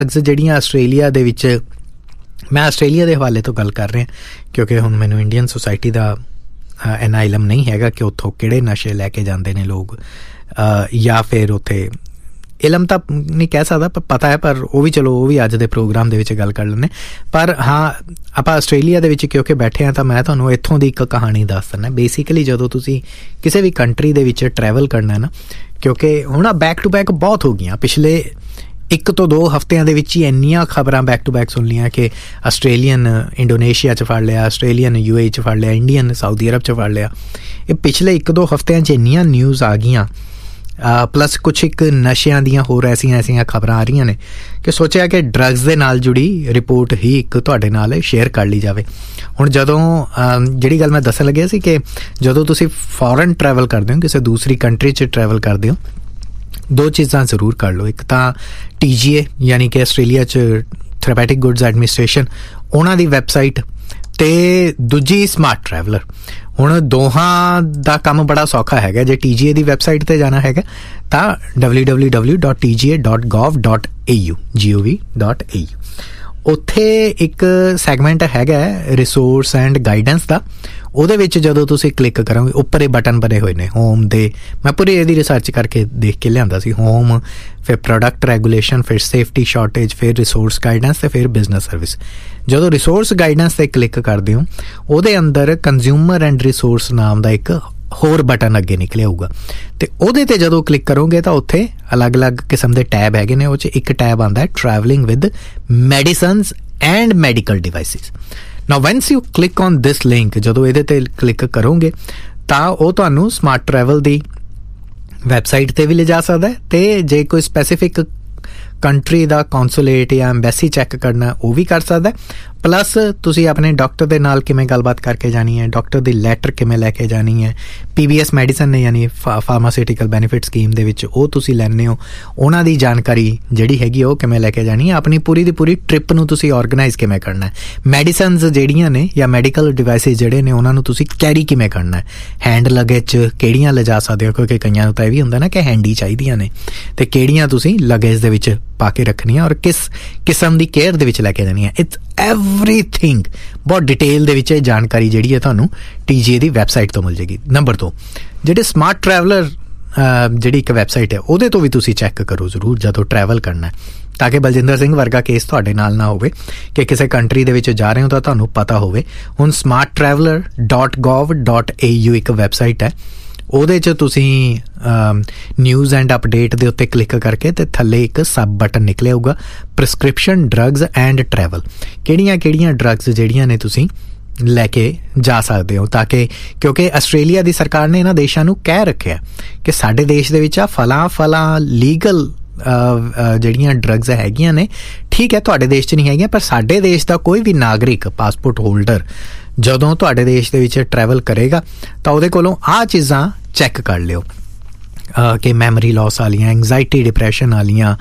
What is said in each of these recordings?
ਜਿਹੜੀਆਂ ਆਸਟ੍ਰੇਲੀਆ ਦੇ ਵਿੱਚ, ਮੈਂ ਆਸਟ੍ਰੇਲੀਆ ਦੇ ਹਵਾਲੇ ਤੋਂ ਗੱਲ ਕਰ ਰਿਹਾ ਕਿਉਂਕਿ ਹੁਣ ਮੈਨੂੰ ਇੰਡੀਅਨ ਸੋਸਾਇਟੀ ਦਾ ਇੰਨਾ ਇਲਮ ਨਹੀਂ ਹੈਗਾ ਕਿ ਉੱਥੋਂ ਕਿਹੜੇ ਨਸ਼ੇ ਲੈ ਕੇ ਜਾਂਦੇ ਨੇ ਲੋਕ, ਜਾਂ ਫਿਰ ਉੱਥੇ ਇਲਮ ਤਾਂ ਨਹੀਂ ਕਹਿ ਸਕਦਾ ਪਰ ਪਤਾ ਹੈ, ਪਰ ਉਹ ਵੀ ਚਲੋ ਉਹ ਵੀ ਅੱਜ ਦੇ ਪ੍ਰੋਗਰਾਮ ਦੇ ਵਿੱਚ ਗੱਲ ਕਰ ਲੈਂਦੇ। ਪਰ ਹਾਂ, ਆਪਾਂ ਆਸਟ੍ਰੇਲੀਆ ਦੇ ਵਿੱਚ ਕਿਉਂਕਿ ਬੈਠੇ ਹਾਂ ਤਾਂ ਮੈਂ ਤੁਹਾਨੂੰ ਇੱਥੋਂ ਦੀ ਇੱਕ ਕਹਾਣੀ ਦੱਸ ਦਿੰਦਾ। ਬੇਸਿਕਲੀ ਜਦੋਂ ਤੁਸੀਂ ਕਿਸੇ ਵੀ ਕੰਟਰੀ ਦੇ ਵਿੱਚ ਟਰੈਵਲ ਕਰਨਾ ਨਾ, ਕਿਉਂਕਿ ਹੁਣ ਬੈਕ ਟੂ ਬੈਕ ਬਹੁਤ ਹੋ ਗਈਆਂ, ਪਿਛਲੇ 1 ਤੋਂ 2 ਹਫ਼ਤਿਆਂ ਦੇ ਵਿੱਚ ਹੀ ਇੰਨੀਆਂ ਖਬਰਾਂ ਬੈਕ ਟੂ ਬੈਕ ਸੁਣ ਲੀਆਂ ਕਿ ਆਸਟ੍ਰੇਲੀਅਨ ਇੰਡੋਨੇਸ਼ੀਆ 'ਚ ਫੜ ਲਿਆ, ਆਸਟ੍ਰੇਲੀਅਨ UAE 'ਚ ਫੜ ਲਿਆ, ਇੰਡੀਅਨ ਸਾਊਦੀ ਅਰਬ 'ਚ ਫੜ ਲਿਆ। ਇਹ ਪਿਛਲੇ 1-2 ਹਫ਼ਤਿਆਂ 'ਚ ਇੰਨੀਆਂ ਨਿਊਜ਼ ਆ ਗਈਆਂ, ਪਲੱਸ ਕੁਛ ਇੱਕ ਨਸ਼ਿਆਂ ਦੀਆਂ ਹੋਰ ਐਸੀਆਂ ਖਬਰਾਂ ਆ ਰਹੀਆਂ ਨੇ ਕਿ ਸੋਚਿਆ ਕਿ ਡਰੱਗਸ ਦੇ ਨਾਲ ਜੁੜੀ ਰਿਪੋਰਟ ਹੀ ਇੱਕ ਤੁਹਾਡੇ ਨਾਲ ਸ਼ੇਅਰ ਕਰ ਲਈ ਜਾਵੇ। ਹੁਣ ਜਦੋਂ ਜਿਹੜੀ ਗੱਲ ਮੈਂ ਦੱਸਣ ਲੱਗਿਆ ਸੀ ਕਿ ਜਦੋਂ ਤੁਸੀਂ ਫੋਰਨ ਟਰੈਵਲ ਕਰਦੇ ਹੋ, ਕਿਸੇ ਦੂਸਰੀ ਕੰਟਰੀ 'ਚ ਟਰੈਵਲ ਕਰਦੇ ਹੋ, 2 ਚੀਜ਼ਾਂ ਜ਼ਰੂਰ ਕਰ ਲਓ। ਇੱਕ ਤਾਂ TGA ਯਾਨੀ ਕਿ ਆਸਟ੍ਰੇਲੀਆ 'ਚ ਥੈਰੇਪੈਟਿਕ ਗੁੱਡਸ ਐਡਮਿਨਿਸਟ੍ਰੇਸ਼ਨ, ਉਹਨਾਂ ਦੀ ਵੈਬਸਾਈਟ, ਅਤੇ ਦੂਜੀ ਸਮਾਰਟ ਟਰੈਵਲਰ। ਹੁਣ ਦੋਹਾਂ ਦਾ ਕੰਮ ਬੜਾ ਸੌਖਾ ਹੈਗਾ। ਜੇ TGA ਦੀ ਵੈਬਸਾਈਟ 'ਤੇ ਜਾਣਾ ਹੈਗਾ ਤਾਂ www.tga.gov.au ਉੱਥੇ ਇੱਕ ਸੈਗਮੈਂਟ ਹੈਗਾ ਰਿਸੋਰਸ ਐਂਡ ਗਾਈਡੈਂਸ ਦਾ। ਉਹਦੇ ਵਿੱਚ ਜਦੋਂ ਤੁਸੀਂ ਕਲਿੱਕ ਕਰੋਗੇ, ਉੱਪਰ ਇਹ ਬਟਨ ਬਣੇ ਹੋਏ ਨੇ ਹੋਮ ਦੇ, ਮੈਂ ਪੂਰੀ ਇਹਦੀ ਰਿਸਰਚ ਕਰਕੇ ਦੇਖ ਕੇ ਲਿਆਂਦਾ ਸੀ। ਹੋਮ, ਫਿਰ ਪ੍ਰੋਡਕਟ ਰੈਗੂਲੇਸ਼ਨ, ਫਿਰ ਸੇਫਟੀ ਸ਼ਾਰਟੇਜ, ਫਿਰ ਰਿਸੋਰਸ ਗਾਈਡੈਂਸ ਅਤੇ ਫਿਰ ਬਿਜ਼ਨਸ ਸਰਵਿਸ। ਜਦੋਂ ਰਿਸੋਰਸ ਗਾਈਡੈਂਸ 'ਤੇ ਕਲਿੱਕ ਕਰਦੇ ਹੋ, ਉਹਦੇ ਅੰਦਰ ਕੰਜ਼ਿਊਮਰ ਐਂਡ ਰਿਸੋਰਸ ਨਾਮ ਦਾ ਇੱਕ ਹੋਰ ਬਟਨ ਅੱਗੇ ਨਿਕਲਿਆ ਹੋਊਗਾ, ਅਤੇ ਉਹਦੇ 'ਤੇ ਜਦੋਂ ਕਲਿੱਕ ਕਰੋਗੇ ਤਾਂ ਉੱਥੇ ਅਲੱਗ-ਅਲੱਗ ਕਿਸਮ ਦੇ ਟੈਬ ਹੈਗੇ ਨੇ। ਉਹ 'ਚ ਇੱਕ ਟੈਬ ਆਉਂਦਾ travelling with medicines and medical devices. Now vans you click on this link, ਜਦੋਂ ਇਹਦੇ 'ਤੇ ਕਲਿੱਕ ਕਰੋਗੇ ਤਾਂ ਉਹ ਤੁਹਾਨੂੰ ਸਮਾਰਟ ਟਰੈਵਲ ਦੀ ਵੈਬਸਾਈਟ 'ਤੇ ਵੀ ਲਿਜਾ ਸਕਦਾ, ਅਤੇ ਜੇ ਕੋਈ ਸਪੈਸੀਫਿਕ ਕੰਟਰੀ ਦਾ ਕੌਂਸੂਲੇਟ ਜਾਂ ਐਮਬੈਸੀ ਚੈੱਕ ਕਰਨਾ ਉਹ ਵੀ ਕਰ ਸਕਦਾ। ਪਲੱਸ ਤੁਸੀਂ ਆਪਣੇ ਡਾਕਟਰ ਦੇ ਨਾਲ ਕਿਵੇਂ ਗੱਲਬਾਤ ਕਰਕੇ ਜਾਣੀ ਹੈ, ਡਾਕਟਰ ਦੀ ਲੈਟਰ ਕਿਵੇਂ ਲੈ ਕੇ ਜਾਣੀ ਹੈ, PBS ਮੈਡੀਸਨ ਨੇ ਯਾਨੀ ਫਾਰਮਾਸਿਊਟੀਕਲ ਬੈਨੀਫਿਟ ਸਕੀਮ ਦੇ ਵਿੱਚ ਉਹ ਤੁਸੀਂ ਲੈਂਦੇ ਹੋ, ਉਹਨਾਂ ਦੀ ਜਾਣਕਾਰੀ ਜਿਹੜੀ ਹੈਗੀ ਉਹ ਕਿਵੇਂ ਲੈ ਕੇ ਜਾਣੀ ਹੈ, ਆਪਣੀ ਪੂਰੀ ਦੀ ਪੂਰੀ ਟ੍ਰਿਪ ਨੂੰ ਤੁਸੀਂ ਔਰਗਨਾਈਜ਼ ਕਿਵੇਂ ਕਰਨਾ ਹੈ, ਮੈਡੀਸਨਸ ਜਿਹੜੀਆਂ ਨੇ ਜਾਂ ਮੈਡੀਕਲ ਡਿਵਾਈਸਿਸ ਜਿਹੜੇ ਨੇ ਉਹਨਾਂ ਨੂੰ ਤੁਸੀਂ ਕੈਰੀ ਕਿਵੇਂ ਕਰਨਾ ਹੈ, ਹੈਂਡ ਲਗੇਜ ਕਿਹੜੀਆਂ ਲਿਜਾ ਸਕਦੇ ਹੋ, ਕਿਉਂਕਿ ਕਈਆਂ ਨੂੰ ਤਾਂ ਇਹ ਵੀ ਹੁੰਦਾ ਨਾ ਕਿ ਹੈਂਡੀ ਚਾਹੀਦੀਆਂ ਨੇ, ਅਤੇ ਕਿਹੜੀਆਂ ਤੁਸੀਂ ਲਗੇਜ ਦੇ ਵਿੱਚ ਪਾ ਕੇ ਰੱਖਣੀਆਂ ਔਰ ਕਿਸ ਕਿਸਮ ਦੀ ਕੇਅਰ ਦੇ ਵਿੱਚ ਲੈ ਕੇ ਜਾਣੀ ਹੈ। ਇਟਸ ਐਵਰੀਥਿੰਗ ਬਹੁਤ ਡਿਟੇਲ ਦੇ ਵਿੱਚ ਇਹ ਜਾਣਕਾਰੀ ਜਿਹੜੀ ਹੈ ਤੁਹਾਨੂੰ TGA ਦੀ ਵੈਬਸਾਈਟ ਤੋਂ ਮਿਲ ਜਾਏਗੀ। ਨੰਬਰ 2, ਜਿਹੜੇ ਸਮਾਰਟ ਟਰੈਵਲਰ ਜਿਹੜੀ ਇੱਕ ਵੈਬਸਾਈਟ ਹੈ ਉਹਦੇ ਤੋਂ ਵੀ ਤੁਸੀਂ ਚੈੱਕ ਕਰੋ ਜ਼ਰੂਰ ਜਦੋਂ ਟਰੈਵਲ ਕਰਨਾ, ਤਾਂ ਕਿ ਬਲਜਿੰਦਰ ਸਿੰਘ ਵਰਗਾ ਕੇਸ ਤੁਹਾਡੇ ਨਾਲ ਨਾ ਹੋਵੇ ਕਿ ਕਿਸੇ ਕੰਟਰੀ ਦੇ ਵਿੱਚ ਜਾ ਰਹੇ ਹੋ ਤਾਂ ਤੁਹਾਨੂੰ ਪਤਾ ਹੋਵੇ। ਹੁਣ smarttraveler.gov.au ਇੱਕ ਵੈਬਸਾਈਟ ਹੈ, ਉਹਦੇ 'ਚ ਤੁਸੀਂ ਨਿਊਜ਼ ਐਂਡ ਅਪਡੇਟ ਦੇ ਉੱਤੇ ਕਲਿੱਕ ਕਰਕੇ ਤੇ ਥੱਲੇ ਇੱਕ ਸਬ ਬਟਨ ਨਿਕਲਿਆ ਹੋਊਗਾ ਪ੍ਰਿਸਕ੍ਰਿਪਸ਼ਨ ਡਰੱਗਸ ਐਂਡ ਟਰੈਵਲ। ਕਿਹੜੀਆਂ ਡਰੱਗਸ ਜਿਹੜੀਆਂ ਨੇ ਤੁਸੀਂ ਲੈ ਕੇ ਜਾ ਸਕਦੇ ਹੋ, ਤਾਂ ਕਿ ਕਿਉਂਕਿ ਆਸਟ੍ਰੇਲੀਆ ਦੀ ਸਰਕਾਰ ਨੇ ਇਹਨਾਂ ਦੇਸ਼ਾਂ ਨੂੰ ਕਹਿ ਰੱਖਿਆ ਕਿ ਸਾਡੇ ਦੇਸ਼ ਦੇ ਵਿੱਚ ਆ ਫਲਾਂ ਲੀਗਲ ਜਿਹੜੀਆਂ ਡਰੱਗਸ ਹੈਗੀਆਂ ਨੇ, ਠੀਕ ਹੈ ਤੁਹਾਡੇ ਦੇਸ਼ 'ਚ ਨਹੀਂ ਹੈਗੀਆਂ, ਪਰ ਸਾਡੇ ਦੇਸ਼ ਦਾ ਕੋਈ ਵੀ ਨਾਗਰਿਕ ਪਾਸਪੋਰਟ ਹੋਲਡਰ ਜਦੋਂ ਤੁਹਾਡੇ ਦੇਸ਼ ਦੇ ਵਿੱਚ ਟਰੈਵਲ ਕਰੇਗਾ ਤਾਂ ਉਹਦੇ ਕੋਲੋਂ ਆਹ ਚੀਜ਼ਾਂ ਚੈੱਕ ਕਰ ਲਿਓ ਕਿ ਮੈਮਰੀ ਲਾਸ ਵਾਲੀਆਂ, ਐਂਗਜ਼ਾਈਟੀ ਡਿਪਰੈਸ਼ਨ ਵਾਲੀਆਂ,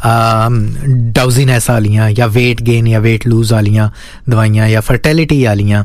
ਡਾਊਜ਼ੀਨੈਸ ਵਾਲੀਆਂ, ਜਾਂ ਵੇਟ ਗੇਨ ਜਾਂ ਵੇਟ ਲੂਜ਼ ਵਾਲੀਆਂ ਦਵਾਈਆਂ, ਜਾਂ ਫਰਟੈਲਿਟੀ ਵਾਲੀਆਂ।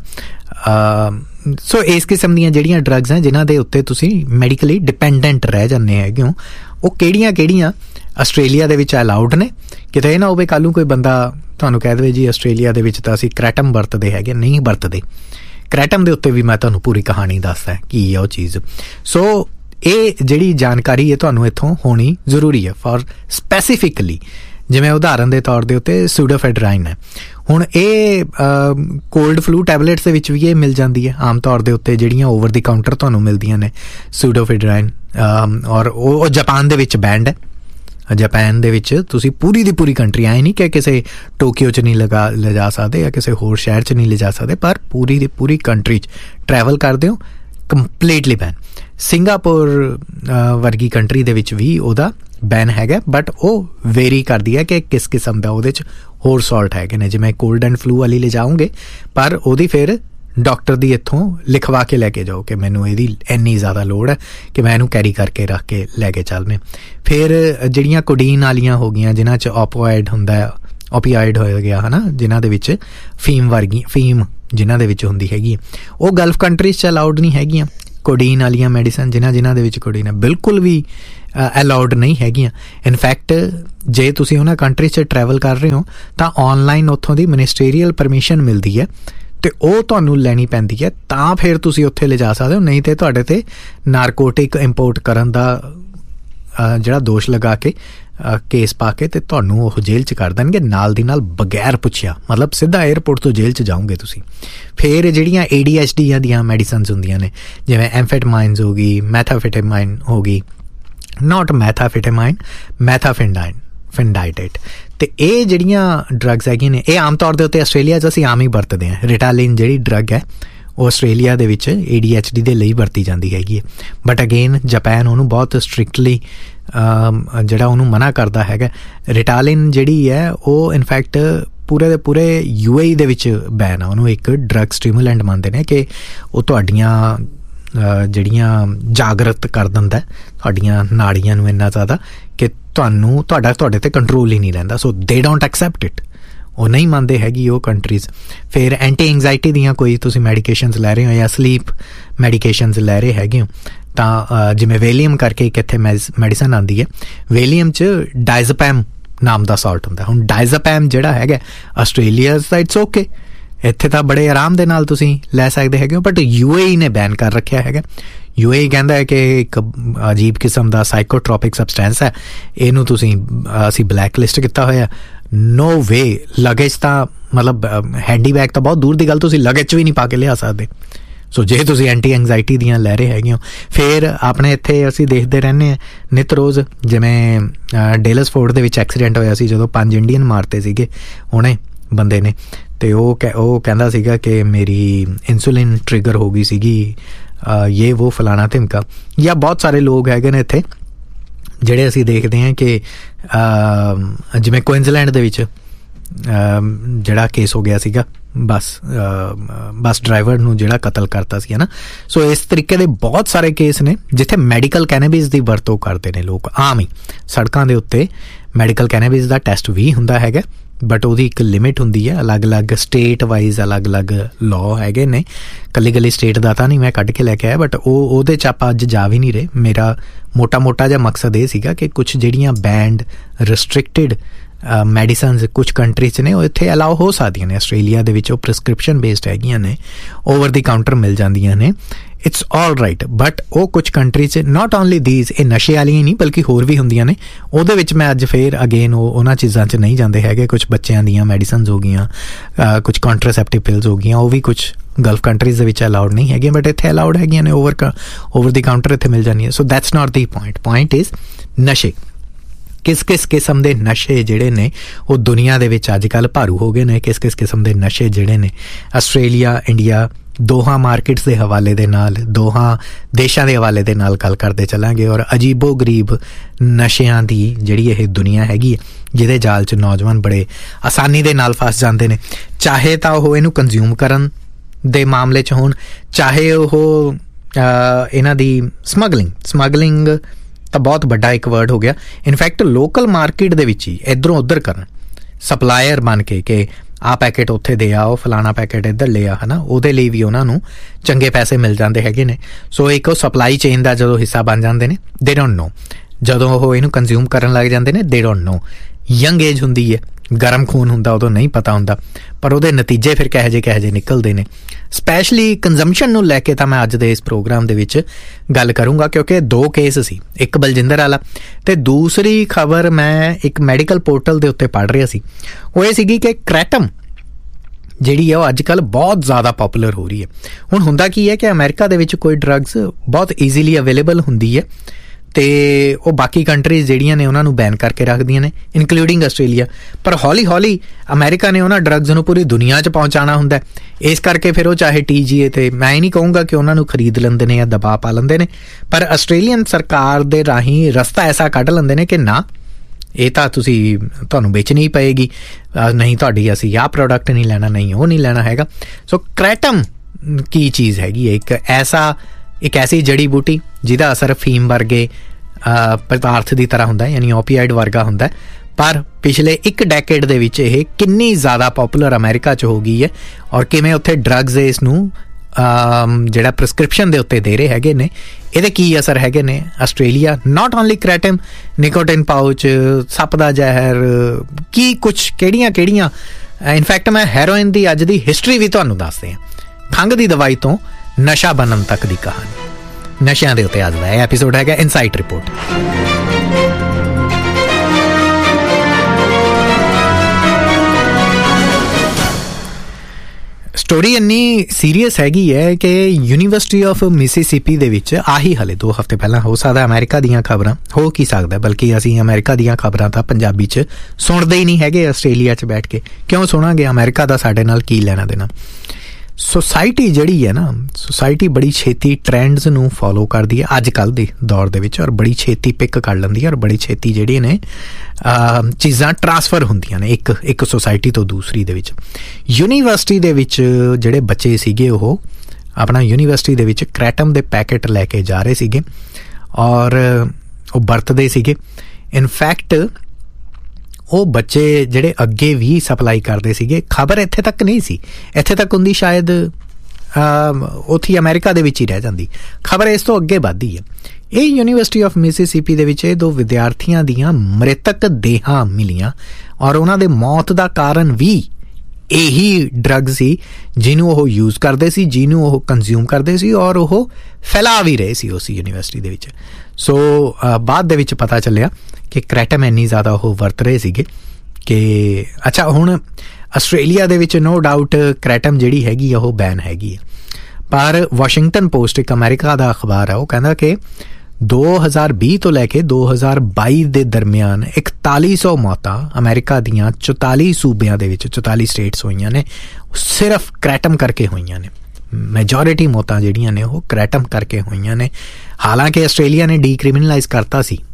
ਸੋ ਇਸ ਕਿਸਮ ਦੀਆਂ ਜਿਹੜੀਆਂ ਡਰੱਗਸ ਹੈ ਜਿਨ੍ਹਾਂ ਦੇ ਉੱਤੇ ਤੁਸੀਂ ਮੈਡੀਕਲੀ ਡਿਪੈਂਡੈਂਟ ਰਹਿ ਜਾਂਦੇ ਹੈਗੇ ਹੋ, ਉਹ ਕਿਹੜੀਆਂ ਆਸਟ੍ਰੇਲੀਆ ਦੇ ਵਿੱਚ ਅਲਾਊਡ ਨੇ। ਕਿਤੇ ਇਹ ਨਾ ਹੋਵੇ ਕੱਲ੍ਹ ਨੂੰ ਕੋਈ ਬੰਦਾ ਤੁਹਾਨੂੰ ਕਹਿ ਦੇਵੇ ਜੀ ਆਸਟ੍ਰੇਲੀਆ ਦੇ ਵਿੱਚ ਤਾਂ ਅਸੀਂ ਕ੍ਰੈਟਮ ਵਰਤਦੇ ਹੈਗੇ, ਨਹੀਂ ਵਰਤਦੇ। ਕ੍ਰੈਟਮ ਦੇ ਉੱਤੇ ਵੀ ਮੈਂ ਤੁਹਾਨੂੰ ਪੂਰੀ ਕਹਾਣੀ ਦੱਸਦਾ ਕੀ ਹੈ ਉਹ ਚੀਜ਼। ਸੋ ਇਹ ਜਿਹੜੀ ਜਾਣਕਾਰੀ ਹੈ ਤੁਹਾਨੂੰ ਇੱਥੋਂ ਹੋਣੀ ਜ਼ਰੂਰੀ ਹੈ ਫॉर ਸਪੈਸੀਫਿਕਲੀ। ਜਿਵੇਂ ਉਦਾਹਰਨ ਦੇ ਤੌਰ ਦੇ ਉੱਤੇ ਸੂਡੋਫੈਡਰਾਈਨ ਹੈ, ਹੁਣ ਇਹ ਕੋਲਡ ਫਲੂ ਟੈਬਲੇਟਸ ਦੇ ਵਿੱਚ ਵੀ ਇਹ ਮਿਲ ਜਾਂਦੀ ਹੈ ਆਮ ਤੌਰ ਦੇ ਉੱਤੇ, ਜਿਹੜੀਆਂ ਓਵਰ ਦੀ ਕਾਊਂਟਰ ਤੁਹਾਨੂੰ ਮਿਲਦੀਆਂ ਨੇ ਸੂਡੋਫੈਡਰਾਈਨ, ਔਰ ਉਹ ਜਾਪਾਨ ਦੇ ਵਿੱਚ ਬੈਂਡ ਹੈ। ਜਾਪਾਨ ਦੇ ਵਿੱਚ ਤੁਸੀਂ ਪੂਰੀ ਦੀ ਪੂਰੀ ਕੰਟਰੀ, ਆਏ ਨਹੀਂ ਕਿ ਕਿਸੇ ਟੋਕੀਓ 'ਚ ਨਹੀਂ ਲਿਜਾ ਸਕਦੇ ਜਾਂ ਕਿਸੇ ਹੋਰ ਸ਼ਹਿਰ 'ਚ ਨਹੀਂ ਲਿਜਾ ਸਕਦੇ, ਪਰ ਪੂਰੀ ਦੀ ਪੂਰੀ ਕੰਟਰੀ 'ਚ ਟਰੈਵਲ ਕਰਦੇ ਹੋ ਕੰਪਲੀਟਲੀ ਬੈਨ। ਸਿੰਗਾਪੁਰ ਵਰਗੀ ਕੰਟਰੀ ਦੇ ਵਿੱਚ ਵੀ ਉਹਦਾ ਬੈਨ ਹੈਗਾ, ਬਟ ਉਹ ਵੇਰੀ ਕਰਦੀ ਹੈ ਕਿ ਕਿਸ ਕਿਸਮ ਦਾ ਉਹਦੇ 'ਚ ਹੋਰ ਸਾਲਟ ਹੈਗੇ ਨੇ। ਜਿਵੇਂ ਕੋਲਡ ਐਂਡ ਫਲੂ ਵਾਲੀ ਲਿਜਾਓਗੇ, ਪਰ ਉਹਦੀ ਫਿਰ ਡਾਕਟਰ ਦੀ ਇੱਥੋਂ ਲਿਖਵਾ ਕੇ ਲੈ ਕੇ ਜਾਓ ਕਿ ਮੈਨੂੰ ਇਹਦੀ ਇੰਨੀ ਜ਼ਿਆਦਾ ਲੋੜ ਹੈ ਕਿ ਮੈਂ ਇਹਨੂੰ ਕੈਰੀ ਕਰਕੇ ਰੱਖ ਕੇ ਲੈ ਕੇ ਚੱਲਣੇ। ਫਿਰ ਜਿਹੜੀਆਂ ਕੋਡੀਨ ਵਾਲੀਆਂ ਹੋ ਗਈਆਂ ਜਿਨ੍ਹਾਂ 'ਚ ਓਪੀਆਇਡ ਹੁੰਦਾ, ਓਪੀਆਇਡ ਹੋ ਗਿਆ ਹੈ ਨਾ, ਜਿਨ੍ਹਾਂ ਦੇ ਵਿੱਚ ਫੀਮ ਜਿਨ੍ਹਾਂ ਦੇ ਵਿੱਚ ਹੁੰਦੀ ਹੈਗੀ, ਉਹ ਗਲਫ ਕੰਟਰੀਜ਼ 'ਚ ਅਲਾਊਡ ਨਹੀਂ ਹੈਗੀਆਂ। ਕੋਡੀਨ ਵਾਲੀਆਂ ਮੈਡੀਸਨ ਜਿਨ੍ਹਾਂ ਦੇ ਵਿੱਚ ਕੋਡੀਨ ਹੈ ਬਿਲਕੁਲ ਵੀ ਅਲਾਉਡ ਨਹੀਂ ਹੈਗੀਆਂ। ਇਨਫੈਕਟ ਜੇ ਤੁਸੀਂ ਉਹਨਾਂ ਕੰਟਰੀ 'ਚ ਟਰੈਵਲ ਕਰ ਰਹੇ ਹੋ ਤਾਂ ਔਨਲਾਈਨ ਉੱਥੋਂ ਦੀ ਮਿਨਿਸਟਰੀਅਲ ਪਰਮਿਸ਼ਨ ਮਿਲਦੀ ਹੈ ਅਤੇ ਉਹ ਤੁਹਾਨੂੰ ਲੈਣੀ ਪੈਂਦੀ ਹੈ, ਤਾਂ ਫਿਰ ਤੁਸੀਂ ਉੱਥੇ ਲਿਜਾ ਸਕਦੇ ਹੋ। ਨਹੀਂ ਤਾਂ ਤੁਹਾਡੇ 'ਤੇ ਨਾਰਕੋਟਿਕ ਇੰਪੋਰਟ ਕਰਨ ਦਾ ਜਿਹੜਾ ਦੋਸ਼ ਲਗਾ ਕੇ ਕੇਸ ਪਾ ਕੇ ਅਤੇ ਤੁਹਾਨੂੰ ਉਹ ਜੇਲ੍ਹ 'ਚ ਕਰ ਦੇਣਗੇ ਨਾਲ ਦੀ ਨਾਲ ਬਗੈਰ ਪੁੱਛਿਆ, ਮਤਲਬ ਸਿੱਧਾ ਏਅਰਪੋਰਟ ਤੋਂ ਜੇਲ੍ਹ 'ਚ ਜਾਓਗੇ ਤੁਸੀਂ। ਫਿਰ ਜਿਹੜੀਆਂ ADHD ਦੀਆਂ ਮੈਡੀਸਨਸ ਹੁੰਦੀਆਂ ਨੇ ਜਿਵੇਂ ਐਮਫੈਟਾਮਾਈਨਸ ਹੋ ਗਈ, ਮੈਥਾਫੈਟਾਮਾਈਨ ਹੋ ਗਈ, ਨੋਟ ਮੈਥਾਫੈਟਾਮਾਈਨ, ਮੈਥਾਫੈਂਡਾਈਟ, ਅਤੇ ਇਹ ਜਿਹੜੀਆਂ ਡਰੱਗਸ ਹੈਗੀਆਂ ਨੇ ਇਹ ਆਮ ਤੌਰ ਦੇ ਉੱਤੇ ਆਸਟ੍ਰੇਲੀਆ 'ਚ ਅਸੀਂ ਆਮ ਹੀ ਵਰਤਦੇ ਹਾਂ। ਰਿਟਾਲਿਨ ਜਿਹੜੀ ਡਰੱਗ ਹੈ ਉਹ ਆਸਟ੍ਰੇਲੀਆ ਦੇ ਵਿੱਚ ADHD ਦੇ ਲਈ ਵਰਤੀ ਜਾਂਦੀ ਹੈਗੀ ਹੈ, ਬਟ ਅਗੇਨ ਜਾਪਾਨ ਉਹਨੂੰ ਬਹੁਤ ਸਟ੍ਰਿਕਟਲੀ ਜਿਹੜਾ ਉਹਨੂੰ ਮਨਾ ਕਰਦਾ ਹੈਗਾ। ਰਿਟਾਲਿਨ ਜਿਹੜੀ ਹੈ ਉਹ ਇਨਫੈਕਟ ਪੂਰੇ ਦੇ ਪੂਰੇ UAE ਦੇ ਵਿੱਚ ਬੈਨ ਆ, ਉਹਨੂੰ ਇੱਕ ਡਰੱਗ ਸਟਿਮੂਲੈਂਟ ਮੰਨਦੇ ਨੇ ਕਿ ਉਹ ਤੁਹਾਡੀਆਂ ਜਿਹੜੀਆਂ ਜਾਗਰਤ ਕਰ ਦਿੰਦਾ ਤੁਹਾਡੀਆਂ ਨਾੜੀਆਂ ਨੂੰ ਇੰਨਾ ਜ਼ਿਆਦਾ ਕਿ ਤੁਹਾਡੇ 'ਤੇ ਕੰਟਰੋਲ ਹੀ ਨਹੀਂ ਰਹਿੰਦਾ। ਸੋ ਦੇ ਡੋਂਟ ਐਕਸੈਪਟ ਇਟ, ਉਹ ਨਹੀਂ ਮੰਨਦੇ ਹੈਗੀ ਉਹ ਕੰਟਰੀਜ਼। ਫਿਰ ਐਂਟੀ ਐਂਗਜ਼ਾਇਟੀ ਦੀਆਂ ਕੋਈ ਤੁਸੀਂ ਮੈਡੀਕੇਸ਼ਨਸ ਲੈ ਰਹੇ ਹੋ ਜਾਂ ਸਲੀਪ ਮੈਡੀਕੇਸ਼ਨਸ ਲੈ ਰਹੇ ਹੈਗੇ ਹੋ ਤਾਂ ਜਿਵੇਂ ਵੇਲੀਅਮ ਕਰਕੇ ਇੱਕ ਇੱਥੇ ਮੈਡੀਸਨ ਆਉਂਦੀ ਹੈ, ਵੇਲੀਅਮ 'ਚ ਡਾਇਜ਼ਪੈਮ ਨਾਮ ਦਾ ਸਾਲਟ ਹੁੰਦਾ। ਹੁਣ ਡਾਇਜ਼ਪੈਮ ਜਿਹੜਾ ਹੈਗਾ ਆਸਟ੍ਰੇਲੀਆ ਦਾ ਇਟਸ ਓਕੇ, ਇੱਥੇ ਤਾਂ ਬੜੇ ਆਰਾਮ ਦੇ ਨਾਲ ਤੁਸੀਂ ਲੈ ਸਕਦੇ ਹੈਗੇ ਹੋ, ਬਟ UAE ਨੇ ਬੈਨ ਕਰ ਰੱਖਿਆ ਹੈਗਾ। UAE ਕਹਿੰਦਾ ਹੈ ਕਿ ਇੱਕ ਅਜੀਬ ਕਿਸਮ ਦਾ ਸਾਈਕੋਟ੍ਰੋਪਿਕ ਸਬਸਟੈਂਸ ਹੈ, ਇਹਨੂੰ ਅਸੀਂ ਬਲੈਕ ਲਿਸਟ ਕੀਤਾ ਹੋਇਆ। ਨੋ ਵੇ, ਲਗੇਜ ਤਾਂ ਮਤਲਬ ਹੈਂਡੀ ਬੈਗ ਤਾਂ ਬਹੁਤ ਦੂਰ ਦੀ ਗੱਲ, ਤੁਸੀਂ ਲਗੇਜ 'ਚ ਵੀ ਨਹੀਂ ਪਾ ਕੇ ਲਿਆ ਸਕਦੇ। ਸੋ ਜੇ ਤੁਸੀਂ ਐਂਟੀ ਐਂਗਜ਼ਾਇਟੀ ਦੀਆਂ ਲੈ ਰਹੇ ਹੈਗੇ ਹੋ। ਫਿਰ ਆਪਣੇ ਇੱਥੇ ਅਸੀਂ ਦੇਖਦੇ ਰਹਿੰਦੇ ਹਾਂ ਨਿੱਤ ਰੋਜ਼, ਜਿਵੇਂ ਡੇਲਸਫੋਰਡ ਦੇ ਵਿੱਚ ਐਕਸੀਡੈਂਟ ਹੋਇਆ ਸੀ ਜਦੋਂ 5 ਇੰਡੀਅਨ ਮਾਰਤੇ ਸੀਗੇ ਉਹਨੇ ਬੰਦੇ ਨੇ, ਅਤੇ ਉਹ ਕਹਿੰਦਾ ਸੀਗਾ ਕਿ ਮੇਰੀ ਇਨਸੂਲਿਨ ਟ੍ਰਿਗਰ ਹੋ ਗਈ ਸੀਗੀ, ਇਹ ਉਹ ਫਲਾਣਾ ਧਿਮਕਾ। ਜਾਂ ਬਹੁਤ ਸਾਰੇ ਲੋਕ ਹੈਗੇ ਨੇ ਇੱਥੇ ਜਿਹੜੇ ਅਸੀਂ ਦੇਖਦੇ ਹਾਂ ਕਿ ਜਿਵੇਂ ਕੁਇਨਜ਼ਲੈਂਡ ਦੇ ਵਿੱਚ ਜਿਹੜਾ ਕੇਸ ਹੋ ਗਿਆ ਸੀਗਾ ਬੱਸ ਡਰਾਈਵਰ ਨੂੰ ਜਿਹੜਾ ਕਤਲ ਕਰਤਾ ਸੀ, ਹੈ ਨਾ। ਸੋ ਇਸ ਤਰੀਕੇ ਦੇ ਬਹੁਤ ਸਾਰੇ ਕੇਸ ਨੇ ਜਿੱਥੇ ਮੈਡੀਕਲ ਕੈਨੇਬਿਸ ਦੀ ਵਰਤੋਂ ਕਰਦੇ ਨੇ ਲੋਕ ਆਮ ਹੀ। ਸੜਕਾਂ ਦੇ ਉੱਤੇ ਮੈਡੀਕਲ ਕੈਨੇਬਿਸ ਦਾ ਟੈਸਟ ਵੀ ਹੁੰਦਾ ਹੈਗਾ, ਬਟ ਉਹਦੀ ਇੱਕ ਲਿਮਿਟ ਹੁੰਦੀ ਹੈ। ਅਲੱਗ-ਅਲੱਗ ਸਟੇਟ ਵਾਈਜ਼ ਅਲੱਗ-ਅਲੱਗ ਲਾਅ ਹੈਗੇ ਨੇ, ਇਕੱਲੀ ਸਟੇਟ ਦਾ ਤਾਂ ਨਹੀਂ ਮੈਂ ਕੱਢ ਕੇ ਲੈ ਕੇ ਆਇਆ, ਬਟ ਉਹਦੇ 'ਚ ਆਪਾਂ ਅੱਜ ਜਾ ਵੀ ਨਹੀਂ ਰਹੇ। ਮੇਰਾ ਮੋਟਾ ਜਿਹਾ ਮਕਸਦ ਇਹ ਸੀਗਾ ਕਿ ਕੁਛ ਜਿਹੜੀਆਂ ਬੈਂਡ ਰਿਸਟ੍ਰਿਕਟਿਡ ਮੈਡੀਸਨਸ ਕੁਛ ਕੰਟਰੀਜ਼ 'ਚ ਨੇ ਉਹ ਇੱਥੇ ਅਲਾਓ ਹੋ ਸਕਦੀਆਂ ਨੇ। ਆਸਟ੍ਰੇਲੀਆ ਦੇ ਵਿੱਚ ਉਹ ਪ੍ਰਿਸਕ੍ਰਿਪਸ਼ਨ ਬੇਸਡ ਹੈਗੀਆਂ ਨੇ, ਓਵਰ ਦੀ ਕਾਊਂਟਰ ਮਿਲ ਜਾਂਦੀਆਂ ਨੇ, ਇਟਸ ਆਲ ਰਾਈਟ। ਬਟ ਉਹ ਕੁਛ ਕੰਟਰੀ 'ਚ ਨਾਟ ਓਨਲੀ ਦੀਜ਼, ਇਹ ਨਸ਼ੇ ਵਾਲੀਆਂ ਹੀ ਨਹੀਂ ਬਲਕਿ ਹੋਰ ਵੀ ਹੁੰਦੀਆਂ ਨੇ। ਉਹਦੇ ਵਿੱਚ ਮੈਂ ਅੱਜ ਫੇਰ ਅਗੇਨ ਉਹਨਾਂ ਚੀਜ਼ਾਂ 'ਚ ਨਹੀਂ ਜਾਂਦੇ ਹੈਗੇ। ਕੁਛ ਬੱਚਿਆਂ ਦੀਆਂ ਮੈਡੀਸਨਸ ਹੋ ਗਈਆਂ, ਕੁਛ ਕੰਟਰਾਸੈਪਟਿਵ ਪਿਲਸ ਹੋ ਗਈਆਂ, ਉਹ ਵੀ ਕੁਛ ਗਲਫ ਕੰਟਰੀਜ਼ ਦੇ ਵਿੱਚ ਅਲਾਉਡ ਨਹੀਂ ਹੈਗੀਆਂ, ਬਟ ਇੱਥੇ ਅਲਾਉਡ ਹੈਗੀਆਂ ਨੇ, ਓਵਰ ਦੀ ਕਾਊਂਟਰ ਇੱਥੇ ਮਿਲ ਜਾਂਦੀਆਂ। So that's not the point is ਨਸ਼ੇ। ਕਿਸ ਕਿਸਮ ਦੇ ਨਸ਼ੇ ਜਿਹੜੇ ਨੇ ਉਹ ਦੁਨੀਆ ਦੇ ਵਿੱਚ ਅੱਜ ਕੱਲ੍ਹ ਭਾਰੂ ਹੋ ਗਏ ਨੇ। ਕਿਸ ਕਿਸਮ ਦੇ ਨਸ਼ੇ ਜਿਹੜੇ ਨੇ ਆਸਟ੍ਰੇਲੀਆ ਇੰਡੀਆ ਦੋਹਾਂ ਮਾਰਕੀਟਸ ਦੇ ਹਵਾਲੇ ਦੇ ਨਾਲ, ਦੋਹਾਂ ਦੇਸ਼ਾਂ ਦੇ ਹਵਾਲੇ ਦੇ ਨਾਲ ਗੱਲ ਕਰਦੇ ਚੱਲਾਂਗੇ। ਔਰ ਅਜੀਬੋ ਗਰੀਬ ਨਸ਼ਿਆਂ ਦੀ ਜਿਹੜੀ ਇਹ ਦੁਨੀਆ ਹੈਗੀ ਹੈ ਜਿਹਦੇ ਜਾਲ 'ਚ ਨੌਜਵਾਨ ਬੜੇ ਆਸਾਨੀ ਦੇ ਨਾਲ ਫਸ ਜਾਂਦੇ ਨੇ, ਚਾਹੇ ਤਾਂ ਉਹ ਇਹਨੂੰ ਕੰਜ਼ਿਊਮ ਕਰਨ ਦੇ ਮਾਮਲੇ 'ਚ ਹੋਣ, ਚਾਹੇ ਉਹ ਇਹਨਾਂ ਦੀ ਸਮਗਲਿੰਗ ਤਾਂ ਬਹੁਤ ਵੱਡਾ ਇੱਕ ਵਰਡ ਹੋ ਗਿਆ। ਇਨਫੈਕਟ ਲੋਕਲ ਮਾਰਕੀਟ ਦੇ ਵਿੱਚ ਹੀ ਇੱਧਰੋਂ ਉੱਧਰ ਕਰਨ, ਸਪਲਾਇਰ ਬਣ ਕੇ ਕਿ ਆਹ ਪੈਕੇਟ ਉੱਥੇ ਦੇ ਆ, ਉਹ ਫਲਾਣਾ ਪੈਕੇਟ ਇੱਧਰ ਲੈ ਆ, ਹੈ ਨਾ। ਉਹਦੇ ਲਈ ਵੀ ਉਹਨਾਂ ਨੂੰ ਚੰਗੇ ਪੈਸੇ ਮਿਲ ਜਾਂਦੇ ਹੈਗੇ ਨੇ। ਸੋ ਇੱਕ ਉਹ ਸਪਲਾਈ ਚੇਨ ਦਾ ਜਦੋਂ ਹਿੱਸਾ ਬਣ ਜਾਂਦੇ ਨੇ, ਦੇ ਡੋਂਟ ਨੋ। ਜਦੋਂ ਉਹ ਇਹਨੂੰ ਕੰਜ਼ਿਊਮ ਕਰਨ ਲੱਗ ਜਾਂਦੇ ਨੇ, ਦੇ ਡੋਂਟ ਨੋ। ਯੰਗ ਏਜ ਹੁੰਦੀ ਹੈ, ਗਰਮ ਖੂਨ ਹੁੰਦਾ, ਉਦੋਂ ਨਹੀਂ ਪਤਾ ਹੁੰਦਾ, ਪਰ ਉਹਦੇ ਨਤੀਜੇ ਫਿਰ ਕਿਹੋ ਜਿਹੇ ਨਿਕਲਦੇ ਨੇ। ਸਪੈਸ਼ਲੀ ਕੰਜ਼ੰਪਸ਼ਨ ਨੂੰ ਲੈ ਕੇ ਤਾਂ ਮੈਂ ਅੱਜ ਦੇ ਇਸ ਪ੍ਰੋਗਰਾਮ ਦੇ ਵਿੱਚ ਗੱਲ ਕਰੂੰਗਾ, ਕਿਉਂਕਿ 2 ਕੇਸ ਸੀ, ਇੱਕ ਬਲਜਿੰਦਰ ਵਾਲਾ ਅਤੇ ਦੂਸਰੀ ਖਬਰ ਮੈਂ ਇੱਕ ਮੈਡੀਕਲ ਪੋਰਟਲ ਦੇ ਉੱਤੇ ਪੜ੍ਹ ਰਿਹਾ ਸੀ। ਉਹ ਇਹ ਸੀਗੀ ਕਿ ਕ੍ਰੈਟਮ ਜਿਹੜੀ ਹੈ ਉਹ ਅੱਜ ਕੱਲ੍ਹ ਬਹੁਤ ਜ਼ਿਆਦਾ ਪੋਪੂਲਰ ਹੋ ਰਹੀ ਹੈ। ਹੁਣ ਹੁੰਦਾ ਕੀ ਹੈ ਕਿ ਅਮਰੀਕਾ ਦੇ ਵਿੱਚ ਕੋਈ ਡਰੱਗਸ ਬਹੁਤ ਈਜ਼ੀਲੀ ਅਵੇਲੇਬਲ ਹੁੰਦੀ ਹੈ ਅਤੇ ਉਹ ਬਾਕੀ ਕੰਟਰੀਜ਼ ਜਿਹੜੀਆਂ ਨੇ ਉਹਨਾਂ ਨੂੰ ਬੈਨ ਕਰਕੇ ਰੱਖਦੀਆਂ ਨੇ, ਇਨਕਲੂਡਿੰਗ ਆਸਟ੍ਰੇਲੀਆ। ਪਰ ਹੌਲੀ ਹੌਲੀ ਅਮਰੀਕਾ ਨੇ ਉਹਨਾਂ ਡਰੱਗਸ ਨੂੰ ਪੂਰੀ ਦੁਨੀਆ 'ਚ ਪਹੁੰਚਾਉਣਾ ਹੁੰਦਾ, ਇਸ ਕਰਕੇ ਫਿਰ ਉਹ ਚਾਹੇ TGA 'ਤੇ, ਮੈਂ ਇਹ ਨਹੀਂ ਕਹੂੰਗਾ ਕਿ ਉਹਨਾਂ ਨੂੰ ਖਰੀਦ ਲੈਂਦੇ ਨੇ ਜਾਂ ਦਬਾਅ ਪਾ ਲੈਂਦੇ ਨੇ, ਪਰ ਆਸਟ੍ਰੇਲੀਅਨ ਸਰਕਾਰ ਦੇ ਰਾਹੀਂ ਰਸਤਾ ਐਸਾ ਕੱਢ ਲੈਂਦੇ ਨੇ ਕਿ ਨਾ, ਇਹ ਤਾਂ ਤੁਹਾਨੂੰ ਵੇਚਣੀ ਪਏਗੀ, ਨਹੀਂ ਤੁਹਾਡੀ ਅਸੀਂ ਆਹ ਪ੍ਰੋਡਕਟ ਨਹੀਂ ਲੈਣਾ, ਨਹੀਂ ਉਹ ਨਹੀਂ ਲੈਣਾ ਹੈਗਾ। ਸੋ ਕ੍ਰੈਟਮ ਕੀ ਚੀਜ਼ ਹੈਗੀ ਹੈ? ਇੱਕ ਐਸੀ ਜੜੀ ਬੂਟੀ ਜਿਹਦਾ ਅਸਰ ਫੀਮ ਵਰਗੇ ਪਦਾਰਥ ਦੀ ਤਰ੍ਹਾਂ ਹੁੰਦਾ, ਯਾਨੀ ਓਪੀਆਈਡ ਵਰਗਾ ਹੁੰਦਾ, ਪਰ ਪਿਛਲੇ 1 ਡੈਕੇਡ ਦੇ ਵਿੱਚ ਇਹ ਕਿੰਨੀ ਜ਼ਿਆਦਾ ਪੋਪੂਲਰ ਅਮਰੀਕਾ 'ਚ ਹੋ ਗਈ ਹੈ, ਔਰ ਕਿਵੇਂ ਉੱਥੇ ਡਰੱਗਸ ਇਸ ਨੂੰ ਜਿਹੜਾ ਪ੍ਰੈਸਕ੍ਰਿਪਸ਼ਨ ਦੇ ਉੱਤੇ ਦੇ ਰਹੇ ਹੈਗੇ ਨੇ, ਇਹਦੇ ਕੀ ਅਸਰ ਹੈਗੇ ਨੇ। Australia not only ਕ੍ਰੈਟਮ, nicotine pouch, ਸੱਪ ਦਾ ਜ਼ਹਿਰ, ਕੀ ਕੁਛ ਕਿਹੜੀਆਂ ਇਨਫੈਕਟ ਮੈਂ ਹੈਰੋਇਨ ਦੀ ਅੱਜ ਦੀ ਹਿਸਟਰੀ ਵੀ ਤੁਹਾਨੂੰ ਦੱਸਦੇ ਹਾਂ। ਖੰਘ ਦੀ ਦਵਾਈ ਤੋਂ ਨਸ਼ਾ ਬਣਨ ਤੱਕ ਦੀ ਕਹਾਣੀ, ਨਸ਼ਿਆਂ ਦੇ ਉੱਤੇ ਅੱਜ ਦਾ ਇਹ ਐਪੀਸੋਡ ਹੈਗਾ ਇਨਸਾਈਟ ਰਿਪੋਰਟ। ਸਟੋਰੀ ਇੰਨੀ ਸੀਰੀਅਸ ਹੈਗੀ ਹੈ ਕਿ ਯੂਨੀਵਰਸਿਟੀ ਆਫ ਮਿਸੀਸਿਪੀ ਦੇ ਵਿੱਚ ਆਹੀ ਹਲੇ 2 ਹਫ਼ਤੇ ਪਹਿਲਾਂ, ਹੋ ਸਕਦਾ ਅਮਰੀਕਾ ਦੀਆਂ ਖਬਰਾਂ, ਹੋ ਕੀ ਸਕਦਾ, ਬਲਕਿ ਅਸੀਂ ਅਮਰੀਕਾ ਦੀਆਂ ਖਬਰਾਂ ਤਾਂ ਪੰਜਾਬੀ 'ਚ ਸੁਣਦੇ ਹੀ ਨਹੀਂ ਹੈਗੇ। ਆਸਟ੍ਰੇਲੀਆ 'ਚ ਬੈਠ ਕੇ ਕਿਉਂ ਸੁਣਾਂਗੇ, ਅਮਰੀਕਾ ਦਾ ਸਾਡੇ ਨਾਲ ਕੀ ਲੈਣਾ ਦੇਣਾ। ਸੋਸਾਇਟੀ ਜਿਹੜੀ ਹੈ ਨਾ, ਸੋਸਾਇਟੀ ਬੜੀ ਛੇਤੀ ਟ੍ਰੈਂਡਸ ਨੂੰ ਫੋਲੋ ਕਰਦੀ ਹੈ ਅੱਜ ਕੱਲ੍ਹ ਦੇ ਦੌਰ ਦੇ ਵਿੱਚ, ਔਰ ਬੜੀ ਛੇਤੀ ਪਿਕ ਕਰ ਲੈਂਦੀ ਹੈ, ਔਰ ਬੜੀ ਛੇਤੀ ਜਿਹੜੀਆਂ ਨੇ ਚੀਜ਼ਾਂ ਟਰਾਂਸਫਰ ਹੁੰਦੀਆਂ ਨੇ ਇੱਕ ਸੋਸਾਇਟੀ ਤੋਂ ਦੂਸਰੀ ਦੇ ਵਿੱਚ। ਯੂਨੀਵਰਸਿਟੀ ਦੇ ਵਿੱਚ ਜਿਹੜੇ ਬੱਚੇ ਸੀਗੇ ਉਹ ਆਪਣਾ ਯੂਨੀਵਰਸਿਟੀ ਦੇ ਵਿੱਚ ਕ੍ਰੈਟਮ ਦੇ ਪੈਕੇਟ ਲੈ ਕੇ ਜਾ ਰਹੇ ਸੀਗੇ ਔਰ ਉਹ ਵਰਤਦੇ ਸੀਗੇ। ਇਨਫੈਕਟ ਉਹ ਬੱਚੇ ਜਿਹੜੇ ਅੱਗੇ ਵੀ ਸਪਲਾਈ ਕਰਦੇ ਸੀਗੇ, ਖਬਰ ਇੱਥੇ ਤੱਕ ਨਹੀਂ ਸੀ, ਇੱਥੇ ਤੱਕ ਹੁੰਦੀ ਸ਼ਾਇਦ ਉੱਥੇ ਅਮਰੀਕਾ ਦੇ ਵਿੱਚ ਹੀ ਰਹਿ ਜਾਂਦੀ, ਖਬਰ ਇਸ ਤੋਂ ਅੱਗੇ ਵੱਧਦੀ ਹੈ। ਇਹ ਯੂਨੀਵਰਸਿਟੀ ਆਫ ਮਿਸੀਸਿਪੀ ਦੇ ਵਿੱਚ ਇਹ 2 ਵਿਦਿਆਰਥੀਆਂ ਦੀਆਂ ਮ੍ਰਿਤਕ ਦੇਹਾਂ ਮਿਲੀਆਂ ਔਰ ਉਹਨਾਂ ਦੇ ਮੌਤ ਦਾ ਕਾਰਨ ਵੀ ਇਹੀ ਡਰੱਗ ਸੀ ਜਿਹਨੂੰ ਉਹ ਯੂਜ਼ ਕਰਦੇ ਸੀ, ਜਿਹਨੂੰ ਉਹ ਕੰਜ਼ਿਊਮ ਕਰਦੇ ਸੀ ਔਰ ਉਹ ਫੈਲਾ ਵੀ ਰਹੇ ਸੀ ਉਸ ਯੂਨੀਵਰਸਿਟੀ ਦੇ ਵਿੱਚ। ਸੋ ਬਾਅਦ ਦੇ ਵਿੱਚ ਪਤਾ ਚੱਲਿਆ ਕਿ ਕ੍ਰੈਟਮ ਇੰਨੀ ਜ਼ਿਆਦਾ ਉਹ ਵਰਤ ਰਹੇ ਸੀਗੇ ਕਿ ਅੱਛਾ, ਹੁਣ ਆਸਟ੍ਰੇਲੀਆ ਦੇ ਵਿੱਚ ਨੋ ਡਾਊਟ ਕ੍ਰੈਟਮ ਜਿਹੜੀ ਹੈਗੀ ਆ ਉਹ ਬੈਨ ਹੈਗੀ ਆ, ਪਰ ਵਾਸ਼ਿੰਗਟਨ ਪੋਸਟ ਇੱਕ ਅਮਰੀਕਾ ਦਾ ਅਖਬਾਰ ਆ, ਉਹ ਕਹਿੰਦਾ ਕਿ 2020 ਤੋਂ ਲੈ ਕੇ 2022 ਦੇ ਦਰਮਿਆਨ 4100 ਮੌਤਾਂ ਅਮਰੀਕਾ ਦੀਆਂ 44 ਸੂਬਿਆਂ ਦੇ ਵਿੱਚ 44 ਸਟੇਟਸ ਹੋਈਆਂ ਨੇ, ਸਿਰਫ ਕ੍ਰੈਟਮ ਕਰਕੇ ਹੋਈਆਂ ਨੇ। ਮੈਜੋਰਿਟੀ ਮੌਤਾਂ ਜਿਹੜੀਆਂ ਨੇ ਉਹ ਕ੍ਰੈਟਮ ਕਰਕੇ ਹੋਈਆਂ ਨੇ। ਹਾਲਾਂਕਿ ਆਸਟ੍ਰੇਲੀਆ ਨੇ ਡੀਕ੍ਰਿਮੀਨਲਾਈਜ਼ ਕਰਤਾ ਸੀ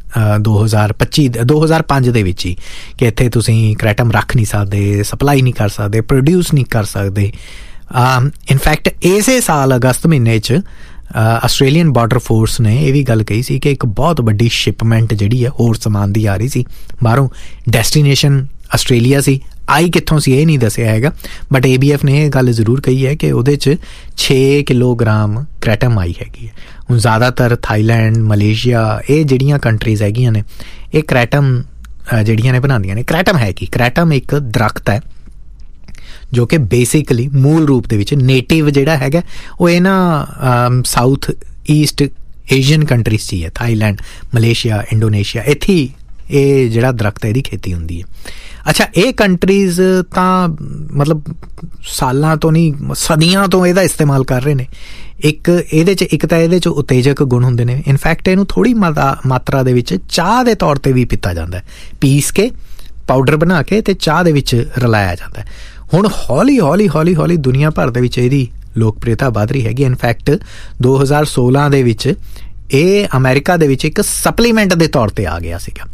2005 ਦੇ ਵਿੱਚ ਹੀ ਕਿ ਇੱਥੇ ਤੁਸੀਂ ਕ੍ਰੈਟਮ ਰੱਖ ਨਹੀਂ ਸਕਦੇ, ਸਪਲਾਈ ਨਹੀਂ ਕਰ ਸਕਦੇ, ਪ੍ਰੋਡਿਊਸ ਨਹੀਂ ਕਰ ਸਕਦੇ। ਇਨਫੈਕਟ ਇਸੇ ਸਾਲ ਅਗਸਤ ਮਹੀਨੇ 'ਚ ਆਸਟ੍ਰੇਲੀਅਨ ਬਾਰਡਰ ਫੋਰਸ ਨੇ ਇਹ ਵੀ ਗੱਲ ਕਹੀ ਸੀ ਕਿ ਇੱਕ ਬਹੁਤ ਵੱਡੀ ਸ਼ਿਪਮੈਂਟ ਜਿਹੜੀ ਹੈ ਹੋਰ ਸਮਾਨ ਦੀ ਆ ਰਹੀ ਸੀ ਬਾਹਰੋਂ, ਡੈਸਟੀਨੇਸ਼ਨ ਆਸਟ੍ਰੇਲੀਆ ਸੀ, ਆਈ ਕਿੱਥੋਂ ਸੀ ਇਹ ਨਹੀਂ ਦੱਸਿਆ ਹੈਗਾ, ਬਟ ABF ਨੇ ਇਹ ਗੱਲ ਜ਼ਰੂਰ ਕਹੀ ਹੈ ਕਿ ਉਹਦੇ 'ਚ 6 ਕਿਲੋਗ੍ਰਾਮ ਕ੍ਰੈਟਮ ਆਈ ਹੈਗੀ ਹੈ। ਹੁਣ ਜ਼ਿਆਦਾਤਰ ਥਾਈਲੈਂਡ, ਮਲੇਸ਼ੀਆ, ਇਹ ਜਿਹੜੀਆਂ ਕੰਟਰੀਜ਼ ਹੈਗੀਆਂ ਨੇ ਇਹ ਕ੍ਰੈਟਮ ਜਿਹੜੀਆਂ ਨੇ ਬਣਾਉਂਦੀਆਂ ਨੇ। ਕ੍ਰੈਟਮ ਹੈ ਕੀ? ਕ੍ਰੈਟਮ ਇੱਕ ਦਰਖਤ ਹੈ ਜੋ ਕਿ ਬੇਸਿਕਲੀ ਮੂਲ ਰੂਪ ਦੇ ਵਿੱਚ ਨੇਟਿਵ ਜਿਹੜਾ ਹੈਗਾ ਉਹ ਇਹ ਨਾ ਸਾਊਥ ਈਸਟ ਏਸ਼ੀਅਨ ਕੰਟਰੀਜ਼ 'ਚ ਹੀ ਹੈ, ਥਾਈਲੈਂਡ, ਮਲੇਸ਼ੀਆ, ਇੰਡੋਨੇਸ਼ੀਆ, ਇੱਥੇ ਹੀ ਇਹ ਜਿਹੜਾ ਦਰਖਤ ਹੈ ਇਹਦੀ ਖੇਤੀ ਹੁੰਦੀ ਹੈ। ਅੱਛਾ, ਇਹ ਕੰਟਰੀਜ਼ ਤਾਂ ਮਤਲਬ ਸਾਲਾਂ ਤੋਂ ਨਹੀਂ ਸਦੀਆਂ ਤੋਂ ਇਹਦਾ ਇਸਤੇਮਾਲ ਕਰ ਰਹੇ ਨੇ। ਇੱਕ ਤਾਂ ਇਹਦੇ 'ਚ ਉਤੇਜਕ ਗੁਣ ਹੁੰਦੇ ਨੇ। ਇਨਫੈਕਟ ਇਹਨੂੰ ਥੋੜ੍ਹੀ ਮਾਤਰਾ ਦੇ ਵਿੱਚ ਚਾਹ ਦੇ ਤੌਰ 'ਤੇ ਵੀ ਪੀਤਾ ਜਾਂਦਾ ਹੈ, ਪੀਸ ਕੇ ਪਾਊਡਰ ਬਣਾ ਕੇ ਤੇ ਚਾਹ ਦੇ ਵਿੱਚ ਰਲਾਇਆ ਜਾਂਦਾ ਹੈ। ਹੁਣ ਹੌਲੀ ਦੁਨੀਆ ਭਰ ਦੇ ਵਿੱਚ ਇਹਦੀ ਲੋਕਪ੍ਰਿਯਤਾ ਵੱਧ ਰਹੀ ਹੈਗੀ। ਇਨਫੈਕਟ 2016 ਦੇ ਵਿੱਚ ਇਹ ਅਮਰੀਕਾ ਦੇ ਵਿੱਚ ਇੱਕ ਸਪਲੀਮੈਂਟ ਦੇ ਤੌਰ 'ਤੇ ਆ ਗਿਆ ਸੀਗਾ।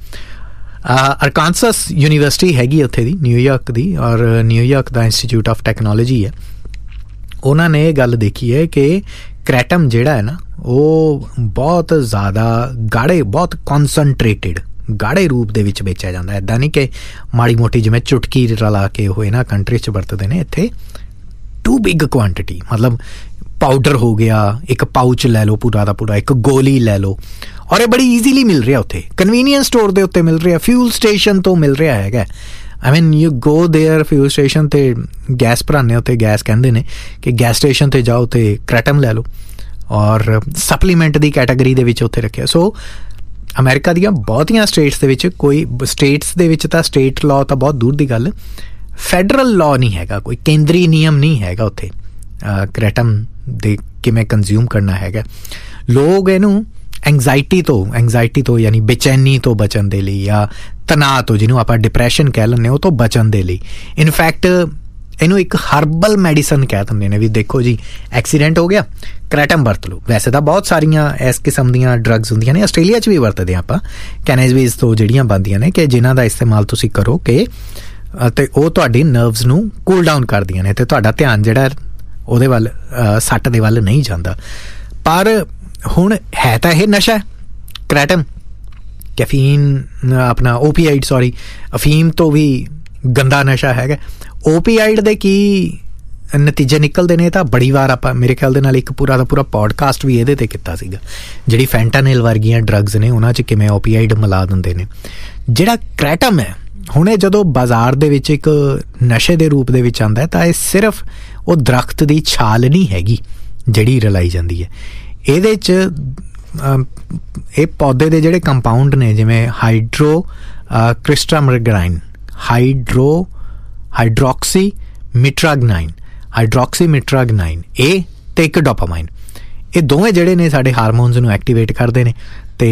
ਅਰਕਾਨਸਸ ਯੂਨੀਵਰਸਿਟੀ ਹੈਗੀ ਉੱਥੇ ਦੀ, ਨਿਊਯਾਰਕ ਦੀ, ਔਰ New York the institute of technology ਹੈ, ਉਹਨਾਂ ਨੇ ਇਹ ਗੱਲ ਦੇਖੀ ਹੈ ਕਿ ਕ੍ਰੈਟਮ ਜਿਹੜਾ ਹੈ ਨਾ ਉਹ ਬਹੁਤ ਜ਼ਿਆਦਾ ਗਾੜੇ, ਬਹੁਤ ਕੌਨਸਨਟ੍ਰੇਟਿਡ ਗਾੜੇ ਰੂਪ ਦੇ ਵਿੱਚ ਵੇਚਿਆ ਜਾਂਦਾ। ਇੱਦਾਂ ਨਹੀਂ ਕਿ ਮਾੜੀ ਮੋਟੀ ਜਿਵੇਂ ਚੁਟਕੀ ਰਲਾ ਕੇ ਉਹ ਇਹਨਾਂ ਕੰਟਰੀ 'ਚ ਵਰਤਦੇ ਨੇ, ਇੱਥੇ ਟੂ ਬਿਗ ਕੁਆਂਟਿਟੀ, ਮਤਲਬ ਪਾਊਡਰ ਹੋ ਗਿਆ, ਇੱਕ ਪਾਊਚ ਲੈ ਲਓ ਪੂਰਾ ਦਾ ਪੂਰਾ, ਇੱਕ ਗੋਲੀ ਲੈ ਲਓ, ਔਰ ਇਹ ਬੜੀ ਈਜ਼ੀਲੀ ਮਿਲ ਰਿਹਾ ਉੱਥੇ, ਕਨਵੀਨੀਅੰਸ ਸਟੋਰ ਦੇ ਉੱਤੇ ਮਿਲ ਰਿਹਾ, ਫਿਊਲ ਸਟੇਸ਼ਨ ਤੋਂ ਮਿਲ ਰਿਹਾ ਹੈਗਾ। ਆਈ ਮੀਨ you go there, fuel station 'ਤੇ ਗੈਸ ਭਰਾਉਂਦੇ, ਉੱਥੇ ਗੈਸ ਕਹਿੰਦੇ ਨੇ ਕਿ ਗੈਸ ਸਟੇਸ਼ਨ 'ਤੇ ਜਾਓ ਅਤੇ ਕ੍ਰੈਟਮ ਲੈ ਲਓ, ਔਰ ਸਪਲੀਮੈਂਟ ਦੀ ਕੈਟਾਗਰੀ ਦੇ ਵਿੱਚ ਉੱਥੇ ਰੱਖਿਆ। ਸੋ ਅਮਰੀਕਾ ਦੀਆਂ ਬਹੁਤੀਆਂ ਸਟੇਟਸ ਦੇ ਵਿੱਚ, ਕੋਈ ਸਟੇਟਸ ਦੇ ਵਿੱਚ ਤਾਂ ਸਟੇਟ ਲਾਅ ਤਾਂ ਬਹੁਤ ਦੂਰ ਦੀ ਗੱਲ, ਫੈਡਰਲ ਲਾਅ ਨਹੀਂ ਹੈਗਾ, ਕੋਈ ਕੇਂਦਰੀ ਨਿਯਮ ਨਹੀਂ ਹੈਗਾ ਉੱਥੇ ਕ੍ਰੈਟਮ ਦੇ ਕਿਵੇਂ ਕੰਜ਼ਿਊਮ ਕਰਨਾ ਹੈਗਾ। ਲੋਕ ਇਹਨੂੰ ਐਂਗਜ਼ਾਇਟੀ ਤੋਂ ਯਾਨੀ ਬੇਚੈਨੀ ਤੋਂ ਬਚਣ ਦੇ ਲਈ, ਜਾਂ ਤਣਾਅ ਤੋਂ, ਜਿਹਨੂੰ ਆਪਾਂ ਡਿਪਰੈਸ਼ਨ ਕਹਿ ਲੈਂਦੇ, ਉਹ ਤੋਂ ਬਚਣ ਦੇ ਲਈ, ਇਨਫੈਕਟ ਇਹਨੂੰ ਇੱਕ ਹਰਬਲ ਮੈਡੀਸਨ ਕਹਿ ਦਿੰਦੇ ਨੇ ਵੀ ਦੇਖੋ ਜੀ ਐਕਸੀਡੈਂਟ ਹੋ ਗਿਆ, ਕ੍ਰੈਟਮ ਵਰਤ ਲਓ। ਵੈਸੇ ਤਾਂ ਬਹੁਤ ਸਾਰੀਆਂ ਇਸ ਕਿਸਮ ਦੀਆਂ ਡਰੱਗਸ ਹੁੰਦੀਆਂ ਨੇ, ਆਸਟ੍ਰੇਲੀਆ 'ਚ ਵੀ ਵਰਤਦੇ ਆਪਾਂ, ਕੈਨੇਬਿਸ ਤੋਂ ਜਿਹੜੀਆਂ ਬਣਦੀਆਂ ਨੇ, ਕਿ ਜਿਨ੍ਹਾਂ ਦਾ ਇਸਤੇਮਾਲ ਤੁਸੀਂ ਕਰੋ ਕਿ ਅਤੇ ਉਹ ਤੁਹਾਡੀ ਨਰਵਸ ਨੂੰ ਕੂਲ ਡਾਊਨ ਕਰਦੀਆਂ ਨੇ ਅਤੇ ਤੁਹਾਡਾ ਧਿਆਨ ਜਿਹੜਾ ਉਹਦੇ ਵੱਲ, ਸੱਟ ਦੇ ਵੱਲ ਨਹੀਂ ਜਾਂਦਾ। ਪਰ ਹੁਣ ਹੈ ਤਾਂ ਇਹ ਨਸ਼ਾ ਕ੍ਰੈਟਮ, ਕੈਫੀਨ, ਆਪਣਾ ਅਫੀਮ ਤੋਂ ਵੀ ਗੰਦਾ ਨਸ਼ਾ ਹੈਗਾ। ਓਪੀਆਈਡ ਦੇ ਕੀ ਨਤੀਜੇ ਨਿਕਲਦੇ ਨੇ ਤਾਂ ਬੜੀ ਵਾਰ ਆਪਾਂ ਮੇਰੇ ਖਿਆਲ ਦੇ ਨਾਲ ਇੱਕ ਪੂਰਾ ਦਾ ਪੂਰਾ ਪੋਡਕਾਸਟ ਵੀ ਇਹਦੇ 'ਤੇ ਕੀਤਾ ਸੀਗਾ, ਜਿਹੜੀ ਫੈਂਟਾਨਿਲ ਵਰਗੀਆਂ ਡਰੱਗਸ ਨੇ ਉਹਨਾਂ 'ਚ ਕਿਵੇਂ ਓਪੀਆਈਡ ਮਿਲਾ ਦਿੰਦੇ ਨੇ। ਜਿਹੜਾ ਕ੍ਰੈਟਮ ਹੈ ਹੁਣ ਇਹ ਜਦੋਂ ਬਾਜ਼ਾਰ ਦੇ ਵਿੱਚ ਇੱਕ ਨਸ਼ੇ ਦੇ ਰੂਪ ਦੇ ਵਿੱਚ ਆਉਂਦਾ ਤਾਂ ਇਹ ਸਿਰਫ ਉਹ ਦਰਖਤ ਦੀ ਛਾਲ ਨਹੀਂ ਹੈਗੀ ਜਿਹੜੀ ਰਲਾਈ ਜਾਂਦੀ ਹੈ, ਇਹਦੇ 'ਚ ਇਹ ਪੌਦੇ ਦੇ ਜਿਹੜੇ ਕੰਪਾਊਂਡ ਨੇ ਜਿਵੇਂ ਹਾਈਡਰੋਕ੍ਰਿਸਟਾਮਾਗਨਾਈਨ, ਹਾਈਡਰੋਕਸੀਮਿਟ੍ਰਾਗਨਾਈਨ ਇਹ ਤੇ ਇੱਕ ਡੋਪਾਮਾਈਨ, ਇਹ ਦੋਵੇਂ ਜਿਹੜੇ ਨੇ ਸਾਡੇ ਹਾਰਮੋਨਸ ਨੂੰ ਐਕਟੀਵੇਟ ਕਰਦੇ ਨੇ ਤੇ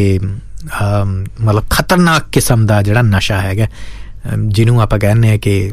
ਮਤਲਬ ਖਤਰਨਾਕ ਕਿਸਮ ਦਾ ਜਿਹੜਾ ਨਸ਼ਾ ਹੈਗਾ ਜਿਹਨੂੰ ਆਪਾਂ ਕਹਿੰਦੇ ਹਾਂ ਕਿ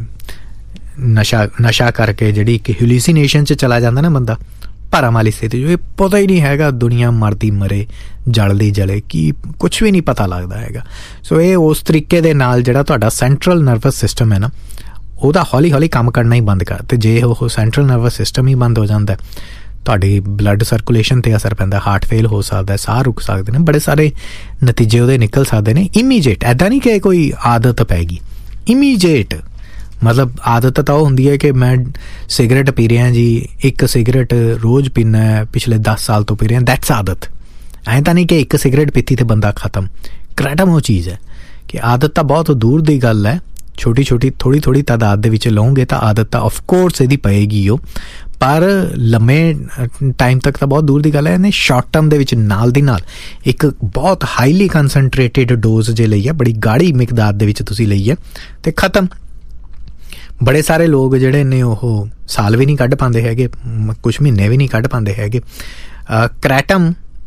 ਨਸ਼ਾ ਕਰਕੇ ਜਿਹੜੀ ਇੱਕ ਹੈਲੂਸੀਨੇਸ਼ਨ 'ਚ ਚਲਾ ਜਾਂਦਾ ਨਾ ਬੰਦਾ, ਭਰਮ ਵਾਲੀ ਸਥਿਤੀ, ਜੋ ਇਹ ਪਤਾ ਹੀ ਨਹੀਂ ਹੈਗਾ ਦੁਨੀਆ ਮਰਦੀ ਮਰੇ ਜਲਦੀ ਜਲੇ ਕੀ ਕੁਛ ਵੀ ਨਹੀਂ ਪਤਾ ਲੱਗਦਾ ਹੈਗਾ। ਸੋ ਇਹ ਉਸ ਤਰੀਕੇ ਦੇ ਨਾਲ ਜਿਹੜਾ ਤੁਹਾਡਾ ਸੈਂਟਰਲ ਨਰਵਸ ਸਿਸਟਮ ਹੈ ਨਾ ਉਹਦਾ ਹੌਲੀ ਹੌਲੀ ਕੰਮ ਕਰਨਾ ਹੀ ਬੰਦ ਕਰ, ਅਤੇ ਜੇ ਉਹ ਸੈਂਟਰਲ ਨਰਵਸ ਸਿਸਟਮ ਹੀ ਬੰਦ ਹੋ ਜਾਂਦਾ ਤੁਹਾਡੀ ਬਲੱਡ ਸਰਕੂਲੇਸ਼ਨ 'ਤੇ ਅਸਰ ਪੈਂਦਾ, ਹਾਰਟ ਫੇਲ ਹੋ ਸਕਦਾ, ਸਾਹ ਰੁਕ ਸਕਦੇ ਨੇ, ਬੜੇ ਸਾਰੇ ਨਤੀਜੇ ਉਹਦੇ ਨਿਕਲ ਸਕਦੇ ਨੇ ਇਮੀਡੀਏਟ। ਇੱਦਾਂ ਨਹੀਂ ਕਿ ਕੋਈ ਆਦਤ ਪੈ ਗਈ, ਇਮੀਡੀਏਟ ਮਤਲਬ ਆਦਤ ਤਾਂ ਉਹ ਹੁੰਦੀ ਹੈ ਕਿ ਮੈਂ ਸਿਗਰਟ ਪੀ ਰਿਹਾ ਜੀ, ਇੱਕ ਸਿਗਰਟ ਰੋਜ਼ ਪੀਨਾ ਪਿਛਲੇ 10 ਸਾਲ ਤੋਂ ਪੀ ਰਿਹਾ, ਦੈਟਸ ਆਦਤ। ਐਂ ਤਾਂ ਨਹੀਂ ਕਿ ਇੱਕ ਸਿਗਰਟ ਪੀਤੀ ਤੇ ਬੰਦਾ ਖਤਮ। ਕ੍ਰੈਟਮ ਉਹ ਚੀਜ਼ ਹੈ ਕਿ ਆਦਤ ਤਾਂ ਬਹੁਤ ਦੂਰ ਦੀ ਗੱਲ ਹੈ, ਛੋਟੀ ਛੋਟੀ ਥੋੜ੍ਹੀ ਤਾਦਾਦ ਦੇ ਵਿੱਚ ਲਓਗੇ ਤਾਂ ਆਦਤ ਤਾਂ ਆਫਕੋਰਸ ਇਹਦੀ ਪਏਗੀ ਉਹ, ਪਰ ਲੰਮੇ ਟਾਈਮ ਤੱਕ ਤਾਂ ਬਹੁਤ ਦੂਰ ਦੀ ਗੱਲ ਹੈ। ਇਹਨੇ ਸ਼ਾਰਟ ਟਰਮ ਦੇ ਵਿੱਚ ਨਾਲ ਦੀ ਨਾਲ ਇੱਕ ਬਹੁਤ ਹਾਈਲੀ ਕੰਸਨਟਰੇਟਿਡ ਡੋਜ਼ ਜੇ ਲਈ ਹੈ, ਬੜੀ ਗਾੜੀ ਮਿਕਦਾਰ ਦੇ ਵਿੱਚ ਤੁਸੀਂ ਲਈ ਹੈ ਤੇ ਖਤਮ। ਬੜੇ ਸਾਰੇ ਲੋਕ ਜਿਹੜੇ ਨੇ ਉਹ ਸਾਲ ਵੀ ਨਹੀਂ ਕੱਢ ਪਾਉਂਦੇ ਹੈਗੇ, ਕੁਛ ਮਹੀਨੇ ਵੀ ਨਹੀਂ ਕੱਢ ਪਾਉਂਦੇ ਹੈਗੇ। ਕ੍ਰੈਟਮ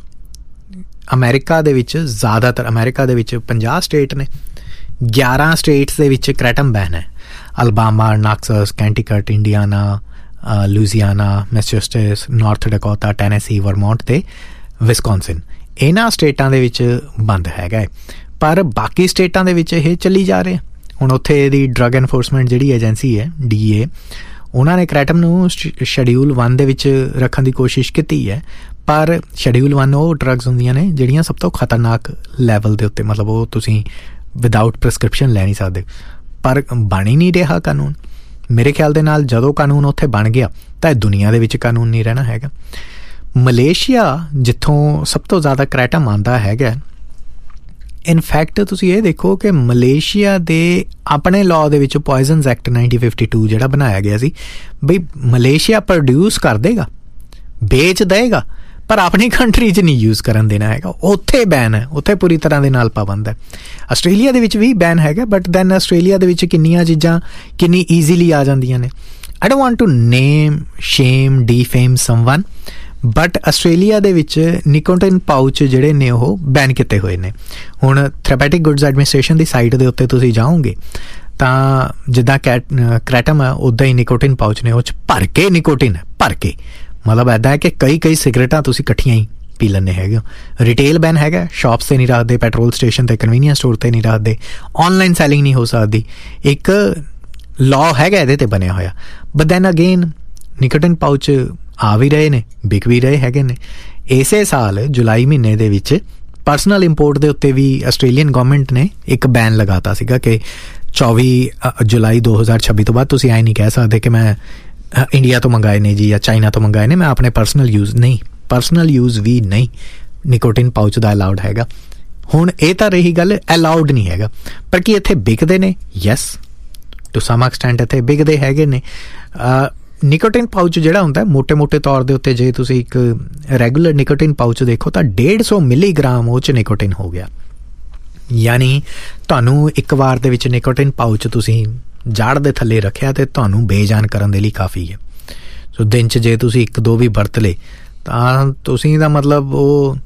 ਅਮਰੀਕਾ ਦੇ ਵਿੱਚ ਜ਼ਿਆਦਾਤਰ, ਅਮਰੀਕਾ ਦੇ ਵਿੱਚ 50 ਸਟੇਟ ਨੇ, 11 ਸਟੇਟਸ ਦੇ ਵਿੱਚ ਕ੍ਰੈਟਮ ਬੈਨ ਹੈ। Alabama, ਨਾਕਸਸ, ਕੈਂਟੀਕਟ, Indiana, ਲੂਜ਼ੀਆਨਾ, ਮੈਸੇਚੁਸੇਟਸ, north Dakota, Tennessee, Vermont ਤੇ ਵਿਸਕੌਨਸਿਨ, ਇਹਨਾਂ ਸਟੇਟਾਂ ਦੇ ਵਿੱਚ ਬੰਦ ਹੈਗਾ ਹੈ, ਪਰ ਬਾਕੀ ਸਟੇਟਾਂ ਦੇ ਵਿੱਚ ਇਹ ਚੱਲੀ ਜਾ ਰਿਹਾ। ਹੁਣ ਉੱਥੇ ਇਹਦੀ ਡਰੱਗ ਐਨਫੋਰਸਮੈਂਟ ਜਿਹੜੀ ਏਜੰਸੀ ਹੈ DEA, ਉਹਨਾਂ ਨੇ ਕ੍ਰੈਟਮ ਨੂੰ ਸ਼ਡਿਊਲ 1 ਦੇ ਵਿੱਚ ਰੱਖਣ ਦੀ ਕੋਸ਼ਿਸ਼ ਕੀਤੀ ਹੈ, ਪਰ ਸ਼ਡਿਊਲ 1 ਉਹ ਡਰੱਗਸ ਹੁੰਦੀਆਂ ਨੇ ਜਿਹੜੀਆਂ ਸਭ ਤੋਂ ਖਤਰਨਾਕ ਲੈਵਲ ਦੇ ਉੱਤੇ, ਮਤਲਬ ਉਹ ਤੁਸੀਂ ਵਿਦਆਊਟ ਪ੍ਰਿਸਕ੍ਰਿਪਸ਼ਨ ਲੈ ਨਹੀਂ ਸਕਦੇ, ਪਰ ਬਣ ਹੀ ਨਹੀਂ ਰਿਹਾ ਕਾਨੂੰਨ। ਮੇਰੇ ਖਿਆਲ ਦੇ ਨਾਲ ਜਦੋਂ ਕਾਨੂੰਨ ਉੱਥੇ ਬਣ ਗਿਆ ਤਾਂ ਇਹ ਦੁਨੀਆ ਦੇ ਵਿੱਚ ਕਾਨੂੰਨ ਨਹੀਂ ਰਹਿਣਾ ਹੈਗਾ। ਮਲੇਸ਼ੀਆ ਜਿੱਥੋਂ ਸਭ ਤੋਂ ਜ਼ਿਆਦਾ ਕ੍ਰੈਟਮ ਆਉਂਦਾ ਹੈਗਾ, ਇਨਫੈਕਟ ਤੁਸੀਂ ਇਹ ਦੇਖੋ ਕਿ ਮਲੇਸ਼ੀਆ ਦੇ ਆਪਣੇ ਲਾਅ ਦੇ ਵਿੱਚ ਪੋਇਜ਼ਨਸ ਐਕਟ 1952 ਜਿਹੜਾ ਬਣਾਇਆ ਗਿਆ ਸੀ, ਬਈ ਮਲੇਸ਼ੀਆ ਪ੍ਰੋਡਿਊਸ ਕਰ ਦੇਗਾ, ਵੇਚ ਦੇਗਾ, ਪਰ ਆਪਣੀ ਕੰਟਰੀ 'ਚ ਨਹੀਂ ਯੂਜ਼ ਕਰਨ ਦੇਣਾ ਹੈਗਾ। ਉੱਥੇ ਬੈਨ ਹੈ, ਉੱਥੇ ਪੂਰੀ ਤਰ੍ਹਾਂ ਦੇ ਨਾਲ ਪਾਬੰਦ ਹੈ। ਆਸਟ੍ਰੇਲੀਆ ਦੇ ਵਿੱਚ ਵੀ ਬੈਨ ਹੈਗਾ, ਬਟ ਦੈਨ ਆਸਟ੍ਰੇਲੀਆ ਦੇ ਵਿੱਚ ਕਿੰਨੀਆਂ ਚੀਜ਼ਾਂ ਕਿੰਨੀ ਈਜ਼ੀਲੀ ਆ ਜਾਂਦੀਆਂ ਨੇ। I don't want to name, shame, defame someone, but Australia ਦੇ ਵਿੱਚ ਨਿਕੋਟਿਨ ਪਾਊਚ ਜਿਹੜੇ ਨੇ ਉਹ ਬੈਨ ਕੀਤੇ ਹੋਏ ਨੇ। ਹੁਣ ਥੈਰੇਪੈਟਿਕ ਗੁੱਡਸ ਐਡਮਿਨਿਸਟ੍ਰੇਸ਼ਨ ਦੀ ਸਾਈਟ ਦੇ ਉੱਤੇ ਤੁਸੀਂ ਜਾਓਗੇ ਤਾਂ ਜਿੱਦਾਂ ਕ੍ਰੈਟਮ ਹੈ ਉੱਦਾਂ ਹੀ ਨਿਕੋਟਿਨ ਪਾਊਚ ਨੇ, ਉਹ 'ਚ ਭਰ ਕੇ ਨਿਕੋਟਿਨ ਹੈ, ਭਰ ਕੇ, ਮਤਲਬ ਇੱਦਾਂ ਹੈ ਕਿ ਕਈ ਸਿਗਰਟਾਂ ਤੁਸੀਂ ਇਕੱਠੀਆਂ ਹੀ ਪੀ ਲੈਂਦੇ ਹੈਗੇ ਹੋ। ਰਿਟੇਲ ਬੈਨ ਹੈਗਾ, ਸ਼ਾਪਸ 'ਤੇ ਨਹੀਂ ਰੱਖਦੇ, ਪੈਟਰੋਲ ਸਟੇਸ਼ਨ 'ਤੇ, ਕਨਵੀਨੀਅੰਸ ਸਟੋਰ 'ਤੇ ਨਹੀਂ ਰੱਖਦੇ, ਔਨਲਾਈਨ ਸੈਲਿੰਗ ਨਹੀਂ ਹੋ ਸਕਦੀ, ਇੱਕ ਲਾਅ ਹੈਗਾ ਇਹਦੇ 'ਤੇ ਬਣਿਆ ਹੋਇਆ। But then again nicotine pouch ਆ ਵੀ ਰਹੇ ਨੇ, ਵਿਕ ਵੀ ਰਹੇ ਹੈਗੇ ਨੇ। ਇਸੇ ਸਾਲ ਜੁਲਾਈ ਮਹੀਨੇ ਦੇ ਵਿੱਚ ਪਰਸਨਲ ਇੰਪੋਰਟ ਦੇ ਉੱਤੇ ਵੀ ਆਸਟ੍ਰੇਲੀਅਨ ਗਵਰਨਮੈਂਟ ਨੇ ਇੱਕ ਬੈਨ ਲਗਾਤਾ ਸੀਗਾ ਕਿ 24 ਜੁਲਾਈ 2026 ਤੋਂ ਬਾਅਦ ਤੁਸੀਂ ਐਂ ਨਹੀਂ ਕਹਿ ਸਕਦੇ ਕਿ ਮੈਂ ਇੰਡੀਆ ਤੋਂ ਮੰਗਾਏ ਨੇ ਜੀ ਜਾਂ ਚਾਈਨਾ ਤੋਂ ਮੰਗਾਏ ਨੇ, ਮੈਂ ਆਪਣੇ ਪਰਸਨਲ ਯੂਜ਼ ਵੀ ਨਹੀਂ ਨਿਕੋਟਿਨ ਪਾਊਚ ਦਾ ਅਲਾਉਡ ਹੈਗਾ। ਹੁਣ ਇਹ ਤਾਂ ਰਹੀ ਗੱਲ ਅਲਾਉਡ ਨਹੀਂ ਹੈਗਾ, ਪਰ ਕੀ ਇੱਥੇ ਵਿਕਦੇ ਨੇ? ਯੈਸ, ਟੂ ਸਮ ਐਕਸਟੈਂਟ ਇੱਥੇ ਵਿਕਦੇ ਹੈਗੇ ਨੇ। ਨਿਕੋਟਿਨ ਪਾਊਚ ਜਿਹੜਾ ਹੁੰਦਾ ਮੋਟੇ ਤੌਰ ਦੇ ਉੱਤੇ, ਜੇ ਤੁਸੀਂ ਇੱਕ ਰੈਗੂਲਰ ਨਿਕੋਟਿਨ ਪਾਊਚ ਦੇਖੋ ਤਾਂ 150 ਮਿਲੀਗ੍ਰਾਮ ਉਹ 'ਚ ਨਿਕੋਟਿਨ ਹੋ ਗਿਆ। ਯਾਨੀ ਤੁਹਾਨੂੰ ਇੱਕ ਵਾਰ ਦੇ ਵਿੱਚ ਨਿਕੋਟਿਨ ਪਾਊਚ ਤੁਸੀਂ ਜੜ ਦੇ ਥੱਲੇ ਰੱਖਿਆ ਤੇ ਤੁਹਾਨੂੰ ਬੇਜਾਨ ਕਰਨ ਦੇ ਲਈ ਕਾਫੀ ਹੈ। ਸੋ ਦਿਨ 'ਚ ਜੇ ਤੁਸੀਂ 1-2 ਵੀ ਵਰਤ ਲਏ ਤਾਂ ਤੁਸੀਂ ਦਾ ਮਤਲਬ ਉਹ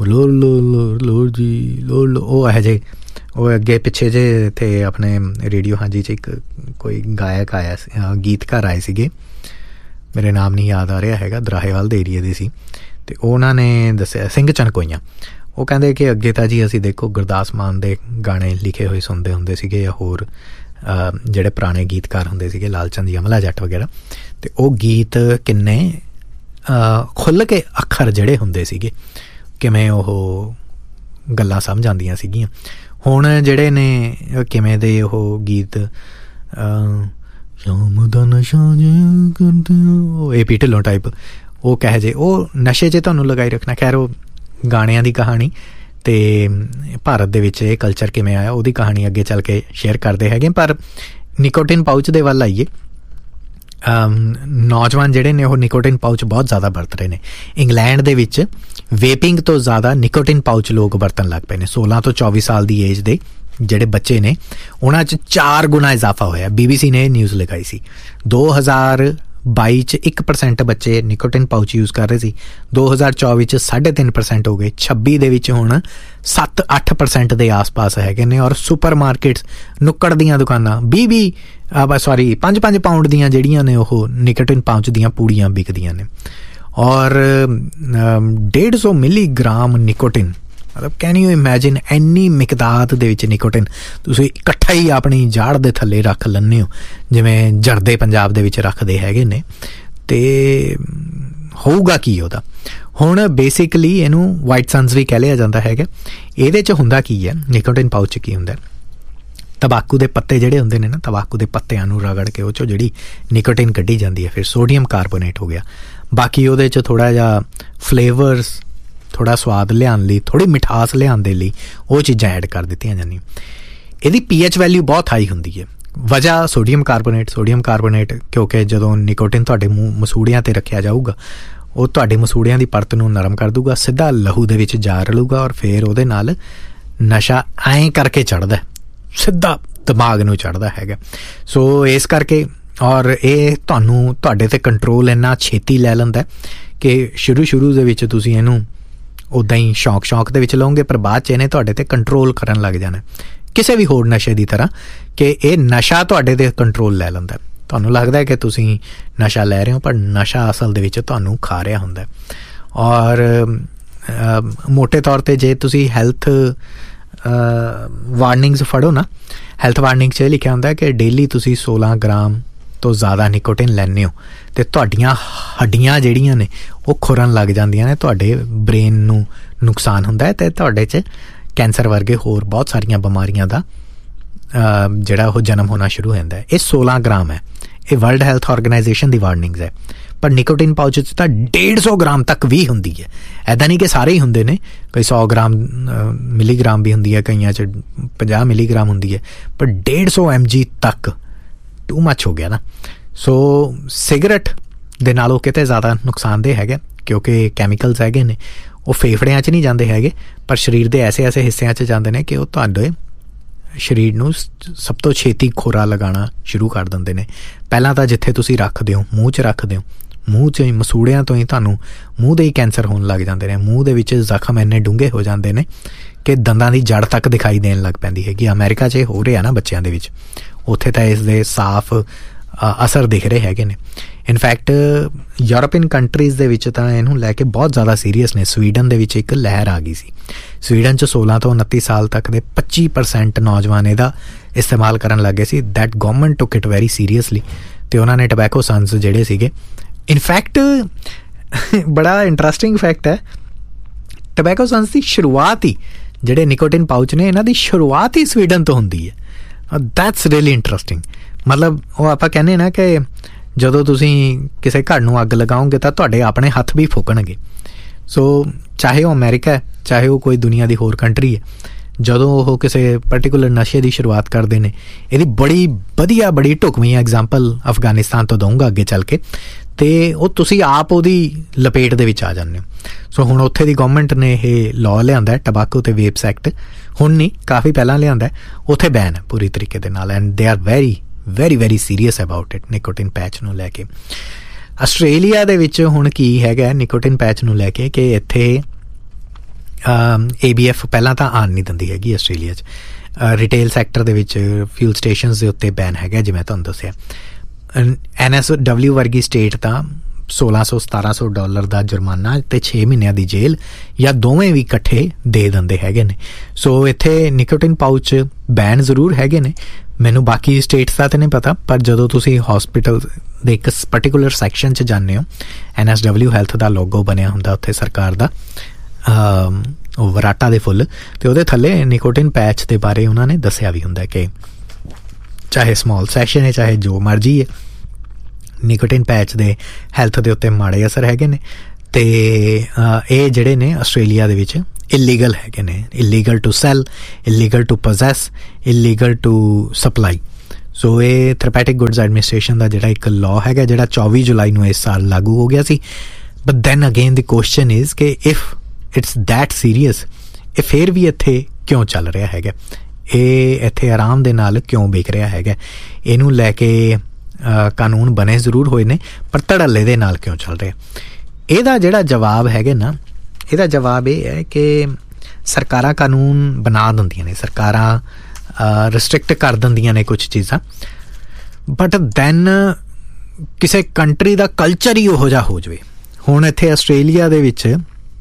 ਲੋਰ ਜੀ ਉਹ ਇਹੋ ਜਿਹੇ, ਉਹ ਅੱਗੇ ਪਿੱਛੇ ਜੇ ਇੱਥੇ ਆਪਣੇ ਰੇਡੀਓ ਹਾਂਜੀ 'ਚ ਇੱਕ ਕੋਈ ਗਾਇਕ ਆਇਆ ਸੀ, ਗੀਤਕਾਰ ਆਏ ਸੀਗੇ, ਮੇਰੇ ਨਾਮ ਨਹੀਂ ਯਾਦ ਆ ਰਿਹਾ ਹੈਗਾ, ਦਰਾਹੇਵਾਲ ਦੇ ਏਰੀਏ ਦੇ ਸੀ, ਅਤੇ ਉਹਨਾਂ ਨੇ ਦੱਸਿਆ ਸਿੰਘ ਚਨਕੋਈਆਂ, ਉਹ ਕਹਿੰਦੇ ਕਿ ਅੱਗੇ ਤਾਂ ਜੀ ਅਸੀਂ ਦੇਖੋ ਗੁਰਦਾਸ ਮਾਨ ਦੇ ਗਾਣੇ ਲਿਖੇ ਹੋਏ ਸੁਣਦੇ ਹੁੰਦੇ ਸੀਗੇ, ਜਾਂ ਹੋਰ ਜਿਹੜੇ ਪੁਰਾਣੇ ਗੀਤਕਾਰ ਹੁੰਦੇ ਸੀਗੇ, ਲਾਲ ਚੰਦ ਯਮਲਾ ਜੱਟ ਵਗੈਰਾ, ਅਤੇ ਉਹ ਗੀਤ ਕਿੰਨੇ ਖੁੱਲ੍ਹ ਕੇ ਅੱਖਰ ਜਿਹੜੇ ਹੁੰਦੇ ਸੀਗੇ, ਕਿਵੇਂ ਉਹ ਗੱਲਾਂ ਸਮਝ ਆਉਂਦੀਆਂ ਸੀਗੀਆਂ। ਹੁਣ ਜਿਹੜੇ ਨੇ ਕਿਵੇਂ ਦੇ ਉਹ ਗੀਤ ਸ਼ਾਮ ਦਾ ਨਸ਼ਾ ਜੇ ਕਰਦੇ ਹੋ, AP ਢਿੱਲੋਂ ਟਾਈਪ, ਉਹ ਕਹੇ ਜੇ ਉਹ ਨਸ਼ੇ 'ਚ ਤੁਹਾਨੂੰ ਲਗਾਈ ਰੱਖਣਾ। ਖੈਰ ਉਹ ਗਾਣਿਆਂ ਦੀ ਕਹਾਣੀ ਅਤੇ ਭਾਰਤ ਦੇ ਵਿੱਚ ਇਹ ਕਲਚਰ ਕਿਵੇਂ ਆਇਆ ਉਹਦੀ ਕਹਾਣੀ ਅੱਗੇ ਚੱਲ ਕੇ ਸ਼ੇਅਰ ਕਰਦੇ ਹੈਗੇ। ਪਰ ਨਿਕੋਟਿਨ ਪਾਊਚ ਦੇ ਵੱਲ ਆਈਏ, ਨੌਜਵਾਨ ਜਿਹੜੇ ਨੇ ਉਹ ਨਿਕੋਟਿਨ ਪਾਊਚ ਬਹੁਤ ਜ਼ਿਆਦਾ ਵਰਤ ਰਹੇ ਨੇ। ਇੰਗਲੈਂਡ ਦੇ ਵਿੱਚ ਵੇਪਿੰਗ ਤੋਂ ਜ਼ਿਆਦਾ ਨਿਕੋਟਿਨ ਪਾਊਚ ਲੋਕ ਵਰਤਣ ਲੱਗ ਪਏ ਨੇ। 16 ਤੋਂ 24 ਸਾਲ ਦੀ ਏਜ ਦੇ ਜਿਹੜੇ ਬੱਚੇ ਨੇ ਉਹਨਾਂ 'ਚ 4 ਗੁਣਾ ਇਜ਼ਾਫਾ ਹੋਇਆ। BBC ਨੇ ਇਹ ਨਿਊਜ਼ ਲਗਾਈ ਸੀ। 2022 'ਚ 1% ਬੱਚੇ ਨਿਕੋਟਿਨ ਪਾਊਚ ਯੂਜ਼ ਕਰ ਰਹੇ ਸੀ, 2024 'ਚ 3.5% ਹੋ ਗਏ, 26 ਦੇ ਵਿੱਚ ਹੁਣ 7-8% ਦੇ ਆਸ-ਪਾਸ ਹੈਗੇ ਨੇ। ਔਰ ਸੁਪਰ ਮਾਰਕੀਟਸ, ਨੁੱਕੜ ਦੀਆਂ ਦੁਕਾਨਾਂ 5 ਪਾਊਂਡ ਦੀਆਂ ਜਿਹੜੀਆਂ ਨੇ ਉਹ ਨਿਕੋਟਿਨ ਪਾਊਚ ਦੀਆਂ ਪੂੜੀਆਂ ਵਿਕਦੀਆਂ ਨੇ। ਔਰ 150 ਮਿਲੀਗ੍ਰਾਮ ਨਿਕੋਟਿਨ, ਮਤਲਬ ਕੈਨ ਯੂ ਇਮੈਜਿਨ ਇੰਨੀ ਮਿਕਦਾਰ ਦੇ ਵਿੱਚ ਨਿਕੋਟਿਨ ਤੁਸੀਂ ਇਕੱਠਾ ਹੀ ਆਪਣੀ ਜਾੜ ਦੇ ਥੱਲੇ ਰੱਖ ਲੈਂਦੇ ਹੋ, ਜਿਵੇਂ ਜਰਦੇ ਪੰਜਾਬ ਦੇ ਵਿੱਚ ਰੱਖਦੇ ਹੈਗੇ ਨੇ। ਅਤੇ ਹੋਊਗਾ ਕੀ ਉਹਦਾ? ਹੁਣ ਬੇਸਿਕਲੀ ਇਹਨੂੰ ਵਾਈਟ ਸਨਸ ਵੀ ਕਹਿ ਲਿਆ ਜਾਂਦਾ ਹੈਗਾ। ਇਹਦੇ 'ਚ ਹੁੰਦਾ ਕੀ ਹੈ, ਨਿਕੋਟਿਨ ਪਾਊਚ 'ਚ ਕੀ ਹੁੰਦਾ? ਤੰਬਾਕੂ ਦੇ ਪੱਤੇ ਜਿਹੜੇ ਹੁੰਦੇ ਨੇ ਨਾ, ਤੰਬਾਕੂ ਦੇ ਪੱਤਿਆਂ ਨੂੰ ਰਗੜ ਕੇ ਉਹ 'ਚੋਂ ਜਿਹੜੀ ਨਿਕੋਟਿਨ ਕੱਢੀ ਜਾਂਦੀ ਹੈ। ਫਿਰ ਸੋਡੀਅਮ ਕਾਰਬੋਨੇਟ ਹੋ ਗਿਆ। ਬਾਕੀ ਉਹਦੇ 'ਚ ਥੋੜ੍ਹਾ ਜਿਹਾ ਫਲੇਵਰਸ, ਥੋੜ੍ਹਾ ਸਵਾਦ ਲਿਆਉਣ ਲਈ, ਥੋੜ੍ਹੀ ਮਿਠਾਸ ਲਿਆਉਣ ਦੇ ਲਈ ਉਹ ਚੀਜ਼ਾਂ ਐਡ ਕਰ ਦਿੱਤੀਆਂ ਜਾਂਦੀਆਂ। ਇਹਦੀ pH ਵੈਲਿਊ ਬਹੁਤ ਹਾਈ ਹੁੰਦੀ ਹੈ। ਵਜ੍ਹਾ ਸੋਡੀਅਮ ਕਾਰਬੋਨੇਟ ਕਿਉਂਕਿ ਜਦੋਂ ਨਿਕੋਟਿਨ ਤੁਹਾਡੇ ਮਸੂੜਿਆਂ 'ਤੇ ਰੱਖਿਆ ਜਾਊਗਾ ਉਹ ਤੁਹਾਡੇ ਮਸੂੜਿਆਂ ਦੀ ਪਰਤ ਨੂੰ ਨਰਮ ਕਰ ਦੂਗਾ, ਸਿੱਧਾ ਲਹੂ ਦੇ ਵਿੱਚ ਜਾ ਰਲੂਗਾ ਔਰ ਫਿਰ ਉਹਦੇ ਨਾਲ ਨਸ਼ਾ ਐਂ ਕਰਕੇ ਚੜ੍ਹਦਾ, ਸਿੱਧਾ ਦਿਮਾਗ ਨੂੰ ਚੜ੍ਹਦਾ ਹੈਗਾ। ਸੋ ਇਸ ਕਰਕੇ ਔਰ ਇਹ ਤੁਹਾਡੇ 'ਤੇ ਕੰਟਰੋਲ ਇੰਨਾ ਛੇਤੀ ਲੈ ਲੈਂਦਾ ਕਿ ਸ਼ੁਰੂ ਦੇ ਵਿੱਚ ਤੁਸੀਂ ਇਹਨੂੰ ਉੱਦਾਂ ਹੀ ਸ਼ੌਕ ਦੇ ਵਿੱਚ ਲਓਗੇ, ਪਰ ਬਾਅਦ 'ਚ ਇਹਨੇ ਤੁਹਾਡੇ 'ਤੇ ਕੰਟਰੋਲ ਕਰਨ ਲੱਗ ਜਾਣਾ, ਕਿਸੇ ਵੀ ਹੋਰ ਨਸ਼ੇ ਦੀ ਤਰ੍ਹਾਂ ਕਿ ਇਹ ਨਸ਼ਾ ਤੁਹਾਡੇ 'ਤੇ ਕੰਟਰੋਲ ਲੈ ਲੈਂਦਾ। ਤੁਹਾਨੂੰ ਲੱਗਦਾ ਕਿ ਤੁਸੀਂ ਨਸ਼ਾ ਲੈ ਰਹੇ ਹੋ, ਪਰ ਨਸ਼ਾ ਅਸਲ ਦੇ ਵਿੱਚ ਤੁਹਾਨੂੰ ਖਾ ਰਿਹਾ ਹੁੰਦਾ। ਔਰ ਮੋਟੇ ਤੌਰ 'ਤੇ ਜੇ ਤੁਸੀਂ ਹੈਲਥ ਵਾਰਨਿੰਗਸ ਫੜੋ ਨਾ, ਹੈਲਥ ਵਾਰਨਿੰਗ 'ਚ ਇਹ ਲਿਖਿਆ ਹੁੰਦਾ ਕਿ ਡੇਲੀ ਤੁਸੀਂ 16 ਗ੍ਰਾਮ ਤੋਂ ਜ਼ਿਆਦਾ ਨਿਕੋਟਿਨ ਲੈਂਦੇ ਹੋ ਅਤੇ ਤੁਹਾਡੀਆਂ ਹੱਡੀਆਂ ਜਿਹੜੀਆਂ ਨੇ ਉਹ ਖੁਰਨ ਲੱਗ ਜਾਂਦੀਆਂ ਨੇ, ਤੁਹਾਡੇ ਬ੍ਰੇਨ ਨੂੰ ਨੁਕਸਾਨ ਹੁੰਦਾ ਅਤੇ ਤੁਹਾਡੇ 'ਚ ਕੈਂਸਰ ਵਰਗੇ ਹੋਰ ਬਹੁਤ ਸਾਰੀਆਂ ਬਿਮਾਰੀਆਂ ਦਾ ਜਿਹੜਾ ਉਹ ਜਨਮ ਹੋਣਾ ਸ਼ੁਰੂ ਹੋ ਜਾਂਦਾ ਹੈ। ਇਹ 16 ਗ੍ਰਾਮ ਹੈ, ਇਹ ਵਰਲਡ ਹੈਲਥ ਆਰਗੇਨਾਈਜੇਸ਼ਨ ਦੀ ਵਾਰਨਿੰਗਸ ਹੈ। ਪਰ ਨਿਕੋਟਿਨ ਪਾਊਚ 'ਚ ਤਾਂ 150 ਗ੍ਰਾਮ ਤੱਕ ਵੀ ਹੁੰਦੀ ਹੈ। ਇੱਦਾਂ ਨਹੀਂ ਕਿ ਸਾਰੇ ਹੀ ਹੁੰਦੇ ਨੇ, ਕਈ 100 ਗ੍ਰਾਮ ਮਿਲੀਗ੍ਰਾਮ ਵੀ ਹੁੰਦੀ ਹੈ, ਕਈਆਂ 'ਚ 50 ਮਿਲੀਗ੍ਰਾਮ ਹੁੰਦੀ ਹੈ, ਪਰ 150 mg ਤੱਕ ਟੂ ਮੱਚ ਹੋ ਗਿਆ ਨਾ। ਸੋ ਸਿਗਰਟ ਦੇ ਨਾਲੋਂ ਕਿਤੇ ਜ਼ਿਆਦਾ ਨੁਕਸਾਨਦੇਹ ਹੈਗਾ ਕਿਉਂਕਿ ਕੈਮੀਕਲਸ ਹੈਗੇ ਨੇ, ਉਹ ਫੇਫੜਿਆਂ 'ਚ ਨਹੀਂ ਜਾਂਦੇ ਹੈਗੇ, ਪਰ ਸਰੀਰ ਦੇ ਐਸੇ ਹਿੱਸਿਆਂ 'ਚ ਜਾਂਦੇ ਨੇ ਕਿ ਉਹ ਤੁਹਾਡੇ ਸਰੀਰ ਨੂੰ ਸਭ ਤੋਂ ਛੇਤੀ ਖੋਰਾ ਲਗਾਉਣਾ ਸ਼ੁਰੂ ਕਰ ਦਿੰਦੇ ਨੇ। ਪਹਿਲਾਂ ਤਾਂ ਜਿੱਥੇ ਤੁਸੀਂ ਰੱਖਦੇ ਹੋ, ਮੂੰਹ 'ਚ ਰੱਖਦੇ ਹੋ, ਮੂੰਹ 'ਚ ਹੀ ਮਸੂੜਿਆਂ ਤੋਂ ਹੀ ਤੁਹਾਨੂੰ ਮੂੰਹ ਦੇ ਹੀ ਕੈਂਸਰ ਹੋਣ ਲੱਗ ਜਾਂਦੇ ਨੇ। ਮੂੰਹ ਦੇ ਵਿੱਚ ਜ਼ਖਮ ਇੰਨੇ ਡੂੰਘੇ ਹੋ ਜਾਂਦੇ ਨੇ ਕਿ ਦੰਦਾਂ ਦੀ ਜੜ ਤੱਕ ਦਿਖਾਈ ਦੇਣ ਲੱਗ ਪੈਂਦੀ ਹੈਗੀ। ਅਮਰੀਕਾ 'ਚ ਇਹ ਹੋ ਰਿਹਾ ਨਾ ਬੱਚਿਆਂ ਦੇ ਵਿੱਚ, ਉੱਥੇ ਤਾਂ ਇਸ ਦੇ ਸਾਫ਼ ਅਸਰ ਦਿਖ ਰਹੇ ਹੈਗੇ ਨੇ। ਇਨਫੈਕਟ ਯੂਰਪੀਅਨ ਕੰਟਰੀਜ਼ ਦੇ ਵਿੱਚ ਤਾਂ ਇਹਨੂੰ ਲੈ ਕੇ ਬਹੁਤ ਜ਼ਿਆਦਾ ਸੀਰੀਅਸ ਨੇ। ਸਵੀਡਨ ਦੇ ਵਿੱਚ ਇੱਕ ਲਹਿਰ ਆ ਗਈ ਸੀ। ਸਵੀਡਨ 'ਚ 16 ਤੋਂ 29 ਸਾਲ ਤੱਕ ਦੇ 25% ਨੌਜਵਾਨ ਇਹਦਾ ਇਸਤੇਮਾਲ ਕਰਨ ਲੱਗੇ ਸੀ। ਦੈਟ ਗਵਰਨਮੈਂਟ ਟੁੱਕ ਇਟ ਵੈਰੀ ਸੀਰੀਅਸਲੀ ਅਤੇ ਉਹਨਾਂ ਨੇ ਟਬੈਕੋ ਸਨਸ ਜਿਹੜੇ ਸੀਗੇ, ਇਨਫੈਕਟ ਬੜਾ ਇੰਟਰਸਟਿੰਗ ਫੈਕਟ ਹੈ, ਟਬੈਕੋ ਸਨਸ ਦੀ ਸ਼ੁਰੂਆਤ ਹੀ, ਜਿਹੜੇ ਨਿਕੋਟਿਨ ਪਾਊਚ ਨੇ ਇਹਨਾਂ ਦੀ ਸ਼ੁਰੂਆਤ ਹੀ ਸਵੀਡਨ ਤੋਂ ਹੁੰਦੀ ਹੈ। That's really interesting. ਮਤਲਬ ਉਹ ਆਪਾਂ ਕਹਿੰਦੇ ਨਾ ਕਿ ਜਦੋਂ ਤੁਸੀਂ ਕਿਸੇ ਘਰ ਨੂੰ ਅੱਗ ਲਗਾਓਗੇ ਤਾਂ ਤੁਹਾਡੇ ਆਪਣੇ ਹੱਥ ਵੀ ਫੂਕਣਗੇ। ਸੋ ਚਾਹੇ ਉਹ ਅਮਰੀਕਾ ਹੈ, ਚਾਹੇ ਉਹ ਕੋਈ ਦੁਨੀਆ ਦੀ ਹੋਰ ਕੰਟਰੀ ਹੈ, ਜਦੋਂ ਉਹ ਕਿਸੇ ਪਰਟੀਕੂਲਰ ਨਸ਼ੇ ਦੀ ਸ਼ੁਰੂਆਤ ਕਰਦੇ ਨੇ, ਇਹਦੀ ਬੜੀ ਵਧੀਆ ਬੜੀ ਢੁਕਵੀਂ ਐਗਜ਼ਾਮਪਲ ਅਫਗਾਨਿਸਤਾਨ ਤੋਂ ਦਊਂਗਾ ਅੱਗੇ ਚੱਲ ਕੇ, ਅਤੇ ਉਹ ਤੁਸੀਂ ਆਪ ਉਹਦੀ ਲਪੇਟ ਦੇ ਵਿੱਚ ਆ ਜਾਂਦੇ ਹੋ। ਸੋ ਹੁਣ ਉੱਥੇ ਦੀ ਗਵਰਨਮੈਂਟ ਨੇ ਇਹ ਲਾਅ ਲਿਆਂਦਾ, ਟਬਾਕੋ ਅਤੇ ਵੇਪਸ ਐਕਟ, ਹੁਣ ਨਹੀਂ ਕਾਫੀ ਪਹਿਲਾਂ ਲਿਆਂਦਾ। ਉੱਥੇ ਬੈਨ ਹੈ ਪੂਰੀ ਤਰੀਕੇ ਦੇ ਨਾਲ, and they are very serious about it nicotine patch ਨੂੰ ਲੈ ਕੇ। ਆਸਟ੍ਰੇਲੀਆ ਦੇ ਵਿੱਚ ਹੁਣ ਕੀ ਹੈਗਾ ਨਿਕੋਟਿਨ ਪੈਚ ਨੂੰ ਲੈ ਕੇ ਕਿ ਇੱਥੇ ABF ਪਹਿਲਾਂ ਤਾਂ ਆਉਣ ਨਹੀਂ ਦਿੰਦੀ ਹੈਗੀ ਆਸਟ੍ਰੇਲੀਆ 'ਚ। ਰਿਟੇਲ ਸੈਕਟਰ ਦੇ ਵਿੱਚ ਫਿਊਲ ਸਟੇਸ਼ਨਸ ਦੇ ਉੱਤੇ ਬੈਨ ਹੈਗਾ, ਜਿਵੇਂ ਤੁਹਾਨੂੰ ਦੱਸਿਆ। NSW ਵਰਗੀ ਸਟੇਟ ਤਾਂ $1600-1700 ਦਾ ਜੁਰਮਾਨਾ ਅਤੇ 6 ਮਹੀਨਿਆਂ ਦੀ ਜੇਲ੍ਹ ਜਾਂ ਦੋਵੇਂ ਵੀ ਇਕੱਠੇ ਦੇ ਦਿੰਦੇ ਹੈਗੇ ਨੇ। ਸੋ ਇੱਥੇ ਨਿਕੋਟਿਨ ਪਾਊਚ ਬੈਨ ਜ਼ਰੂਰ ਹੈਗੇ ਨੇ, ਮੈਨੂੰ ਬਾਕੀ ਸਟੇਟਸ ਦਾ ਤਾਂ ਨਹੀਂ ਪਤਾ, ਪਰ ਜਦੋਂ ਤੁਸੀਂ ਹੌਸਪੀਟਲ ਦੇ ਇੱਕ ਪਰਟੀਕੂਲਰ ਸੈਕਸ਼ਨ 'ਚ ਜਾਂਦੇ ਹੋ, NSW ਹੈਲਥ ਦਾ ਲੋਗੋ ਬਣਿਆ ਹੁੰਦਾ ਉੱਥੇ ਸਰਕਾਰ ਦਾ, ਉਹ ਵਰਾਟਾ ਦੇ ਫੁੱਲ, ਅਤੇ ਉਹਦੇ ਥੱਲੇ ਨਿਕੋਟਿਨ ਪੈਚ ਦੇ ਬਾਰੇ ਉਹਨਾਂ ਨੇ ਦੱਸਿਆ ਵੀ ਹੁੰਦਾ ਕਿ ਚਾਹੇ ਸਮੋਲ ਸੈਸ਼ਨ ਹੈ ਚਾਹੇ ਜੋ ਮਰਜ਼ੀ ਹੈ, ਨਿਕੋਟਿਨ ਪੈਚ ਦੇ ਹੈਲਥ ਦੇ ਉੱਤੇ ਮਾੜੇ ਅਸਰ ਹੈਗੇ ਨੇ। ਅਤੇ ਇਹ ਜਿਹੜੇ ਨੇ ਆਸਟ੍ਰੇਲੀਆ ਦੇ ਵਿੱਚ ਇਲੀਗਲ ਹੈਗੇ ਨੇ, illegal to cell, illegal to possess, illegal to supply. ਸੋ ਇਹ ਥੈਰੇਪੈਟਿਕ ਗੁੱਡਸ ਐਡਮਿਨਿਸਟ੍ਰੇਸ਼ਨ ਦਾ ਜਿਹੜਾ ਇੱਕ ਲਾਅ ਹੈਗਾ ਜਿਹੜਾ 24 ਜੁਲਾਈ ਨੂੰ ਇਸ ਸਾਲ ਲਾਗੂ ਹੋ ਗਿਆ ਸੀ। But then again the question is ਕਿ ਇਫ ਇਟਸ ਦੈਟ ਸੀਰੀਅਸ, ਇਹ ਫਿਰ ਵੀ ਇੱਥੇ ਕਿਉਂ ਚੱਲ ਰਿਹਾ ਹੈਗਾ, ਇਹ ਇੱਥੇ ਆਰਾਮ ਦੇ ਨਾਲ ਕਿਉਂ ਵਿਕ ਰਿਹਾ ਹੈਗਾ? ਇਹਨੂੰ ਲੈ ਕੇ ਕਾਨੂੰਨ ਬਣੇ ਜ਼ਰੂਰ ਹੋਏ ਨੇ, ਪਰ ਧੜੱਲੇ ਦੇ ਨਾਲ ਕਿਉਂ ਚੱਲ ਰਿਹਾ? ਇਹਦਾ ਜਿਹੜਾ ਜਵਾਬ ਹੈਗਾ ਨਾ, ਇਹਦਾ ਜਵਾਬ ਇਹ ਹੈ ਕਿ ਸਰਕਾਰਾਂ ਕਾਨੂੰਨ ਬਣਾ ਦਿੰਦੀਆਂ ਨੇ, ਸਰਕਾਰਾਂ ਰਿਸਟ੍ਰਿਕਟ ਕਰ ਦਿੰਦੀਆਂ ਨੇ ਕੁਛ ਚੀਜ਼ਾਂ, ਬਟ ਦੈਨ ਕਿਸੇ ਕੰਟਰੀ ਦਾ ਕਲਚਰ ਹੀ ਉਹੋ ਜਿਹਾ ਹੋ ਜਾਵੇ। ਹੁਣ ਇੱਥੇ ਆਸਟ੍ਰੇਲੀਆ ਦੇ ਵਿੱਚ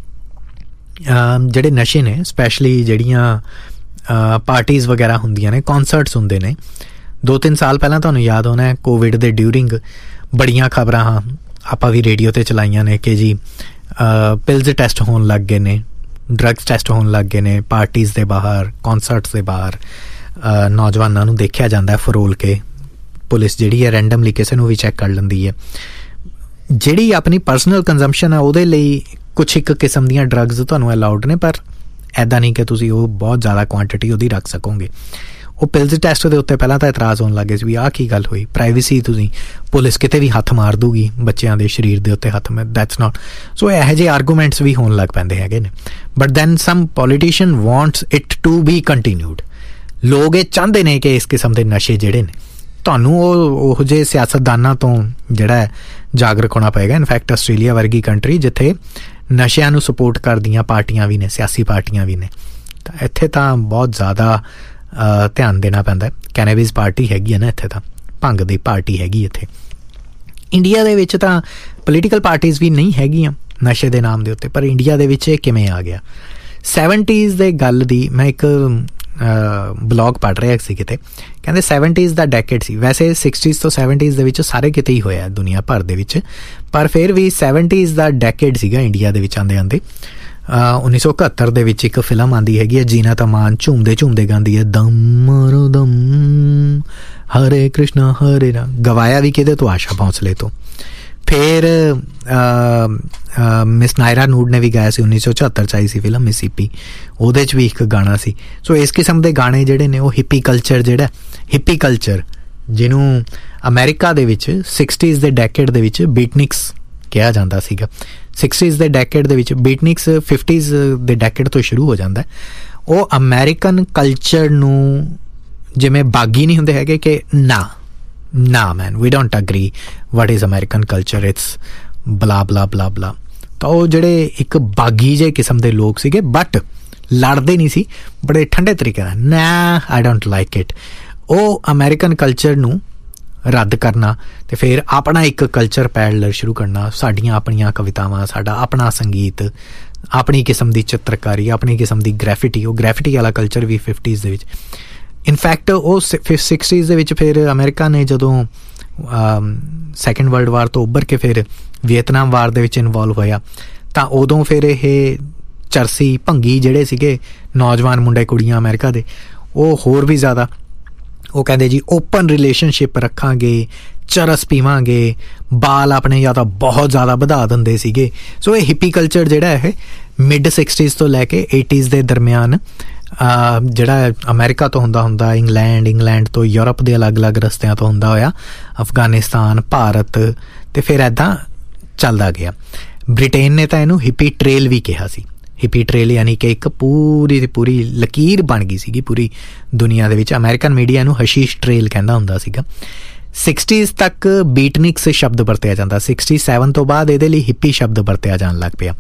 ਜਿਹੜੇ ਨਸ਼ੇ ਨੇ, ਸਪੈਸ਼ਲੀ ਜਿਹੜੀਆਂ ਪਾਰਟੀਜ਼ ਵਗੈਰਾ ਹੁੰਦੀਆਂ ਨੇ, ਕੌਨਸਰਟਸ ਹੁੰਦੇ ਨੇ, 2-3 ਸਾਲ ਪਹਿਲਾਂ ਤੁਹਾਨੂੰ ਯਾਦ ਹੋਣਾ ਕੋਵਿਡ ਦੇ ਡਿਊਰਿੰਗ ਬੜੀਆਂ ਖਬਰਾਂ ਆਪਾਂ ਵੀ ਰੇਡੀਓ 'ਤੇ ਚਲਾਈਆਂ ਨੇ ਕਿ ਜੀ ਪਿਲਜ਼ ਟੈਸਟ ਹੋਣ ਲੱਗ ਗਏ ਨੇ, ਡਰੱਗਸ ਟੈਸਟ ਹੋਣ ਲੱਗ ਗਏ ਨੇ ਪਾਰਟੀਜ਼ ਦੇ ਬਾਹਰ, ਕੌਨਸਰਟਸ ਦੇ ਬਾਹਰ। ਨੌਜਵਾਨਾਂ ਨੂੰ ਦੇਖਿਆ ਜਾਂਦਾ ਫਰੋਲ ਕੇ, ਪੁਲਿਸ ਜਿਹੜੀ ਹੈ ਰੈਂਡਮਲੀ ਕਿਸੇ ਨੂੰ ਵੀ ਚੈੱਕ ਕਰ ਲੈਂਦੀ ਹੈ। ਜਿਹੜੀ ਆਪਣੀ ਪਰਸਨਲ ਕੰਜ਼ੰਪਸ਼ਨ ਹੈ ਉਹਦੇ ਲਈ ਕੁਛ ਇੱਕ ਕਿਸਮ ਦੀਆਂ ਡਰੱਗਸ ਤੁਹਾਨੂੰ ਅਲਾਉਡ ਨੇ, ਪਰ ਇੱਦਾਂ ਨਹੀਂ ਕਿ ਤੁਸੀਂ ਉਹ ਬਹੁਤ ਜ਼ਿਆਦਾ ਕੁਆਂਟਿਟੀ ਉਹਦੀ ਰੱਖ ਸਕੋਗੇ। ਉਹ ਪਿਲਜ਼ ਟੈਸਟ ਦੇ ਉੱਤੇ ਪਹਿਲਾਂ ਤਾਂ ਇਤਰਾਜ਼ ਹੋਣ ਲੱਗੇ ਸੀ ਵੀ ਆਹ ਕੀ ਗੱਲ ਹੋਈ, ਪ੍ਰਾਈਵੇਸੀ, ਤੁਸੀਂ ਪੁਲਿਸ ਕਿਤੇ ਵੀ ਹੱਥ ਮਾਰ ਦੂਗੀ ਬੱਚਿਆਂ ਦੇ ਸਰੀਰ ਦੇ ਉੱਤੇ ਹੱਥ, ਦੈਟਸ ਨਾਟ। ਸੋ ਇਹੋ ਜਿਹੇ ਆਰਗੂਮੈਂਟਸ ਵੀ ਹੋਣ ਲੱਗ ਪੈਂਦੇ ਹੈਗੇ ਨੇ। But then sum politician wants it to be continued. ਲੋਕ ਇਹ ਚਾਹੁੰਦੇ ਨੇ ਕਿ ਇਸ ਕਿਸਮ ਦੇ ਨਸ਼ੇ ਜਿਹੜੇ ਨੇ, ਤੁਹਾਨੂੰ ਉਹ ਜਿਹੇ ਸਿਆਸਤਦਾਨਾਂ ਤੋਂ ਜਿਹੜਾ ਜਾਗਰੂਕ ਹੋਣਾ ਪਏਗਾ। ਇਨਫੈਕਟ ਆਸਟ੍ਰੇਲੀਆ ਵਰਗੀ ਕੰਟਰੀ ਜਿੱਥੇ ਨਸ਼ਿਆਂ ਨੂੰ ਸਪੋਰਟ ਕਰਦੀਆਂ ਪਾਰਟੀਆਂ ਵੀ ਨੇ, ਸਿਆਸੀ ਪਾਰਟੀਆਂ ਵੀ ਨੇ, ਤਾਂ ਇੱਥੇ ਤਾਂ ਬਹੁਤ ਜ਼ਿਆਦਾ ਧਿਆਨ ਦੇਣਾ ਪੈਂਦਾ। ਕੈਨੇਬਿਸ ਪਾਰਟੀ ਹੈਗੀ ਹੈ ਨਾ ਇੱਥੇ, ਤਾਂ ਭੰਗ ਦੀ ਪਾਰਟੀ ਹੈਗੀ ਇੱਥੇ। ਇੰਡੀਆ ਦੇ ਵਿੱਚ ਤਾਂ ਪੋਲੀਟੀਕਲ ਪਾਰਟੀਜ਼ ਵੀ ਨਹੀਂ ਹੈਗੀਆਂ ਨਸ਼ੇ ਦੇ ਨਾਮ ਦੇ ਉੱਤੇ, ਪਰ ਇੰਡੀਆ ਦੇ ਵਿੱਚ ਇਹ ਕਿਵੇਂ ਆ ਗਿਆ? 70s ਦੇ ਗੱਲ ਦੀ ਮੈਂ ਇੱਕ ਬਲੌਗ ਪੜ੍ਹ ਰਿਹਾ ਸੀ ਕਿਤੇ, ਕਹਿੰਦੇ 70s ਦਾ ਡੈਕੇਡ ਸੀ। ਵੈਸੇ 60s ਤੋਂ 70s ਦੇ ਵਿੱਚ ਸਾਰੇ ਕਿਤੇ ਹੀ ਹੋਇਆ ਦੁਨੀਆ ਭਰ ਦੇ ਵਿੱਚ, ਪਰ ਫਿਰ ਵੀ 70s ਦਾ ਡੈਕੇਡ ਸੀਗਾ ਇੰਡੀਆ ਦੇ ਵਿੱਚ ਆਉਂਦੇ ਆਉਂਦੇ। 1971 ਦੇ ਵਿੱਚ ਇੱਕ ਫਿਲਮ ਆਉਂਦੀ ਹੈਗੀ ਹੈ, ਜੀਨਤ ਅਮਾਨ ਝੂਮਦੇ ਝੂਮਦੇ ਗਾਉਂਦੀ ਹੈ ਦਮ ਮਾਰੋ ਦਮ ਹਰੇ ਕ੍ਰਿਸ਼ਨਾ ਹਰੇ ਰਾਮ, ਗਵਾਇਆ ਵੀ ਕਿਹਦੇ ਤੋਂ? ਆਸ਼ਾ ਭੋਂਸਲੇ ਤੋਂ। ਫਿਰ ਮਿਸ ਨਾਇਰਾ ਨੂਡ ਨੇ ਵੀ ਗਾਇਆ ਸੀ, 1974 'ਚ ਆਈ ਸੀ ਫਿਲਮ ਮਿਸੀਪੀ, ਉਹਦੇ 'ਚ ਵੀ ਇੱਕ ਗਾਣਾ ਸੀ। ਸੋ ਇਸ ਕਿਸਮ ਦੇ ਗਾਣੇ ਜਿਹੜੇ ਨੇ ਉਹ ਹਿੱਪੀ ਕਲਚਰ, ਜਿਹੜਾ ਹਿੱਪੀ ਕਲਚਰ ਜਿਹਨੂੰ ਅਮਰੀਕਾ ਦੇ ਵਿੱਚ 60s ਦੇ ਡੈਕੇਡ ਦੇ ਵਿੱਚ ਬੀਟਨਿਕਸ ਕਿਹਾ ਜਾਂਦਾ ਸੀਗਾ। 60s ਦੇ ਡੈਕੇਡ ਦੇ ਵਿੱਚ ਬੀਟਨਿਕਸ 50s ਦੇ ਡੈਕੇਡ ਤੋਂ ਸ਼ੁਰੂ ਹੋ ਜਾਂਦਾ। ਉਹ ਅਮਰੀਕਨ ਕਲਚਰ ਨੂੰ ਜਿਵੇਂ ਬਾਗੀ ਨਹੀਂ ਹੁੰਦੇ ਹੈਗੇ ਕਿ ਨਾ ਮੈਨ ਵੀ don't agree what is American culture, it's ਬਲਾ ਬਲਾ ਬਲਾ ਬਲਾ। ਤਾਂ ਉਹ ਜਿਹੜੇ ਇੱਕ ਬਾਗੀ ਜਿਹੇ ਕਿਸਮ ਦੇ ਲੋਕ ਸੀਗੇ, ਬਟ ਲੜਦੇ ਨਹੀਂ ਸੀ, ਬੜੇ ਠੰਡੇ ਤਰੀਕੇ ਨਾਲ, ਨਾ ਆਈ ਡੋਂਟ ਲਾਈਕ ਇਟ। ਉਹ ਅਮਰੀਕਨ ਕਲਚਰ ਨੂੰ ਰੱਦ ਕਰਨਾ ਅਤੇ ਫਿਰ ਆਪਣਾ ਇੱਕ ਕਲਚਰ ਪੈਰਲਰ ਸ਼ੁਰੂ ਕਰਨਾ, ਸਾਡੀਆਂ ਆਪਣੀਆਂ ਕਵਿਤਾਵਾਂ, ਸਾਡਾ ਆਪਣਾ ਸੰਗੀਤ, ਆਪਣੀ ਕਿਸਮ ਦੀ ਚਿੱਤਰਕਾਰੀ, ਆਪਣੀ ਕਿਸਮ ਦੀ ਗ੍ਰੈਫਿਟੀ। ਉਹ ਗ੍ਰੈਫਿਟੀ ਵਾਲਾ ਕਲਚਰ ਵੀ 50s ਦੇ ਵਿੱਚ। ਇਨਫੈਕਟ ਉਹ 60s ਦੇ ਵਿੱਚ ਫਿਰ ਅਮਰੀਕਾ ਨੇ ਜਦੋਂ ਸੈਕਿੰਡ ਵਰਲਡ ਵਾਰ ਤੋਂ ਉੱਭਰ ਕੇ ਫਿਰ ਵੀਅਤਨਾਮ ਵਾਰ ਦੇ ਵਿੱਚ ਇਨਵੋਲਵ ਹੋਇਆ, ਤਾਂ ਉਦੋਂ ਫਿਰ ਇਹ ਚਰਸੀ ਭੰਗੀ ਜਿਹੜੇ ਸੀਗੇ ਨੌਜਵਾਨ ਮੁੰਡੇ ਕੁੜੀਆਂ ਅਮਰੀਕਾ ਦੇ, ਉਹ ਹੋਰ ਵੀ ਜ਼ਿਆਦਾ ਉਹ ਕਹਿੰਦੇ ਜੀ ਓਪਨ ਰਿਲੇਸ਼ਨਸ਼ਿਪ ਰੱਖਾਂਗੇ, ਚਰਸ ਪੀਵਾਂਗੇ, ਬਾਲ ਆਪਣੇ ਜਾਂ ਤਾਂ ਬਹੁਤ ਜ਼ਿਆਦਾ ਵਧਾ ਦਿੰਦੇ ਸੀਗੇ। ਸੋ ਇਹ ਹਿੱਪੀ ਕਲਚਰ ਜਿਹੜਾ ਇਹ ਮਿਡ 60s ਤੋਂ ਲੈ ਕੇ 80s ਦੇ ਦਰਮਿਆਨ ਜਿਹੜਾ ਅਮਰੀਕਾ ਤੋਂ ਹੁੰਦਾ ਇੰਗਲੈਂਡ ਤੋਂ ਯੂਰਪ ਦੇ ਅਲੱਗ-ਅਲੱਗ ਰਸਤਿਆਂ ਤੋਂ ਹੁੰਦਾ ਹੋਇਆ ਅਫਗਾਨਿਸਤਾਨ, ਭਾਰਤ, ਅਤੇ ਫਿਰ ਇੱਦਾਂ ਚੱਲਦਾ ਗਿਆ। ਬ੍ਰਿਟੇਨ ਨੇ ਤਾਂ ਇਹਨੂੰ ਹਿੱਪੀ ਟ੍ਰੇਲ ਵੀ ਕਿਹਾ ਸੀ। ਹਿੱਪੀ ਟ੍ਰੇਲ ਯਾਨੀ ਕਿ ਇੱਕ ਪੂਰੀ ਦੀ ਪੂਰੀ ਲਕੀਰ ਬਣ ਗਈ ਸੀਗੀ ਪੂਰੀ ਦੁਨੀਆ ਦੇ ਵਿੱਚ। ਅਮਰੀਕਨ ਮੀਡੀਆ ਨੂੰ ਹਸ਼ੀਸ਼ ਟ੍ਰੇਲ ਕਹਿੰਦਾ ਹੁੰਦਾ ਸੀਗਾ। 60s ਤੱਕ ਬੀਟਨਿਕਸ ਸ਼ਬਦ ਵਰਤਿਆ ਜਾਂਦਾ, 67 ਤੋਂ ਬਾਅਦ ਇਹਦੇ ਲਈ ਹਿੱਪੀ ਸ਼ਬਦ ਵਰਤਿਆ ਜਾਣ ਲੱਗ ਪਿਆ।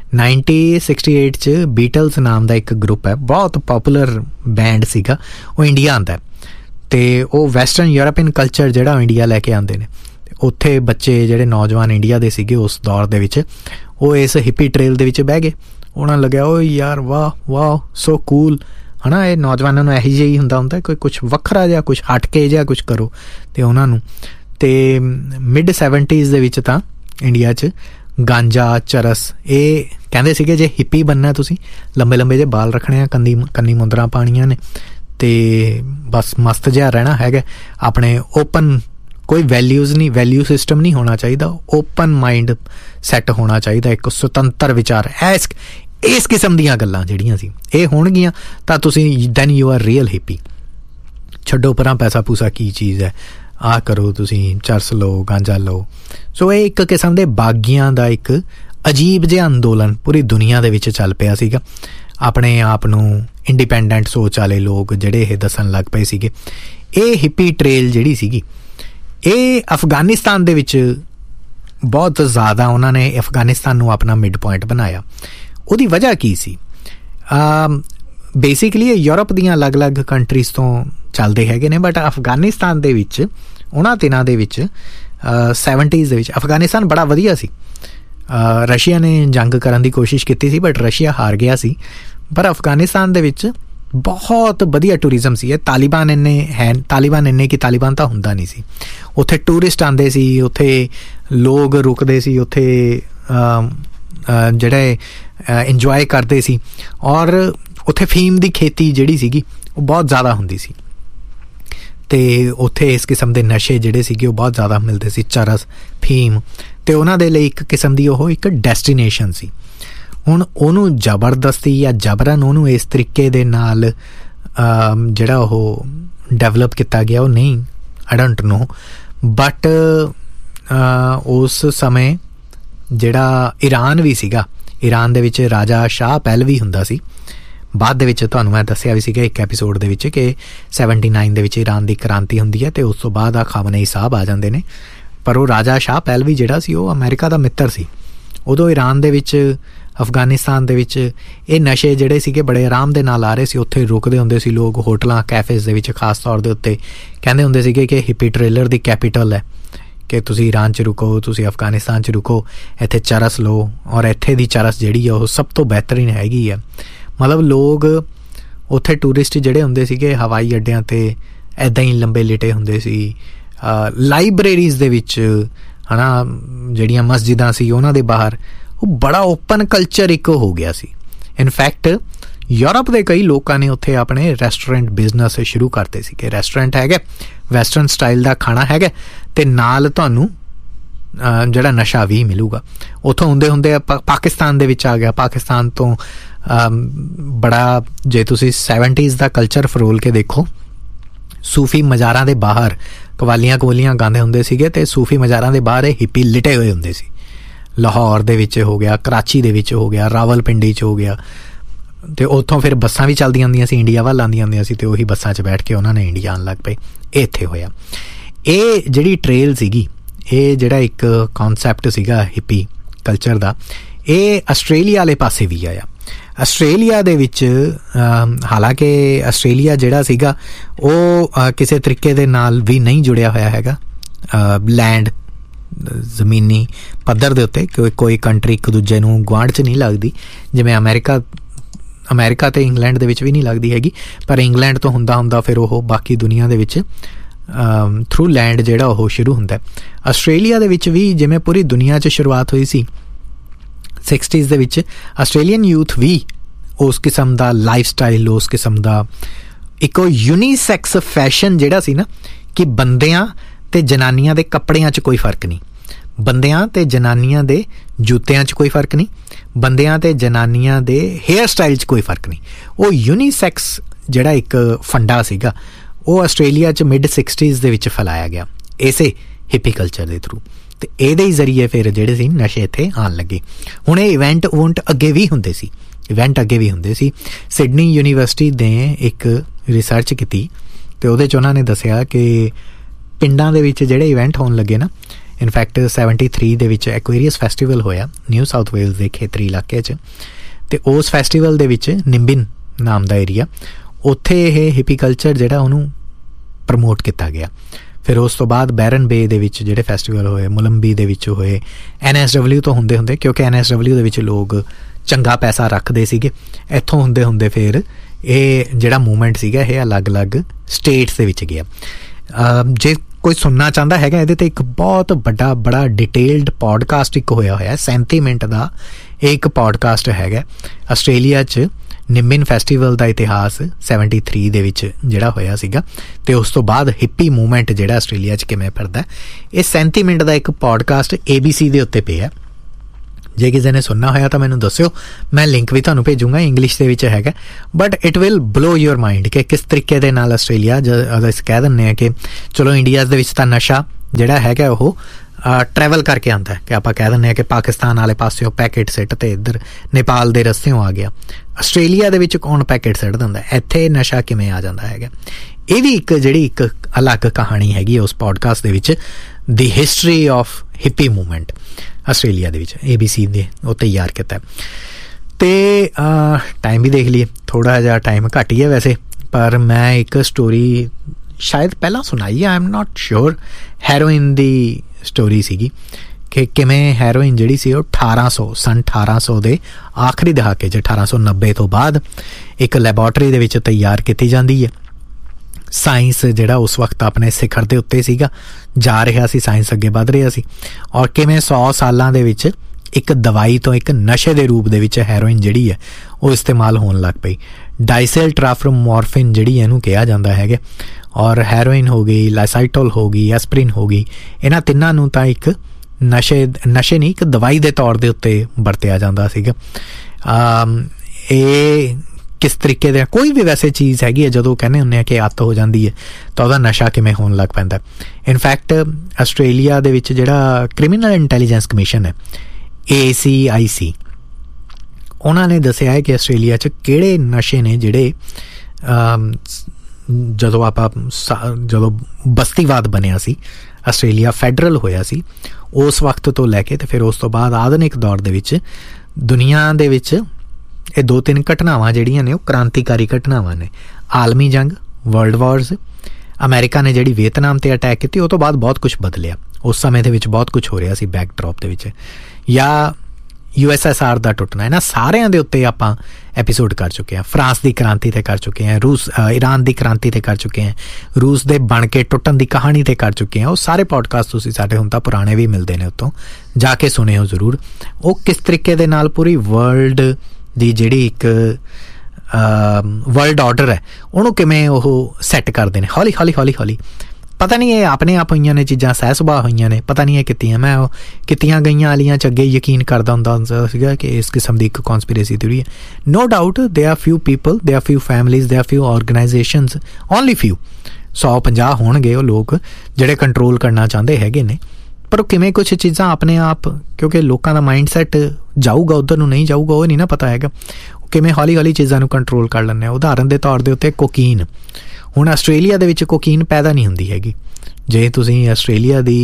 1968 'ਚ ਬੀਟਲਸ ਨਾਮ ਦਾ ਇੱਕ ਗਰੁੱਪ ਹੈ, ਬਹੁਤ ਪੋਪੂਲਰ ਬੈਂਡ ਸੀਗਾ, ਉਹ ਇੰਡੀਆ ਆਉਂਦਾ ਅਤੇ ਉਹ ਵੈਸਟਰਨ ਯੂਰਪੀਅਨ ਕਲਚਰ ਜਿਹੜਾ ਉਹ ਇੰਡੀਆ ਲੈ ਕੇ ਆਉਂਦੇ ਨੇ। ਉੱਥੇ ਬੱਚੇ ਜਿਹੜੇ ਨੌਜਵਾਨ ਇੰਡੀਆ ਦੇ ਸੀਗੇ ਉਸ ਦੌਰ ਦੇ ਵਿੱਚ, ਉਹ ਇਸ ਹਿੱਪੀ ਟ੍ਰੇਲ ਦੇ ਵਿੱਚ ਬਹਿ ਗਏ। ਉਹਨਾਂ ਨੂੰ ਲੱਗਿਆ ਓ ਯਾਰ ਵਾਹ ਸੋ ਕੂਲ, ਹੈ ਨਾ, ਇਹ ਨੌਜਵਾਨਾਂ ਨੂੰ ਇਹੋ ਜਿਹਾ ਹੀ ਹੁੰਦਾ ਕੋਈ ਕੁਛ ਵੱਖਰਾ ਜਿਹਾ, ਕੁਛ ਹਟ ਕੇ ਜਿਹਾ ਕੁਛ ਕਰੋ। ਅਤੇ ਉਹਨਾਂ ਨੂੰ ਅਤੇ ਮਿਡ 70s ਦੇ ਵਿੱਚ ਤਾਂ ਇੰਡੀਆ 'ਚ ਗਾਂਜਾ, ਚਰਸ, ਇਹ ਕਹਿੰਦੇ ਸੀਗੇ ਜੇ ਹਿੱਪੀ ਬਣਨਾ ਤੁਸੀਂ ਲੰਬੇ ਲੰਬੇ ਜਿਹੇ ਬਾਲ ਰੱਖਣੇ ਆ, ਕੰਨੀ ਮੁੰਦਰਾਂ ਪਾਉਣੀਆਂ ਨੇ, ਤੇ ਬਸ ਮਸਤ ਜਿਹਾ ਰਹਿਣਾ ਹੈਗਾ, ਆਪਣੇ ਓਪਨ, ਕੋਈ ਵੈਲਿਊਜ਼ ਨਹੀਂ, ਵੈਲਿਊ ਸਿਸਟਮ ਨਹੀਂ ਹੋਣਾ ਚਾਹੀਦਾ, ਓਪਨ ਮਾਈਂਡ ਸੈੱਟ ਹੋਣਾ ਚਾਹੀਦਾ, ਇੱਕ ਸੁਤੰਤਰ ਵਿਚਾਰ। ਇਸ ਕਿਸਮ ਦੀਆਂ ਗੱਲਾਂ ਜਿਹੜੀਆਂ ਸੀ ਇਹ ਹੋਣਗੀਆਂ ਤਾਂ ਤੁਸੀਂ then you are real hippie. ਛੱਡੋ ਪਰਾਂ ਪੈਸਾ ਪੂਸਾ ਕੀ ਚੀਜ਼ ਹੈ, ਆਹ ਕਰੋ ਤੁਸੀਂ, ਚਰਸ ਲਓ, ਗਾਂਜਾ ਲਓ। ਸੋ ਇਹ ਇੱਕ ਕਿਸਮ ਦੇ ਬਾਗੀਆਂ ਦਾ ਇੱਕ ਅਜੀਬ ਜਿਹਾ ਅੰਦੋਲਨ ਪੂਰੀ ਦੁਨੀਆ ਦੇ ਵਿੱਚ ਚੱਲ ਪਿਆ ਸੀਗਾ। ਆਪਣੇ ਆਪ ਨੂੰ ਇੰਡੀਪੈਂਡੈਂਟ ਸੋਚ ਵਾਲੇ ਲੋਕ ਜਿਹੜੇ ਇਹ ਦੱਸਣ ਲੱਗ ਪਏ ਸੀਗੇ। ਇਹ ਹਿੱਪੀ ਟ੍ਰੇਲ ਜਿਹੜੀ ਸੀਗੀ ਇਹ ਅਫਗਾਨਿਸਤਾਨ ਦੇ ਵਿੱਚ ਬਹੁਤ ਜ਼ਿਆਦਾ, ਉਹਨਾਂ ਨੇ ਅਫਗਾਨਿਸਤਾਨ ਨੂੰ ਆਪਣਾ ਮਿਡ ਪੁਆਇੰਟ ਬਣਾਇਆ। ਉਹਦੀ ਵਜ੍ਹਾ ਕੀ ਸੀ? ਬੇਸਿਕਲੀ ਇਹ ਯੂਰਪ ਦੀਆਂ ਅਲੱਗ-ਅਲੱਗ ਕੰਟਰੀਜ਼ ਤੋਂ ਚੱਲਦੇ ਹੈਗੇ ਨੇ, ਬਟ ਅਫਗਾਨਿਸਤਾਨ ਦੇ ਵਿੱਚ ਉਹਨਾਂ ਦਿਨਾਂ ਦੇ ਵਿੱਚ 70s ਦੇ ਵਿੱਚ ਅਫਗਾਨਿਸਤਾਨ ਬੜਾ ਵਧੀਆ ਸੀ। ਰਸ਼ੀਆ ਨੇ ਜੰਗ ਕਰਨ ਦੀ ਕੋਸ਼ਿਸ਼ ਕੀਤੀ ਸੀ ਬਟ ਰਸ਼ੀਆ ਹਾਰ ਗਿਆ ਸੀ, ਪਰ ਅਫਗਾਨਿਸਤਾਨ ਦੇ ਵਿੱਚ ਬਹੁਤ ਵਧੀਆ ਟੂਰਿਜ਼ਮ ਸੀ। ਇਹ ਤਾਲਿਬਾਨ ਇੰਨੇ ਕਿ ਤਾਲਿਬਾਨ ਤਾਂ ਹੁੰਦਾ ਨਹੀਂ ਸੀ। ਉੱਥੇ ਟੂਰਿਸਟ ਆਉਂਦੇ ਸੀ, ਉੱਥੇ ਲੋਕ ਰੁਕਦੇ ਸੀ, ਉੱਥੇ ਜਿਹੜੇ ਇੰਜੋਏ ਕਰਦੇ ਸੀ, ਔਰ ਉੱਥੇ ਫੀਮ ਦੀ ਖੇਤੀ ਜਿਹੜੀ ਸੀਗੀ ਉਹ ਬਹੁਤ ਜ਼ਿਆਦਾ ਹੁੰਦੀ ਸੀ, ਅਤੇ ਉੱਥੇ ਇਸ ਕਿਸਮ ਦੇ ਨਸ਼ੇ ਜਿਹੜੇ ਸੀਗੇ ਉਹ ਬਹੁਤ ਜ਼ਿਆਦਾ ਮਿਲਦੇ ਸੀ, ਚਰਸ, ਫੀਮ, ਅਤੇ ਉਹਨਾਂ ਦੇ ਲਈ ਇੱਕ ਕਿਸਮ ਦੀ ਉਹ ਇੱਕ ਡੈਸਟੀਨੇਸ਼ਨ ਸੀ। ਹੁਣ ਉਹਨੂੰ ਜ਼ਬਰਦਸਤੀ ਜਾਂ ਜਬਰਨ ਉਹਨੂੰ ਇਸ ਤਰੀਕੇ ਦੇ ਨਾਲ ਜਿਹੜਾ ਉਹ ਡਿਵੈਲਪ ਕੀਤਾ ਗਿਆ ਉਹ ਨਹੀਂ, ਆਈ ਡੋਂਟ ਨੋ, ਬਟ ਉਸ ਸਮੇਂ ਜਿਹੜਾ ਈਰਾਨ ਵੀ ਸੀਗਾ, ਈਰਾਨ ਦੇ ਵਿੱਚ ਰਾਜਾ ਸ਼ਾਹ ਪਹਿਲਵੀ ਹੁੰਦਾ ਸੀ। ਬਾਅਦ ਦੇ ਵਿੱਚ ਤੁਹਾਨੂੰ ਮੈਂ ਦੱਸਿਆ ਵੀ ਸੀਗਾ ਇੱਕ ਐਪੀਸੋਡ ਦੇ ਵਿੱਚ ਕਿ 79 ਦੇ ਵਿੱਚ ਈਰਾਨ ਦੀ ਕ੍ਰਾਂਤੀ ਹੁੰਦੀ ਹੈ ਅਤੇ ਉਸ ਤੋਂ ਬਾਅਦ ਖਾਮਨੇਈ ਸਾਹਿਬ ਆ ਜਾਂਦੇ ਨੇ। ਪਰ ਉਹ ਰਾਜਾ ਸ਼ਾਹ ਪਹਿਲਵੀ ਜਿਹੜਾ ਸੀ ਉਹ ਅਮਰੀਕਾ ਦਾ ਮਿੱਤਰ ਸੀ। ਉਦੋਂ ਈਰਾਨ ਦੇ ਵਿੱਚ, ਅਫਗਾਨਿਸਤਾਨ ਦੇ ਵਿੱਚ ਇਹ ਨਸ਼ੇ ਜਿਹੜੇ ਸੀਗੇ ਬੜੇ ਆਰਾਮ ਦੇ ਨਾਲ ਆ ਰਹੇ ਸੀ। ਉੱਥੇ ਰੁਕਦੇ ਹੁੰਦੇ ਸੀ ਲੋਕ ਹੋਟਲਾਂ, ਕੈਫੇਜ਼ ਦੇ ਵਿੱਚ, ਖਾਸ ਤੌਰ ਦੇ ਉੱਤੇ ਕਹਿੰਦੇ ਹੁੰਦੇ ਸੀਗੇ ਕਿ ਹਿੱਪੀ ਟ੍ਰੇਲਰ ਦੀ ਕੈਪੀਟਲ ਹੈ, ਕਿ ਤੁਸੀਂ ਈਰਾਨ 'ਚ ਰੁਕੋ, ਤੁਸੀਂ ਅਫਗਾਨਿਸਤਾਨ 'ਚ ਰੁਕੋ, ਇੱਥੇ ਚਰਸ ਲਓ, ਔਰ ਇੱਥੇ ਦੀ ਚਰਸ ਜਿਹੜੀ ਆ ਉਹ ਸਭ ਤੋਂ ਬਿਹਤਰੀਨ ਹੈਗੀ ਆ। ਮਤਲਬ ਲੋਕ ਉੱਥੇ ਟੂਰਿਸਟ ਜਿਹੜੇ ਹੁੰਦੇ ਸੀਗੇ ਹਵਾਈ ਅੱਡਿਆਂ 'ਤੇ ਇੱਦਾਂ ਹੀ ਲੰਬੇ ਲਿਟੇ ਹੁੰਦੇ ਸੀ, ਲਾਇਬ੍ਰੇਰੀਜ਼ ਦੇ ਵਿੱਚ, ਹੈ ਨਾ, ਜਿਹੜੀਆਂ ਮਸਜਿਦਾਂ ਸੀ ਉਹਨਾਂ ਦੇ ਬਾਹਰ, ਉਹ ਬੜਾ ਓਪਨ ਕਲਚਰ ਇੱਕ ਹੋ ਗਿਆ ਸੀ। ਇਨਫੈਕਟ ਯੂਰਪ ਦੇ ਕਈ ਲੋਕਾਂ ਨੇ ਉੱਥੇ ਆਪਣੇ ਰੈਸਟੋਰੈਂਟ ਬਿਜ਼ਨਸ ਸ਼ੁਰੂ ਕਰਤੇ ਸੀਗੇ। ਰੈਸਟੋਰੈਂਟ ਹੈਗਾ, ਵੈਸਟਰਨ ਸਟਾਈਲ ਦਾ ਖਾਣਾ ਹੈਗਾ, ਅਤੇ ਨਾਲ ਤੁਹਾਨੂੰ ਜਿਹੜਾ ਨਸ਼ਾ ਵੀ ਮਿਲੂਗਾ। ਉੱਥੋਂ ਹੁੰਦੇ ਪਾਕਿਸਤਾਨ ਦੇ ਵਿੱਚ ਆ ਗਿਆ। ਪਾਕਿਸਤਾਨ ਤੋਂ ਬੜਾ, ਜੇ ਤੁਸੀਂ 70s ਦਾ ਕਲਚਰ ਫਰੋਲ ਕੇ ਦੇਖੋ, ਸੂਫੀ ਮਜ਼ਾਰਾਂ ਦੇ ਬਾਹਰ ਕਵਾਲੀਆਂ ਗਾਉਂਦੇ ਹੁੰਦੇ ਸੀਗੇ, ਅਤੇ ਸੂਫੀ ਮਜ਼ਾਰਾਂ ਦੇ ਬਾਹਰ ਇਹ ਹਿੱਪੀ ਲਿਟੇ ਹੋਏ ਹੁੰਦੇ ਸੀ। ਲਾਹੌਰ ਦੇ ਵਿੱਚ ਹੋ ਗਿਆ, ਕਰਾਚੀ ਦੇ ਵਿੱਚ ਹੋ ਗਿਆ, ਰਾਵਲਪਿੰਡੀ 'ਚ ਹੋ ਗਿਆ, ਅਤੇ ਉੱਥੋਂ ਫਿਰ ਬੱਸਾਂ ਵੀ ਚੱਲਦੀਆਂ ਹੁੰਦੀਆਂ ਸੀ, ਇੰਡੀਆ ਵੱਲ ਆਉਂਦੀਆਂ ਹੁੰਦੀਆਂ ਸੀ, ਅਤੇ ਉਹੀ ਬੱਸਾਂ 'ਚ ਬੈਠ ਕੇ ਉਹਨਾਂ ਨੇ ਇੰਡੀਆ ਆਉਣ ਲੱਗ ਪਏ। ਇਹ ਇੱਥੇ ਹੋਇਆ। ਇਹ ਜਿਹੜੀ ਟ੍ਰੇਲ ਸੀਗੀ, ਇਹ ਜਿਹੜਾ ਇੱਕ ਕੌਨਸੈਪਟ ਸੀਗਾ ਹਿੱਪੀ ਕਲਚਰ ਦਾ, ਇਹ ਆਸਟ੍ਰੇਲੀਆ ਵਾਲੇ ਪਾਸੇ ਵੀ ਆਇਆ। ਆਸਟ੍ਰੇਲੀਆ ਦੇ ਵਿੱਚ, ਹਾਲਾਂਕਿ ਆਸਟ੍ਰੇਲੀਆ ਜਿਹੜਾ ਸੀਗਾ ਉਹ ਕਿਸੇ ਤਰੀਕੇ ਦੇ ਨਾਲ ਵੀ ਨਹੀਂ ਜੁੜਿਆ ਹੋਇਆ ਹੈਗਾ ਲੈਂਡ, ਜ਼ਮੀਨੀ ਪੱਧਰ ਦੇ ਉੱਤੇ, ਕੋਈ ਕੰਟਰੀ ਇੱਕ ਦੂਜੇ ਨੂੰ ਗੁਆਂਢ 'ਚ ਨਹੀਂ ਲੱਗਦੀ, ਜਿਵੇਂ ਅਮਰੀਕਾ ਅਤੇ ਇੰਗਲੈਂਡ ਦੇ ਵਿੱਚ ਵੀ ਨਹੀਂ ਲੱਗਦੀ ਹੈਗੀ। ਪਰ ਇੰਗਲੈਂਡ ਤੋਂ ਹੁੰਦਾ ਫਿਰ ਉਹ ਬਾਕੀ ਦੁਨੀਆ ਦੇ ਵਿੱਚ ਥਰੂ ਲੈਂਡ ਜਿਹੜਾ ਉਹ ਸ਼ੁਰੂ ਹੁੰਦਾ। ਆਸਟ੍ਰੇਲੀਆ ਦੇ ਵਿੱਚ ਵੀ ਜਿਵੇਂ ਪੂਰੀ ਦੁਨੀਆ 'ਚ ਸ਼ੁਰੂਆਤ ਹੋਈ ਸੀ 60s ਦੇ ਵਿੱਚ, ਆਸਟ੍ਰੇਲੀਅਨ ਯੂਥ ਵੀ ਉਸ ਕਿਸਮ ਦਾ ਲਾਈਫ ਸਟਾਈਲ, ਉਸ ਕਿਸਮ ਦਾ ਇੱਕ ਯੂਨੀਸੈਕਸ ਫੈਸ਼ਨ ਜਿਹੜਾ ਸੀ ਨਾ, ਕਿ ਬੰਦਿਆਂ ਅਤੇ ਜਨਾਨੀਆਂ ਦੇ ਕੱਪੜਿਆਂ 'ਚ ਕੋਈ ਫਰਕ ਨਹੀਂ, ਬੰਦਿਆਂ ਅਤੇ ਜਨਾਨੀਆਂ ਦੇ ਜੁੱਤਿਆਂ 'ਚ ਕੋਈ ਫਰਕ ਨਹੀਂ, ਬੰਦਿਆਂ ਅਤੇ ਜਨਾਨੀਆਂ ਦੇ ਹੇਅਰ ਸਟਾਈਲ 'ਚ ਕੋਈ ਫਰਕ ਨਹੀਂ। ਉਹ ਯੂਨੀਸੈਕਸ ਜਿਹੜਾ ਇੱਕ ਫੰਡਾ ਸੀਗਾ ਉਹ ਆਸਟ੍ਰੇਲੀਆ 'ਚ ਮਿਡ 60s ਦੇ ਵਿੱਚ ਫੈਲਾਇਆ ਗਿਆ ਇਸੇ ਹਿੱਪੀ ਕਲਚਰ ਦੇ ਥਰੂ, ਅਤੇ ਇਹਦੇ ਹੀ ਜ਼ਰੀਏ ਫਿਰ ਜਿਹੜੇ ਸੀ ਨਸ਼ੇ ਇੱਥੇ ਆਉਣ ਲੱਗੇ। ਹੁਣ ਇਹ ਇਵੈਂਟ ਅੱਗੇ ਵੀ ਹੁੰਦੇ ਸੀ। ਸਿਡਨੀ ਯੂਨੀਵਰਸਿਟੀ ਨੇ ਇੱਕ ਰਿਸਰਚ ਕੀਤੀ ਅਤੇ ਉਹਦੇ 'ਚ ਉਹਨਾਂ ਨੇ ਦੱਸਿਆ ਕਿ ਪਿੰਡਾਂ ਦੇ ਵਿੱਚ ਜਿਹੜੇ ਇਵੈਂਟ ਹੋਣ ਲੱਗੇ ਨਾ, ਇਨਫੈਕਟ 73 ਦੇ ਵਿੱਚ ਐਕੁਏਰੀਅਸ ਫੈਸਟੀਵਲ ਹੋਇਆ ਨਿਊ ਸਾਊਥ ਵੇਲਜ਼ ਦੇ ਖੇਤਰੀ ਇਲਾਕੇ 'ਚ, ਅਤੇ ਉਸ ਫੈਸਟੀਵਲ ਦੇ ਵਿੱਚ ਨਿੰਬਿਨ ਨਾਮ ਦਾ ਏਰੀਆ, ਉੱਥੇ ਇਹ ਹਿੱਪੀ ਕਲਚਰ ਜਿਹੜਾ ਉਹਨੂੰ ਪ੍ਰਮੋਟ ਕੀਤਾ ਗਿਆ। ਫਿਰ ਉਸ ਤੋਂ ਬਾਅਦ ਬੈਰਨ ਬੇ ਦੇ ਵਿੱਚ ਜਿਹੜੇ ਫੈਸਟੀਵਲ ਹੋਏ, ਮੁਲੰਬੀ ਦੇ ਵਿੱਚ ਹੋਏ, NSW ਤੋਂ ਹੁੰਦੇ ਕਿਉਂਕਿ NSW ਦੇ ਵਿੱਚ ਲੋਕ ਚੰਗਾ ਪੈਸਾ ਰੱਖਦੇ ਸੀਗੇ। ਇੱਥੋਂ ਹੁੰਦੇ ਫਿਰ ਇਹ ਜਿਹੜਾ ਮੂਵਮੈਂਟ ਸੀਗਾ ਇਹ ਅਲੱਗ-ਅਲੱਗ ਸਟੇਟਸ ਦੇ ਵਿੱਚ ਗਿਆ। ਜੇ ਕੋਈ ਸੁਣਨਾ ਚਾਹੁੰਦਾ ਹੈਗਾ ਇਹਦੇ 'ਤੇ ਇੱਕ ਬਹੁਤ ਬੜਾ ਡਿਟੇਲਡ ਪੋਡਕਾਸਟ ਇੱਕ ਹੋਇਆ 37 ਮਿੰਟ ਦਾ ਇੱਕ ਪੋਡਕਾਸਟ ਹੈਗਾ ਆਸਟ੍ਰੇਲੀਆ 'ਚ ਨਿੰਬਿਨ ਫੈਸਟੀਵਲ ਦਾ ਇਤਿਹਾਸ 73 ਦੇ ਵਿੱਚ ਜਿਹੜਾ ਹੋਇਆ ਸੀਗਾ, ਤੇ ਉਸ ਤੋਂ ਬਾਅਦ ਹਿੱਪੀ ਮੂਵਮੈਂਟ ਜਿਹੜਾ ਆਸਟ੍ਰੇਲੀਆ 'ਚ ਕਿਵੇਂ ਫਿਰਦਾ, ਇਹ 37 ਮਿੰਟ ਦਾ ਇੱਕ ਪੋਡਕਾਸਟ ABC ਦੇ ਉੱਤੇ ਪਿਆ। ਜੇ ਕਿਸੇ ਨੇ ਸੁਣਨਾ ਹੋਇਆ ਤਾਂ ਮੈਨੂੰ ਦੱਸਿਓ, ਮੈਂ ਲਿੰਕ ਵੀ ਤੁਹਾਨੂੰ ਭੇਜੂੰਗਾ, ਇੰਗਲਿਸ਼ ਦੇ ਵਿੱਚ ਹੈਗਾ। But it will ਬਲੋ your mind ਕਿ ਕਿਸ ਤਰੀਕੇ ਦੇ ਨਾਲ ਆਸਟ੍ਰੇਲੀਆ ਅਸੀਂ ਕਹਿ ਦਿੰਦੇ ਹਾਂ ਕਿ ਚਲੋ ਇੰਡੀਆ ਦੇ ਵਿੱਚ ਤਾਂ ਨਸ਼ਾ ਜਿਹੜਾ ਹੈਗਾ ਉਹ ਟਰੈਵਲ ਕਰਕੇ ਆਉਂਦਾ, ਕਿ ਆਪਾਂ ਕਹਿ ਦਿੰਦੇ ਹਾਂ ਕਿ ਪਾਕਿਸਤਾਨ ਵਾਲੇ ਪਾਸਿਓਂ ਪੈਕੇਟ ਸਿੱਟ ਤੇ ਇੱਧਰ ਨੇਪਾਲ ਦੇ ਰਸਤਿਓਂ ਆ ਗਿਆ। ਆਸਟ੍ਰੇਲੀਆ ਦੇ ਵਿੱਚ ਕੌਣ ਪੈਕੇਟ ਸਿੱਟ ਦਿੰਦਾ, ਇੱਥੇ ਨਸ਼ਾ ਕਿਵੇਂ ਆ ਜਾਂਦਾ ਹੈਗਾ। ਇਹ ਵੀ ਇੱਕ ਜਿਹੜੀ ਇੱਕ ਅਲੱਗ ਕਹਾਣੀ ਹੈਗੀ ਉਸ ਪੋਡਕਾਸਟ ਦੇ ਵਿੱਚ, ਦੀ history of hippie movement Australia ਦੇ ਵਿੱਚ, ABC ਦੇ ਉਹ ਤਿਆਰ ਕੀਤਾ। ਤੇ ਟਾਈਮ ਵੀ ਦੇਖ ਲਈਏ, ਥੋੜ੍ਹਾ ਜਿਹਾ ਟਾਈਮ ਘੱਟ ਹੀ ਹੈ ਵੈਸੇ, ਪਰ ਮੈਂ ਇੱਕ ਸਟੋਰੀ ਸ਼ਾਇਦ ਪਹਿਲਾਂ ਸੁਣਾਈ ਹੈ, I am not sure. Heroin the story ਸੀਗੀ ਕਿ ਕਿਵੇਂ ਹੈਰੋਇਨ ਜਿਹੜੀ ਸੀ ਉਹ 1800 ਦੇ ਆਖਰੀ ਦਹਾਕੇ 'ਚ 1890 ਤੋਂ ਬਾਅਦ ਇੱਕ ਲੈਬੋਰਟਰੀ ਦੇ ਵਿੱਚ ਤਿਆਰ ਕੀਤੀ ਜਾਂਦੀ ਹੈ। ਸਾਇੰਸ ਜਿਹੜਾ ਉਸ ਵਕਤ ਆਪਣੇ ਸਿਖਰ ਦੇ ਉੱਤੇ ਸੀਗਾ, ਜਾ ਰਿਹਾ ਸੀ, ਸਾਇੰਸ ਅੱਗੇ ਵੱਧ ਰਿਹਾ ਸੀ, ਔਰ ਕਿਵੇਂ 100 ਸਾਲਾਂ ਦੇ ਵਿੱਚ ਇੱਕ ਦਵਾਈ ਤੋਂ ਇੱਕ ਨਸ਼ੇ ਦੇ ਰੂਪ ਦੇ ਵਿੱਚ ਹੈਰੋਇਨ ਜਿਹੜੀ ਹੈ ਉਹ ਇਸਤੇਮਾਲ ਹੋਣ ਲੱਗ ਪਈ। ਡਾਈਸੈਲਟ੍ਰਾਫਰਮੋਰਫਿਨ ਜਿਹੜੀ ਇਹਨੂੰ ਕਿਹਾ ਜਾਂਦਾ ਹੈਗਾ, ਔਰ ਹੈਰੋਇਨ ਹੋ ਗਈ, ਲਾਈਸਾਈਟੋਲ ਹੋ ਗਈ, ਐਸਪਰੀਨ ਹੋ ਗਈ, ਇਹਨਾਂ ਤਿੰਨਾਂ ਨੂੰ ਤਾਂ ਇੱਕ ਨਸ਼ੇ ਨਹੀਂ, ਇੱਕ ਦਵਾਈ ਦੇ ਤੌਰ ਦੇ ਉੱਤੇ ਵਰਤਿਆ ਜਾਂਦਾ ਸੀਗਾ। ਇਹ ਕਿਸ ਤਰੀਕੇ ਦੇ ਕੋਈ ਵੀ ਵੈਸੇ ਚੀਜ਼ ਹੈਗੀ ਹੈ, ਜਦੋਂ ਕਹਿੰਦੇ ਹੁੰਦੇ ਆ ਕਿ ਆਦਤ ਹੋ ਜਾਂਦੀ ਹੈ ਤਾਂ ਉਹਦਾ ਨਸ਼ਾ ਕਿਵੇਂ ਹੋਣ ਲੱਗ ਪੈਂਦਾ। ਇਨਫੈਕਟ ਆਸਟ੍ਰੇਲੀਆ ਦੇ ਵਿੱਚ ਜਿਹੜਾ ਕ੍ਰਿਮੀਨਲ ਇੰਟੈਲੀਜੈਂਸ ਕਮਿਸ਼ਨ ਹੈ, ACIC, ਉਹਨਾਂ ਨੇ ਦੱਸਿਆ ਹੈ ਕਿ ਆਸਟ੍ਰੇਲੀਆ 'ਚ ਕਿਹੜੇ ਨਸ਼ੇ ਨੇ ਜਿਹੜੇ ਜਦੋਂ ਬਸਤੀਵਾਦ ਬਣਿਆ ਸੀ, ਆਸਟ੍ਰੇਲੀਆ ਫੈਡਰਲ ਹੋਇਆ ਸੀ, ਉਸ ਵਕਤ ਤੋਂ ਲੈ ਕੇ ਤੇ ਫਿਰ ਉਸ ਤੋਂ ਬਾਅਦ ਆਧੁਨਿਕ ਦੌਰ ਦੇ ਵਿੱਚ ਦੁਨੀਆ ਦੇ ਵਿੱਚ ਇਹ 2-3 ਘਟਨਾਵਾਂ ਜਿਹੜੀਆਂ ਨੇ ਉਹ ਕ੍ਰਾਂਤੀਕਾਰੀ ਘਟਨਾਵਾਂ ਨੇ। ਆਲਮੀ ਜੰਗ, ਵਰਲਡ ਵਾਰਸ, ਅਮਰੀਕਾ ਨੇ ਜਿਹੜੀ ਵੀਅਤਨਾਮ 'ਤੇ ਅਟੈਕ ਕੀਤੀ, ਉਹ ਤੋਂ ਬਾਅਦ ਬਹੁਤ ਕੁਛ ਬਦਲਿਆ। ਉਸ ਸਮੇਂ ਦੇ ਵਿੱਚ ਬਹੁਤ ਕੁਛ ਹੋ ਰਿਹਾ ਸੀ ਬੈਕਡ੍ਰੌਪ ਦੇ ਵਿੱਚ, ਜਾਂ USSR ਦਾ ਟੁੱਟਣਾ, ਇਹਨਾਂ ਸਾਰਿਆਂ ਦੇ ਉੱਤੇ ਆਪਾਂ ਐਪੀਸੋਡ ਕਰ ਚੁੱਕੇ ਹਾਂ। ਫਰਾਂਸ ਦੀ ਕ੍ਰਾਂਤੀ 'ਤੇ ਕਰ ਚੁੱਕੇ ਹਾਂ, ਈਰਾਨ ਦੀ ਕ੍ਰਾਂਤੀ 'ਤੇ ਕਰ ਚੁੱਕੇ ਹਾਂ, ਰੂਸ ਦੇ ਬਣ ਕੇ ਟੁੱਟਣ ਦੀ ਕਹਾਣੀ 'ਤੇ ਕਰ ਚੁੱਕੇ ਹਾਂ। ਉਹ ਸਾਰੇ ਪੋਡਕਾਸਟ ਤੁਸੀਂ ਸਾਡੇ ਹੁਣ ਤਾਂ ਪੁਰਾਣੇ ਵੀ ਮਿਲਦੇ ਨੇ, ਉੱਤੋਂ ਜਾ ਕੇ ਸੁਣਿਓ ਜ਼ਰੂਰ। ਉਹ ਕਿਸ ਤਰੀਕੇ ਦੇ ਨਾਲ ਪੂਰੀ ਵਰਲਡ ਦੀ ਜਿਹੜੀ ਇੱਕ ਵਰਲਡ ਆਰਡਰ ਹੈ ਉਹਨੂੰ ਕਿਵੇਂ ਉਹ ਸੈੱਟ ਕਰਦੇ ਨੇ ਹੌਲੀ ਹੌਲੀ। ਪਤਾ ਨਹੀਂ ਇਹ ਆਪਣੇ ਆਪ ਹੋਈਆਂ ਨੇ ਚੀਜ਼ਾਂ, ਸਹਿ ਸੁਭਾਅ ਹੋਈਆਂ ਨੇ, ਪਤਾ ਨਹੀਂ ਇਹ ਕੀਤੀਆਂ। ਮੈਂ ਉਹ ਕੀਤੀਆਂ ਗਈਆਂ ਵਾਲੀਆਂ 'ਚ ਅੱਗੇ ਯਕੀਨ ਕਰਦਾ ਹੁੰਦਾ ਸੀਗਾ ਕਿ ਇਸ ਕਿਸਮ ਦੀ ਇੱਕ ਕੌਨਸਪੀਰੇਸੀ ਥਿਊਰੀ ਹੈ। No doubt they are ਫਿਊ people, they are ਫਿਊ families, they are ਫਿਊ organisations, only ਫਿਊ, 150 ਹੋਣਗੇ ਉਹ ਲੋਕ ਜਿਹੜੇ ਕੰਟਰੋਲ ਕਰਨਾ ਚਾਹੁੰਦੇ ਹੈਗੇ ਨੇ। ਪਰ ਕਿਵੇਂ ਕੁਛ ਚੀਜ਼ਾਂ ਆਪਣੇ ਆਪ, ਕਿਉਂਕਿ ਲੋਕਾਂ ਦਾ ਮਾਈਂਡ ਸੈੱਟ ਜਾਊਗਾ ਉੱਧਰ ਨੂੰ, ਨਹੀਂ ਜਾਊਗਾ ਉਹ ਨਹੀਂ ਨਾ ਪਤਾ ਹੈਗਾ, ਕਿਵੇਂ ਹੌਲੀ ਚੀਜ਼ਾਂ ਨੂੰ ਕੰਟਰੋਲ ਕਰ ਲੈਂਦੇ ਆ। ਉਦਾਹਰਨ ਦੇ ਤੌਰ ਦੇ ਉੱਤੇ ਕੋਕੀਨ, ਹੁਣ ਆਸਟ੍ਰੇਲੀਆ ਦੇ ਵਿੱਚ ਕੋਕੀਨ ਪੈਦਾ ਨਹੀਂ ਹੁੰਦੀ ਹੈਗੀ। ਜੇ ਤੁਸੀਂ ਆਸਟ੍ਰੇਲੀਆ ਦੀ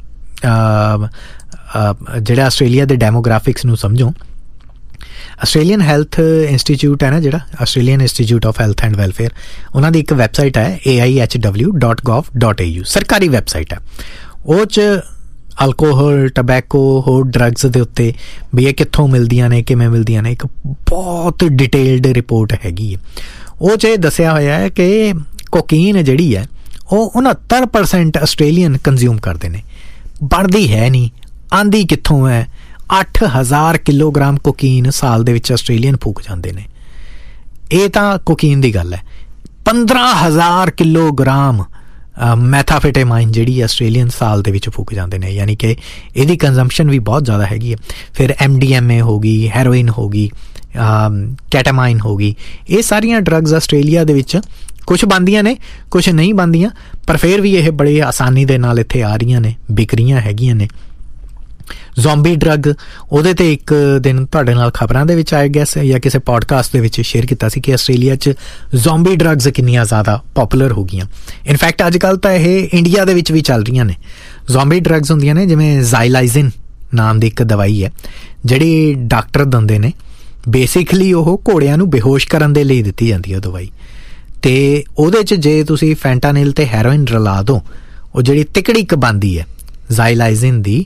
ਜਿਹੜਾ ਆਸਟ੍ਰੇਲੀਆ ਦੇ ਡੈਮੋਗ੍ਰਾਫਿਕਸ ਨੂੰ ਸਮਝੋ, ਆਸਟ੍ਰੇਲੀਅਨ ਹੈਲਥ ਇੰਸਟੀਚਿਊਟ ਹੈ ਨਾ, ਜਿਹੜਾ Australian institute of health and welfare, ਉਹਨਾਂ ਦੀ ਇੱਕ ਵੈਬਸਾਈਟ ਹੈ AIHW.gov.au, ਸਰਕਾਰੀ ਵੈਬਸਾਈਟ ਹੈ। ਉਹ 'ਚ ਅਲਕੋਹਲ, ਟਬੈਕੋ, ਹੋਰ ਡਰੱਗਸ ਦੇ ਉੱਤੇ ਵੀ ਇਹ ਕਿੱਥੋਂ ਮਿਲਦੀਆਂ ਨੇ, ਕਿਵੇਂ ਮਿਲਦੀਆਂ ਨੇ, ਇੱਕ ਬਹੁਤ ਡਿਟੇਲਡ ਰਿਪੋਰਟ ਹੈਗੀ ਹੈ। ਉਹ 'ਚ ਇਹ ਦੱਸਿਆ ਹੋਇਆ ਹੈ ਕਿ ਕੋਕੀਨ ਜਿਹੜੀ ਹੈ ਉਹ 69% ਆਸਟ੍ਰੇਲੀਅਨ ਕੰਜ਼ਿਊਮ ਕਰਦੇ ਨੇ, ਬਣਦੀ ਹੈ ਨਹੀਂ, ਆਂਦੀ ਕਿੱਥੋਂ ਹੈ। 8000 ਕਿਲੋਗ੍ਰਾਮ ਕੋਕੀਨ ਸਾਲ ਦੇ ਵਿੱਚ ਆਸਟ੍ਰੇਲੀਅਨ ਫੂਕ ਜਾਂਦੇ ਨੇ। ਇਹ ਤਾਂ ਕੋਕੀਨ ਦੀ ਗੱਲ ਹੈ। 15000 ਕਿਲੋਗ੍ਰਾਮ ਮੈਥਾਫੇਟਾਮਾਈਨ ਜਿਹੜੀ ਆਸਟ੍ਰੇਲੀਅਨ ਸਾਲ ਦੇ ਵਿੱਚ ਫੂਕ ਜਾਂਦੇ ਨੇ, ਯਾਨੀ ਕਿ ਇਹਦੀ ਕੰਜ਼ੰਪਸ਼ਨ ਵੀ ਬਹੁਤ ਜ਼ਿਆਦਾ ਹੈਗੀ ਹੈ। ਫਿਰ MDMA ਹੋ ਗਈ, ਹੈਰੋਇਨ ਹੋ ਗਈ, ਕੈਟਾਮਾਈਨ ਹੋ ਗਈ, ਇਹ ਸਾਰੀਆਂ ਡਰੱਗਸ ਆਸਟ੍ਰੇਲੀਆ ਦੇ ਵਿੱਚ ਕੁਛ ਬਣਦੀਆਂ ਨੇ, ਕੁਛ ਨਹੀਂ ਬਣਦੀਆਂ, ਪਰ ਫਿਰ ਵੀ ਇਹ ਬੜੇ ਆਸਾਨੀ ਦੇ ਨਾਲ ਇੱਥੇ ਆ ਰਹੀਆਂ ਨੇ, ਵਿਕ ਰਹੀਆਂ ਹੈਗੀਆਂ ਨੇ। ਜ਼ੋਂਬੀ ਡਰੱਗ, ਉਹਦੇ 'ਤੇ ਇੱਕ ਦਿਨ ਤੁਹਾਡੇ ਨਾਲ ਖਬਰਾਂ ਦੇ ਵਿੱਚ ਆਇਆ ਗਿਆ ਸੀ ਜਾਂ ਕਿਸੇ ਪੋਡਕਾਸਟ ਦੇ ਵਿੱਚ ਸ਼ੇਅਰ ਕੀਤਾ ਸੀ ਕਿ ਆਸਟ੍ਰੇਲੀਆ 'ਚ ਜ਼ੋਂਬੀ ਡਰੱਗਸ ਕਿੰਨੀਆਂ ਜ਼ਿਆਦਾ ਪੋਪੂਲਰ ਹੋ ਗਈਆਂ। ਇਨਫੈਕਟ ਅੱਜ ਕੱਲ੍ਹ ਤਾਂ ਇਹ ਇੰਡੀਆ ਦੇ ਵਿੱਚ ਵੀ ਚੱਲ ਰਹੀਆਂ ਨੇ। ਜ਼ੋਂਬੀ ਡਰੱਗਸ ਹੁੰਦੀਆਂ ਨੇ, ਜਿਵੇਂ ਜ਼ਾਈਲਾਈਜ਼ਿਨ ਨਾਮ ਦੀ ਇੱਕ ਦਵਾਈ ਹੈ ਜਿਹੜੀ ਡਾਕਟਰ ਦਿੰਦੇ ਨੇ। ਬੇਸਿਕਲੀ ਉਹ ਘੋੜਿਆਂ ਨੂੰ ਬੇਹੋਸ਼ ਕਰਨ ਦੇ ਲਈ ਦਿੱਤੀ ਜਾਂਦੀ ਹੈ ਉਹ ਦਵਾਈ, ਅਤੇ ਉਹਦੇ 'ਚ ਜੇ ਤੁਸੀਂ ਫੈਂਟਾਨਿਲ ਅਤੇ ਹੈਰੋਇਨ ਰਲਾ ਦਿਓ, ਉਹ ਜਿਹੜੀ ਤਿਕੜੀਕ ਬਣਦੀ ਹੈ ਜ਼ਾਈਲਾਈਜ਼ਿਨ ਦੀ,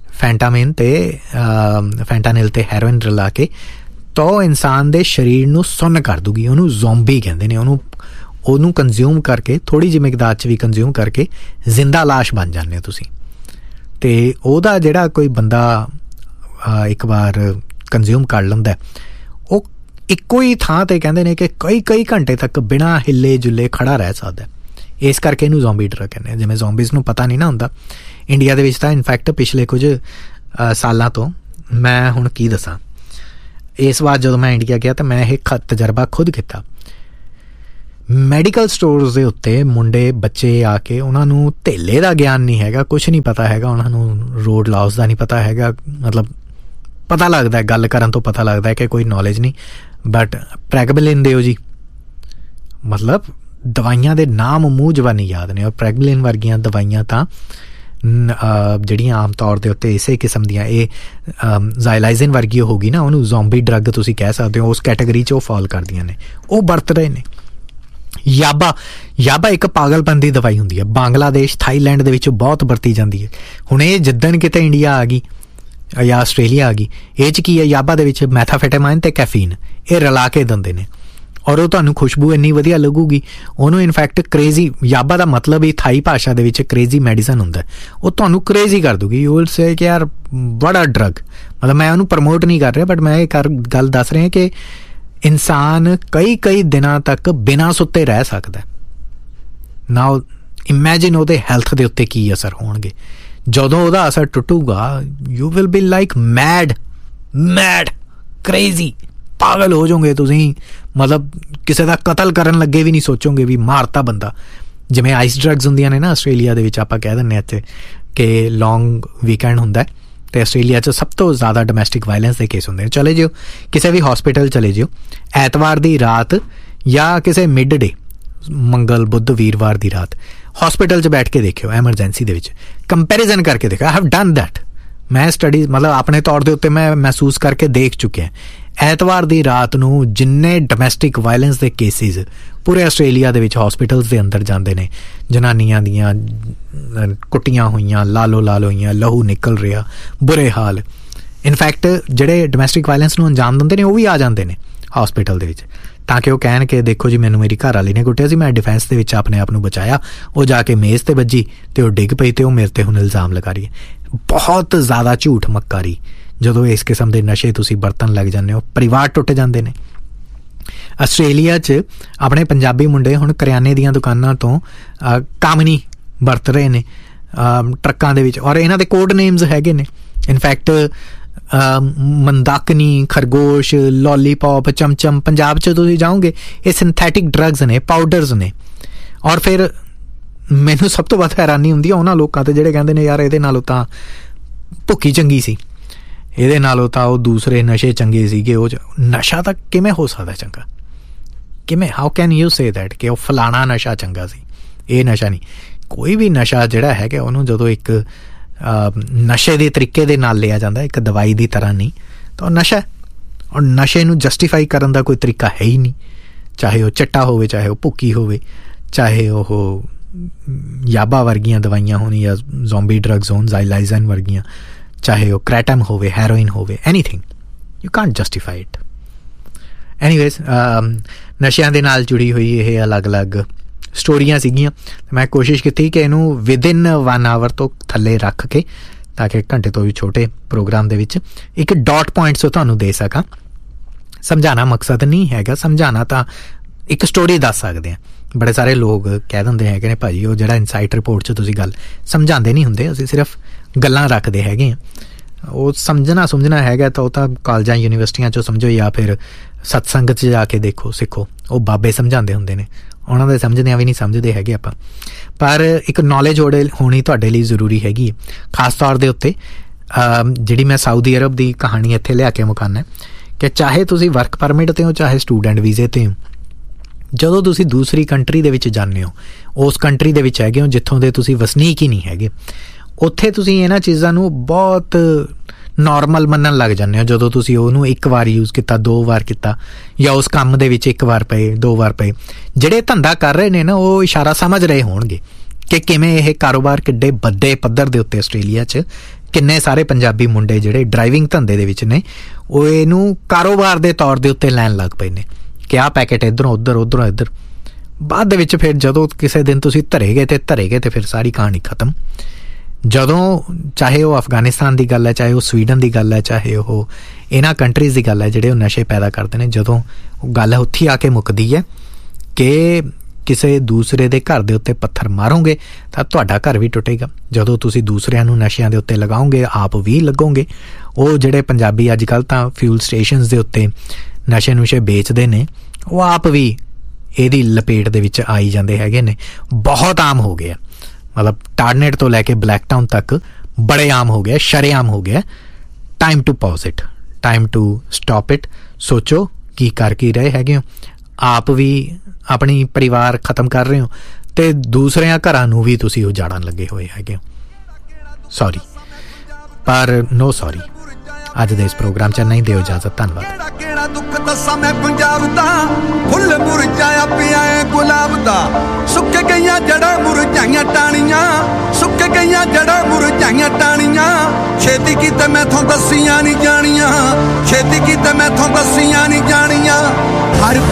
ਫੈਂਟਾਨਿਲ ਤੇ ਹੈਰੋਇਨ ਰਲਾ ਕੇ, ਤਾਂ ਉਹ ਇਨਸਾਨ ਦੇ ਸਰੀਰ ਨੂੰ ਸੁੰਨ ਕਰ ਦੂਗੀ। ਉਹਨੂੰ ਜ਼ੋਂਬੀ ਕਹਿੰਦੇ ਨੇ। ਉਹਨੂੰ ਕੰਜ਼ਿਊਮ ਕਰਕੇ, ਥੋੜ੍ਹੀ ਜਿਹੀ ਮਿਕਦਾਰ 'ਚ ਵੀ ਕੰਜ਼ਿਊਮ ਕਰਕੇ ਜ਼ਿੰਦਾ ਲਾਸ਼ ਬਣ ਜਾਂਦੇ ਹੋ ਤੁਸੀਂ। ਅਤੇ ਉਹਦਾ ਜਿਹੜਾ ਕੋਈ ਬੰਦਾ ਇੱਕ ਵਾਰ ਕੰਜ਼ਿਊਮ ਕਰ ਲੈਂਦਾ, ਉਹ ਇੱਕੋ ਹੀ ਥਾਂ 'ਤੇ ਕਹਿੰਦੇ ਨੇ ਕਿ ਕਈ ਘੰਟੇ ਤੱਕ ਬਿਨਾਂ ਹਿੱਲੇ ਜੁੱਲੇ ਖੜਾ ਰਹਿ ਸਕਦਾ। ਇਸ ਕਰਕੇ ਇਹਨੂੰ ਜ਼ੋਂਬੀ ਡਰਗ ਕਹਿੰਦੇ ਆ। ਜਿਵੇਂ ਜ਼ੋਂਬੀਜ਼ ਨੂੰ ਪਤਾ ਨਹੀਂ ਨਾ ਹੁੰਦਾ, ਇੰਡੀਆ ਦੇ ਵਿੱਚ ਤਾਂ ਇਨਫੈਕਟ ਪਿਛਲੇ ਕੁਝ ਸਾਲਾਂ ਤੋਂ, ਮੈਂ ਹੁਣ ਕੀ ਦੱਸਾਂ, ਇਸ ਵਾਰ ਜਦੋਂ ਮੈਂ ਇੰਡੀਆ ਗਿਆ ਤਾਂ ਮੈਂ ਇਹ ਤਜਰਬਾ ਖੁਦ ਕੀਤਾ। ਮੈਡੀਕਲ ਸਟੋਰਸ ਦੇ ਉੱਤੇ ਮੁੰਡੇ ਬੱਚੇ ਆ ਕੇ, ਉਹਨਾਂ ਨੂੰ ਧੇਲੇ ਦਾ ਗਿਆਨ ਨਹੀਂ ਹੈਗਾ, ਕੁਛ ਨਹੀਂ ਪਤਾ ਹੈਗਾ ਉਹਨਾਂ ਨੂੰ, ਰੋਡ ਲਾਉਸ ਦਾ ਨਹੀਂ ਪਤਾ ਹੈਗਾ, ਮਤਲਬ ਪਤਾ ਲੱਗਦਾ ਗੱਲ ਕਰਨ ਤੋਂ ਪਤਾ ਲੱਗਦਾ ਕਿ ਕੋਈ ਨੌਲੇਜ ਨਹੀਂ, ਬਟ ਪ੍ਰੈਗਬਲਿਨ ਦਿਓ ਜੀ, ਮਤਲਬ ਦਵਾਈਆਂ ਦੇ ਨਾਮ ਮੂੰਹ ਜ਼ਬਾਨੀ ਯਾਦ ਨੇ। ਔਰ ਪ੍ਰੈਗਬਲਿਨ ਵਰਗੀਆਂ ਦਵਾਈਆਂ ਤਾਂ ਜਿਹੜੀਆਂ ਆਮ ਤੌਰ ਦੇ ਉੱਤੇ ਇਸੇ ਕਿਸਮ ਦੀਆਂ, ਇਹ ਜ਼ਾਈਲਾਈਜ਼ਨ ਵਰਗੀ ਹੋ ਗਈ ਨਾ, ਉਹਨੂੰ ਜ਼ੋਂਬੀ ਡਰੱਗ ਤੁਸੀਂ ਕਹਿ ਸਕਦੇ ਹੋ, ਉਸ ਕੈਟਾਗਰੀ 'ਚ ਉਹ ਫਾਲ ਕਰਦੀਆਂ ਨੇ, ਉਹ ਵਰਤ ਰਹੇ ਨੇ। ਯਾਬਾ ਇੱਕ ਪਾਗਲਪਨ ਦੀ ਦਵਾਈ ਹੁੰਦੀ ਹੈ, ਬੰਗਲਾਦੇਸ਼ ਥਾਈਲੈਂਡ ਦੇ ਵਿੱਚ ਬਹੁਤ ਵਰਤੀ ਜਾਂਦੀ ਹੈ। ਹੁਣ ਇਹ ਜਿੱਦਣ ਕਿਤੇ ਇੰਡੀਆ ਆ ਗਈ ਜਾਂ ਆਸਟ੍ਰੇਲੀਆ ਆ ਗਈ, ਇਹ 'ਚ ਕੀ ਹੈ, ਯਾਬਾ ਦੇ ਵਿੱਚ ਮੈਥਾਫੈਟਾਮਾਈਨ ਅਤੇ ਕੈਫੀਨ ਇਹ ਰਲਾ ਕੇ ਦਿੰਦੇ ਨੇ, ਔਰ ਉਹ ਤੁਹਾਨੂੰ ਖੁਸ਼ਬੂ ਇੰਨੀ ਵਧੀਆ ਲੱਗੂਗੀ, ਉਹਨੂੰ ਇਨਫੈਕਟ ਕਰੇਜ਼ੀ, ਯਾਬਾ ਦਾ ਮਤਲਬ ਹੀ ਥਾਈ ਭਾਸ਼ਾ ਦੇ ਵਿੱਚ ਕਰੇਜ਼ੀ ਮੈਡੀਸਨ ਹੁੰਦਾ, ਉਹ ਤੁਹਾਨੂੰ ਕਰੇਜ਼ੀ ਕਰ ਦੂਗੀ। ਯੂ ਵਿਲ ਸੇ ਕਿ ਯਾਰ ਬੜਾ ਡਰਗ, ਮਤਲਬ ਮੈਂ ਉਹਨੂੰ ਪ੍ਰਮੋਟ ਨਹੀਂ ਕਰ ਰਿਹਾ, ਬਟ ਮੈਂ ਇਹ ਗੱਲ ਦੱਸ ਰਿਹਾ ਕਿ ਇਨਸਾਨ ਕਈ ਦਿਨਾਂ ਤੱਕ ਬਿਨਾਂ ਸੁੱਤੇ ਰਹਿ ਸਕਦਾ। ਨਾਓ ਇਮੈਜਿਨ ਉਹਦੇ ਹੈਲਥ ਦੇ ਉੱਤੇ ਕੀ ਅਸਰ ਹੋਣਗੇ। ਜਦੋਂ ਉਹਦਾ ਅਸਰ ਟੁੱਟੂਗਾ, you will be like made crazy, ਪਾਗਲ ਹੋ ਜਾਓਗੇ ਤੁਸੀਂ, ਮਤਲਬ ਕਿਸੇ ਦਾ ਕਤਲ ਕਰਨ ਲੱਗੇ ਵੀ ਨਹੀਂ ਸੋਚੋਗੇ ਵੀ ਮਾਰਤਾ ਬੰਦਾ। ਜਿਵੇਂ ਆਈਸ ਡਰੱਗਸ ਹੁੰਦੀਆਂ ਨੇ ਨਾ ਆਸਟ੍ਰੇਲੀਆ ਦੇ ਵਿੱਚ, ਆਪਾਂ ਕਹਿ ਦਿੰਦੇ ਹਾਂ ਇੱਥੇ ਕਿ ਲੌਂਗ ਵੀਕਐਂਡ ਹੁੰਦਾ ਅਤੇ ਆਸਟ੍ਰੇਲੀਆ 'ਚ ਸਭ ਤੋਂ ਜ਼ਿਆਦਾ ਡੋਮੈਸਟਿਕ ਵਾਇਲੈਂਸ ਦੇ ਕੇਸ ਹੁੰਦੇ ਨੇ। ਚਲੇ ਜਿਓ ਕਿਸੇ ਵੀ ਹੌਸਪੀਟਲ ਚਲੇ ਜਿਓ, ਐਤਵਾਰ ਦੀ ਰਾਤ ਜਾਂ ਕਿਸੇ ਮਿਡ ਡੇ, ਮੰਗਲ ਬੁੱਧ ਵੀਰਵਾਰ ਦੀ ਰਾਤ ਹੌਸਪੀਟਲ 'ਚ ਬੈਠ ਕੇ ਦੇਖਿਓ, ਐਮਰਜੈਂਸੀ ਦੇ ਵਿੱਚ ਕੰਪੈਰੀਜ਼ਨ ਕਰਕੇ ਦੇਖਿਓ। ਆਈ ਹੈਵ ਡਨ ਦੈਟ, ਮੈਂ ਸਟੱਡੀਜ਼ ਮਤਲਬ ਆਪਣੇ ਤੌਰ ਦੇ ਉੱਤੇ ਮੈਂ ਮਹਿਸੂਸ ਕਰਕੇ ਦੇਖ ਚੁੱਕਿਆ। ਐਤਵਾਰ ਦੀ ਰਾਤ ਨੂੰ ਜਿੰਨੇ ਡੋਮੈਸਟਿਕ ਵਾਇਲੈਂਸ ਦੇ ਕੇਸਿਸ ਪੂਰੇ ਆਸਟ੍ਰੇਲੀਆ ਦੇ ਵਿੱਚ ਹੌਸਪੀਟਲਸ ਦੇ ਅੰਦਰ ਜਾਂਦੇ ਨੇ, ਜਨਾਨੀਆਂ ਦੀਆਂ ਕੁੱਟੀਆਂ ਹੋਈਆਂ, ਲਾਲੋ ਹੋਈਆਂ, ਲਹੂ ਨਿਕਲ ਰਿਹਾ, ਬੁਰੇ ਹਾਲ। ਇਨਫੈਕਟ ਜਿਹੜੇ ਡੋਮੈਸਟਿਕ ਵਾਇਲੈਂਸ ਨੂੰ ਅੰਜਾਮ ਦਿੰਦੇ ਨੇ ਉਹ ਵੀ ਆ ਜਾਂਦੇ ਨੇ ਹੌਸਪੀਟਲ ਦੇ ਵਿੱਚ, ਤਾਂ ਕਿ ਉਹ ਕਹਿਣ ਕਿ ਦੇਖੋ ਜੀ ਮੈਨੂੰ ਮੇਰੀ ਘਰ ਵਾਲੀ ਨੇ ਕੁੱਟਿਆ ਸੀ, ਮੈਂ ਡਿਫੈਂਸ ਦੇ ਵਿੱਚ ਆਪਣੇ ਆਪ ਨੂੰ ਬਚਾਇਆ, ਉਹ ਜਾ ਕੇ ਮੇਜ਼ 'ਤੇ ਵੱਜੀ ਅਤੇ ਉਹ ਡਿੱਗ ਪਈ ਅਤੇ ਉਹ ਮੇਰੇ 'ਤੇ ਹੁਣ ਇਲਜ਼ਾਮ ਲਗਾ ਰਹੀ ਹੈ। ਬਹੁਤ ਜ਼ਿਆਦਾ ਝੂਠ ਮੱਕਾਰੀ। ਜਦੋਂ ਇਸ ਕਿਸਮ ਦੇ ਨਸ਼ੇ ਤੁਸੀਂ ਵਰਤਣ ਲੱਗ ਜਾਂਦੇ ਹੋ, ਪਰਿਵਾਰ ਟੁੱਟ ਜਾਂਦੇ ਨੇ। ਆਸਟ੍ਰੇਲੀਆ 'ਚ ਆਪਣੇ ਪੰਜਾਬੀ ਮੁੰਡੇ ਹੁਣ ਕਰਿਆਨੇ ਦੀਆਂ ਦੁਕਾਨਾਂ ਤੋਂ ਕਾਮਨੀ ਵਰਤ ਰਹੇ ਨੇ ਟਰੱਕਾਂ ਦੇ ਵਿੱਚ, ਔਰ ਇਹਨਾਂ ਦੇ ਕੋਡ ਨੇਮਸ ਹੈਗੇ ਨੇ। ਇਨਫੈਕਟ ਮੰਦਾਕਨੀ, ਖਰਗੋਸ਼, ਲੋਲੀਪੌਪ, ਚਮਚਮ, ਪੰਜਾਬ 'ਚ ਤੁਸੀਂ ਜਾਓਗੇ ਇਹ ਸਿੰਥੈਟਿਕ ਡਰੱਗਸ ਨੇ, ਪਾਊਡਰਸ ਨੇ। ਔਰ ਫਿਰ ਮੈਨੂੰ ਸਭ ਤੋਂ ਵੱਧ ਹੈਰਾਨੀ ਹੁੰਦੀ ਆ ਉਹਨਾਂ ਲੋਕਾਂ 'ਤੇ ਜਿਹੜੇ ਕਹਿੰਦੇ ਨੇ ਯਾਰ ਇਹਦੇ ਨਾਲੋਂ ਤਾਂ ਭੁੱਕੀ ਚੰਗੀ ਸੀ, ਇਹਦੇ ਨਾਲੋਂ ਤਾਂ ਉਹ ਦੂਸਰੇ ਨਸ਼ੇ ਚੰਗੇ ਸੀਗੇ। ਉਹ ਨਸ਼ਾ ਤਾਂ ਕਿਵੇਂ ਹੋ ਸਕਦਾ ਚੰਗਾ? ਕਿਵੇਂ? How can you say that ਕਿ ਉਹ ਫਲਾਣਾ ਨਸ਼ਾ ਚੰਗਾ ਸੀ, ਇਹ ਨਸ਼ਾ ਨਹੀਂ। ਕੋਈ ਵੀ ਨਸ਼ਾ ਜਿਹੜਾ ਹੈਗਾ ਉਹਨੂੰ ਜਦੋਂ ਇੱਕ ਨਸ਼ੇ ਦੇ ਤਰੀਕੇ ਦੇ ਨਾਲ ਲਿਆ ਜਾਂਦਾ, ਇੱਕ ਦਵਾਈ ਦੀ ਤਰ੍ਹਾਂ ਨਹੀਂ, ਤਾਂ ਉਹ ਨਸ਼ਾ। ਔਰ ਨਸ਼ੇ ਨੂੰ ਜਸਟੀਫਾਈ ਕਰਨ ਦਾ ਕੋਈ ਤਰੀਕਾ ਹੈ ਹੀ ਨਹੀਂ, ਚਾਹੇ ਉਹ ਚਿੱਟਾ ਹੋਵੇ, ਚਾਹੇ ਉਹ ਭੁੱਕੀ ਹੋਵੇ, ਚਾਹੇ ਉਹ ਯਾਬਾ ਵਰਗੀਆਂ ਦਵਾਈਆਂ ਹੋਣ ਜਾਂ ਜ਼ੋਂਬੀ ਡਰੱਗਸ ਹੋਣ, ਜ਼ਾਈਲਾਈਜ਼ਨ ਵਰਗੀਆਂ, ਚਾਹੇ ਉਹ ਕ੍ਰੈਟਮ ਹੋਵੇ, ਹੈਰੋਇਨ ਹੋਵੇ, anything, you Kant justify it. Anyways, ਨਸ਼ਿਆਂ ਦੇ ਨਾਲ ਜੁੜੀ ਹੋਈ ਇਹ ਅਲੱਗ-ਅਲੱਗ ਸਟੋਰੀਆਂ ਸੀਗੀਆਂ। ਮੈਂ ਕੋਸ਼ਿਸ਼ ਕੀਤੀ ਕਿ ਇਹਨੂੰ ਵਿਦਿਨ 1 ਆਵਰ ਤੋਂ ਥੱਲੇ ਰੱਖ ਕੇ, ਤਾਂ ਕਿ ਘੰਟੇ ਤੋਂ ਵੀ ਛੋਟੇ ਪ੍ਰੋਗਰਾਮ ਦੇ ਵਿੱਚ ਇੱਕ ਡਾਟ ਪੁਆਇੰਟਸ ਤੁਹਾਨੂੰ ਦੇ ਸਕਾਂ। ਸਮਝਾਉਣਾ ਮਕਸਦ ਨਹੀਂ ਹੈਗਾ, ਸਮਝਾਉਣਾ ਤਾਂ ਇੱਕ ਸਟੋਰੀ ਦੱਸ ਸਕਦੇ ਹਾਂ। ਬੜੇ ਸਾਰੇ ਲੋਕ ਕਹਿ ਦਿੰਦੇ ਹੈਗੇ ਨੇ ਭਾਜੀ ਉਹ ਜਿਹੜਾ ਇਨਸਾਈਟ ਰਿਪੋਰਟ 'ਚ ਤੁਸੀਂ ਗੱਲ ਸਮਝਾਉਂਦੇ ਨਹੀਂ ਹੁੰਦੇ, ਅਸੀਂ ਸਿਰਫ ਗੱਲਾਂ ਰੱਖਦੇ ਹੈਗੇ ਹਾਂ। ਉਹ ਸਮਝਣਾ ਹੈਗਾ ਤਾਂ ਉਹ ਤਾਂ ਕਾਲਜਾਂ ਯੂਨੀਵਰਸਿਟੀਆਂ 'ਚੋਂ ਸਮਝੋ, ਜਾਂ ਫਿਰ ਸਤਸੰਗ 'ਚ ਜਾ ਕੇ ਦੇਖੋ, ਸਿੱਖੋ। ਉਹ ਬਾਬੇ ਸਮਝਾਉਂਦੇ ਹੁੰਦੇ ਨੇ, ਉਹਨਾਂ ਦੇ ਸਮਝਦਿਆਂ ਵੀ ਨਹੀਂ ਸਮਝਦੇ ਹੈਗੇ ਆਪਾਂ। ਪਰ ਇੱਕ ਨੌਲੇਜ ਹੋਣੀ ਤੁਹਾਡੇ ਲਈ ਜ਼ਰੂਰੀ ਹੈਗੀ ਹੈ, ਖਾਸ ਤੌਰ ਦੇ ਉੱਤੇ ਜਿਹੜੀ ਮੈਂ ਸਾਊਦੀ ਅਰਬ ਦੀ ਕਹਾਣੀ ਇੱਥੇ ਲਿਆ ਕੇ ਮੁਕਾਨਾ ਕਿ ਚਾਹੇ ਤੁਸੀਂ ਵਰਕ ਪਰਮਿਟ 'ਤੇ ਹੋ, ਚਾਹੇ ਸਟੂਡੈਂਟ ਵੀਜ਼ੇ 'ਤੇ ਹੋ, ਜਦੋਂ ਤੁਸੀਂ ਦੂਸਰੀ ਕੰਟਰੀ ਦੇ ਵਿੱਚ ਜਾਂਦੇ ਹੋ, ਉਸ ਕੰਟਰੀ ਦੇ ਵਿੱਚ ਹੈਗੇ ਹੋ ਜਿੱਥੋਂ ਦੇ ਤੁਸੀਂ ਵਸਨੀਕ ਹੀ ਨਹੀਂ ਹੈਗੇ, ਉੱਥੇ ਤੁਸੀਂ ਇਹਨਾਂ ਚੀਜ਼ਾਂ ਨੂੰ ਬਹੁਤ ਨੋਰਮਲ ਮੰਨਣ ਲੱਗ ਜਾਂਦੇ ਹੋ। ਜਦੋਂ ਤੁਸੀਂ ਉਹਨੂੰ 1 ਵਾਰ ਯੂਜ਼ ਕੀਤਾ, 2 ਵਾਰ ਕੀਤਾ, ਜਾਂ ਉਸ ਕੰਮ ਦੇ ਵਿੱਚ 1 ਵਾਰ ਪਏ, 2 ਵਾਰ ਪਏ, ਜਿਹੜੇ ਧੰਦਾ ਕਰ ਰਹੇ ਨੇ ਨਾ ਉਹ ਇਸ਼ਾਰਾ ਸਮਝ ਰਹੇ ਹੋਣਗੇ ਕਿ ਕਿਵੇਂ ਇਹ ਕਾਰੋਬਾਰ ਕਿੱਡੇ ਵੱਡੇ ਪੱਧਰ ਦੇ ਉੱਤੇ ਆਸਟ੍ਰੇਲੀਆ 'ਚ ਕਿੰਨੇ ਸਾਰੇ ਪੰਜਾਬੀ ਮੁੰਡੇ ਜਿਹੜੇ ਡਰਾਈਵਿੰਗ ਧੰਦੇ ਦੇ ਵਿੱਚ ਨੇ, ਉਹ ਇਹਨੂੰ ਕਾਰੋਬਾਰ ਦੇ ਤੌਰ ਦੇ ਉੱਤੇ ਲੈਣ ਲੱਗ ਪਏ ਨੇ ਕਿ ਆਹ ਪੈਕੇਟ ਇੱਧਰੋਂ ਉੱਧਰ, ਉੱਧਰੋਂ ਇੱਧਰ। ਬਾਅਦ ਦੇ ਵਿੱਚ ਫਿਰ ਜਦੋਂ ਕਿਸੇ ਦਿਨ ਤੁਸੀਂ ਧਰੇਗੇ ਤੇ ਫਿਰ ਸਾਰੀ ਕਹਾਣੀ ਖਤਮ। ਜਦੋਂ ਚਾਹੇ ਉਹ ਅਫਗਾਨਿਸਤਾਨ ਦੀ ਗੱਲ ਹੈ, ਚਾਹੇ ਉਹ ਸਵੀਡਨ ਦੀ ਗੱਲ ਹੈ, ਚਾਹੇ ਉਹ ਇਹਨਾਂ ਕੰਟਰੀਜ਼ ਦੀ ਗੱਲ ਹੈ ਜਿਹੜੇ ਉਹ ਨਸ਼ੇ ਪੈਦਾ ਕਰਦੇ ਨੇ, ਜਦੋਂ ਉਹ ਗੱਲ ਉੱਥੇ ਆ ਕੇ ਮੁੱਕਦੀ ਹੈ ਕਿ ਕਿਸੇ ਦੂਸਰੇ ਦੇ ਘਰ ਦੇ ਉੱਤੇ ਪੱਥਰ ਮਾਰੋਗੇ ਤਾਂ ਤੁਹਾਡਾ ਘਰ ਵੀ ਟੁੱਟੇਗਾ। ਜਦੋਂ ਤੁਸੀਂ ਦੂਸਰਿਆਂ ਨੂੰ ਨਸ਼ਿਆਂ ਦੇ ਉੱਤੇ ਲਗਾਓਗੇ ਆਪ ਵੀ ਲੱਗੋਗੇ। ਉਹ ਜਿਹੜੇ ਪੰਜਾਬੀ ਅੱਜ ਕੱਲ੍ਹ ਤਾਂ ਫਿਊਲ ਸਟੇਸ਼ਨਸ ਦੇ ਉੱਤੇ ਨਸ਼ੇ ਨੁਸ਼ੇ ਵੇਚਦੇ ਨੇ, ਉਹ ਆਪ ਵੀ ਇਹਦੀ ਲਪੇਟ ਦੇ ਵਿੱਚ ਆਈ ਜਾਂਦੇ ਹੈਗੇ ਨੇ। ਬਹੁਤ ਆਮ ਹੋ ਗਿਆ, ਮਤਲਬ ਟਾਰਨੇਟ ਤੋਂ ਲੈ ਕੇ ਬਲੈਕ ਟਾਊਨ ਤੱਕ ਬੜੇ ਆਮ ਹੋ ਗਿਆ, ਸ਼ਰੇਆਮ ਹੋ ਗਿਆ। Time to pause it, time to stop it. ਸੋਚੋ ਕੀ ਕਰ ਕੀ ਰਹੇ ਹੈਗੇ ਹੋ। ਆਪ ਵੀ ਆਪਣੀ ਪਰਿਵਾਰ ਖ਼ਤਮ ਕਰ ਰਹੇ ਹੋ ਅਤੇ ਦੂਸਰਿਆਂ ਘਰਾਂ ਨੂੰ ਵੀ ਤੁਸੀਂ ਉਜਾੜਨ ਲੱਗੇ ਹੋਏ ਹੈਗੇ ਹੋ। ਸੌਰੀ, ਪਰ ਨੋ ਸੌਰੀ। ਅੱਜ ਦੇ ਇਸ ਪ੍ਰੋਗਰਾਮ 'ਚ ਨਹੀਂ ਦਿਓ ਇਜਾਜ਼ਤ। ਧੰਨਵਾਦ। ਕਿਹੜਾ ਦੁੱਖ ਦੱਸਾਂ ਮੈਂ ਪੰਜਾਬ ਦਾ, ਫੁੱਲ ਮੁਰਝਾਇਆ ਪਿਆ ਏ ਗੁਲਾਬ ਦਾ। ਸੁੱਕ ਗਈਆਂ ਜੜ੍ਹਾਂ ਮੁਰਝਾਈਆਂ ਟਾਹਣੀਆਂ, ਸੁੱਕ ਗਈਆਂ ਜੜ੍ਹਾਂ ਮੁਰਝਾਈਆਂ ਟਾਹਣੀਆਂ। ਛੇਤੀ ਕੀਤੇ ਮੈਥੋਂ ਦੱਸੀਆਂ ਨਹੀਂ ਜਾਣੀਆਂ, ਛੇਤੀ ਕੀਤੇ ਮੈਥੋਂ ਦੱਸੀਆਂ ਨਹੀਂ ਜਾਣੀਆਂ। ਹਰ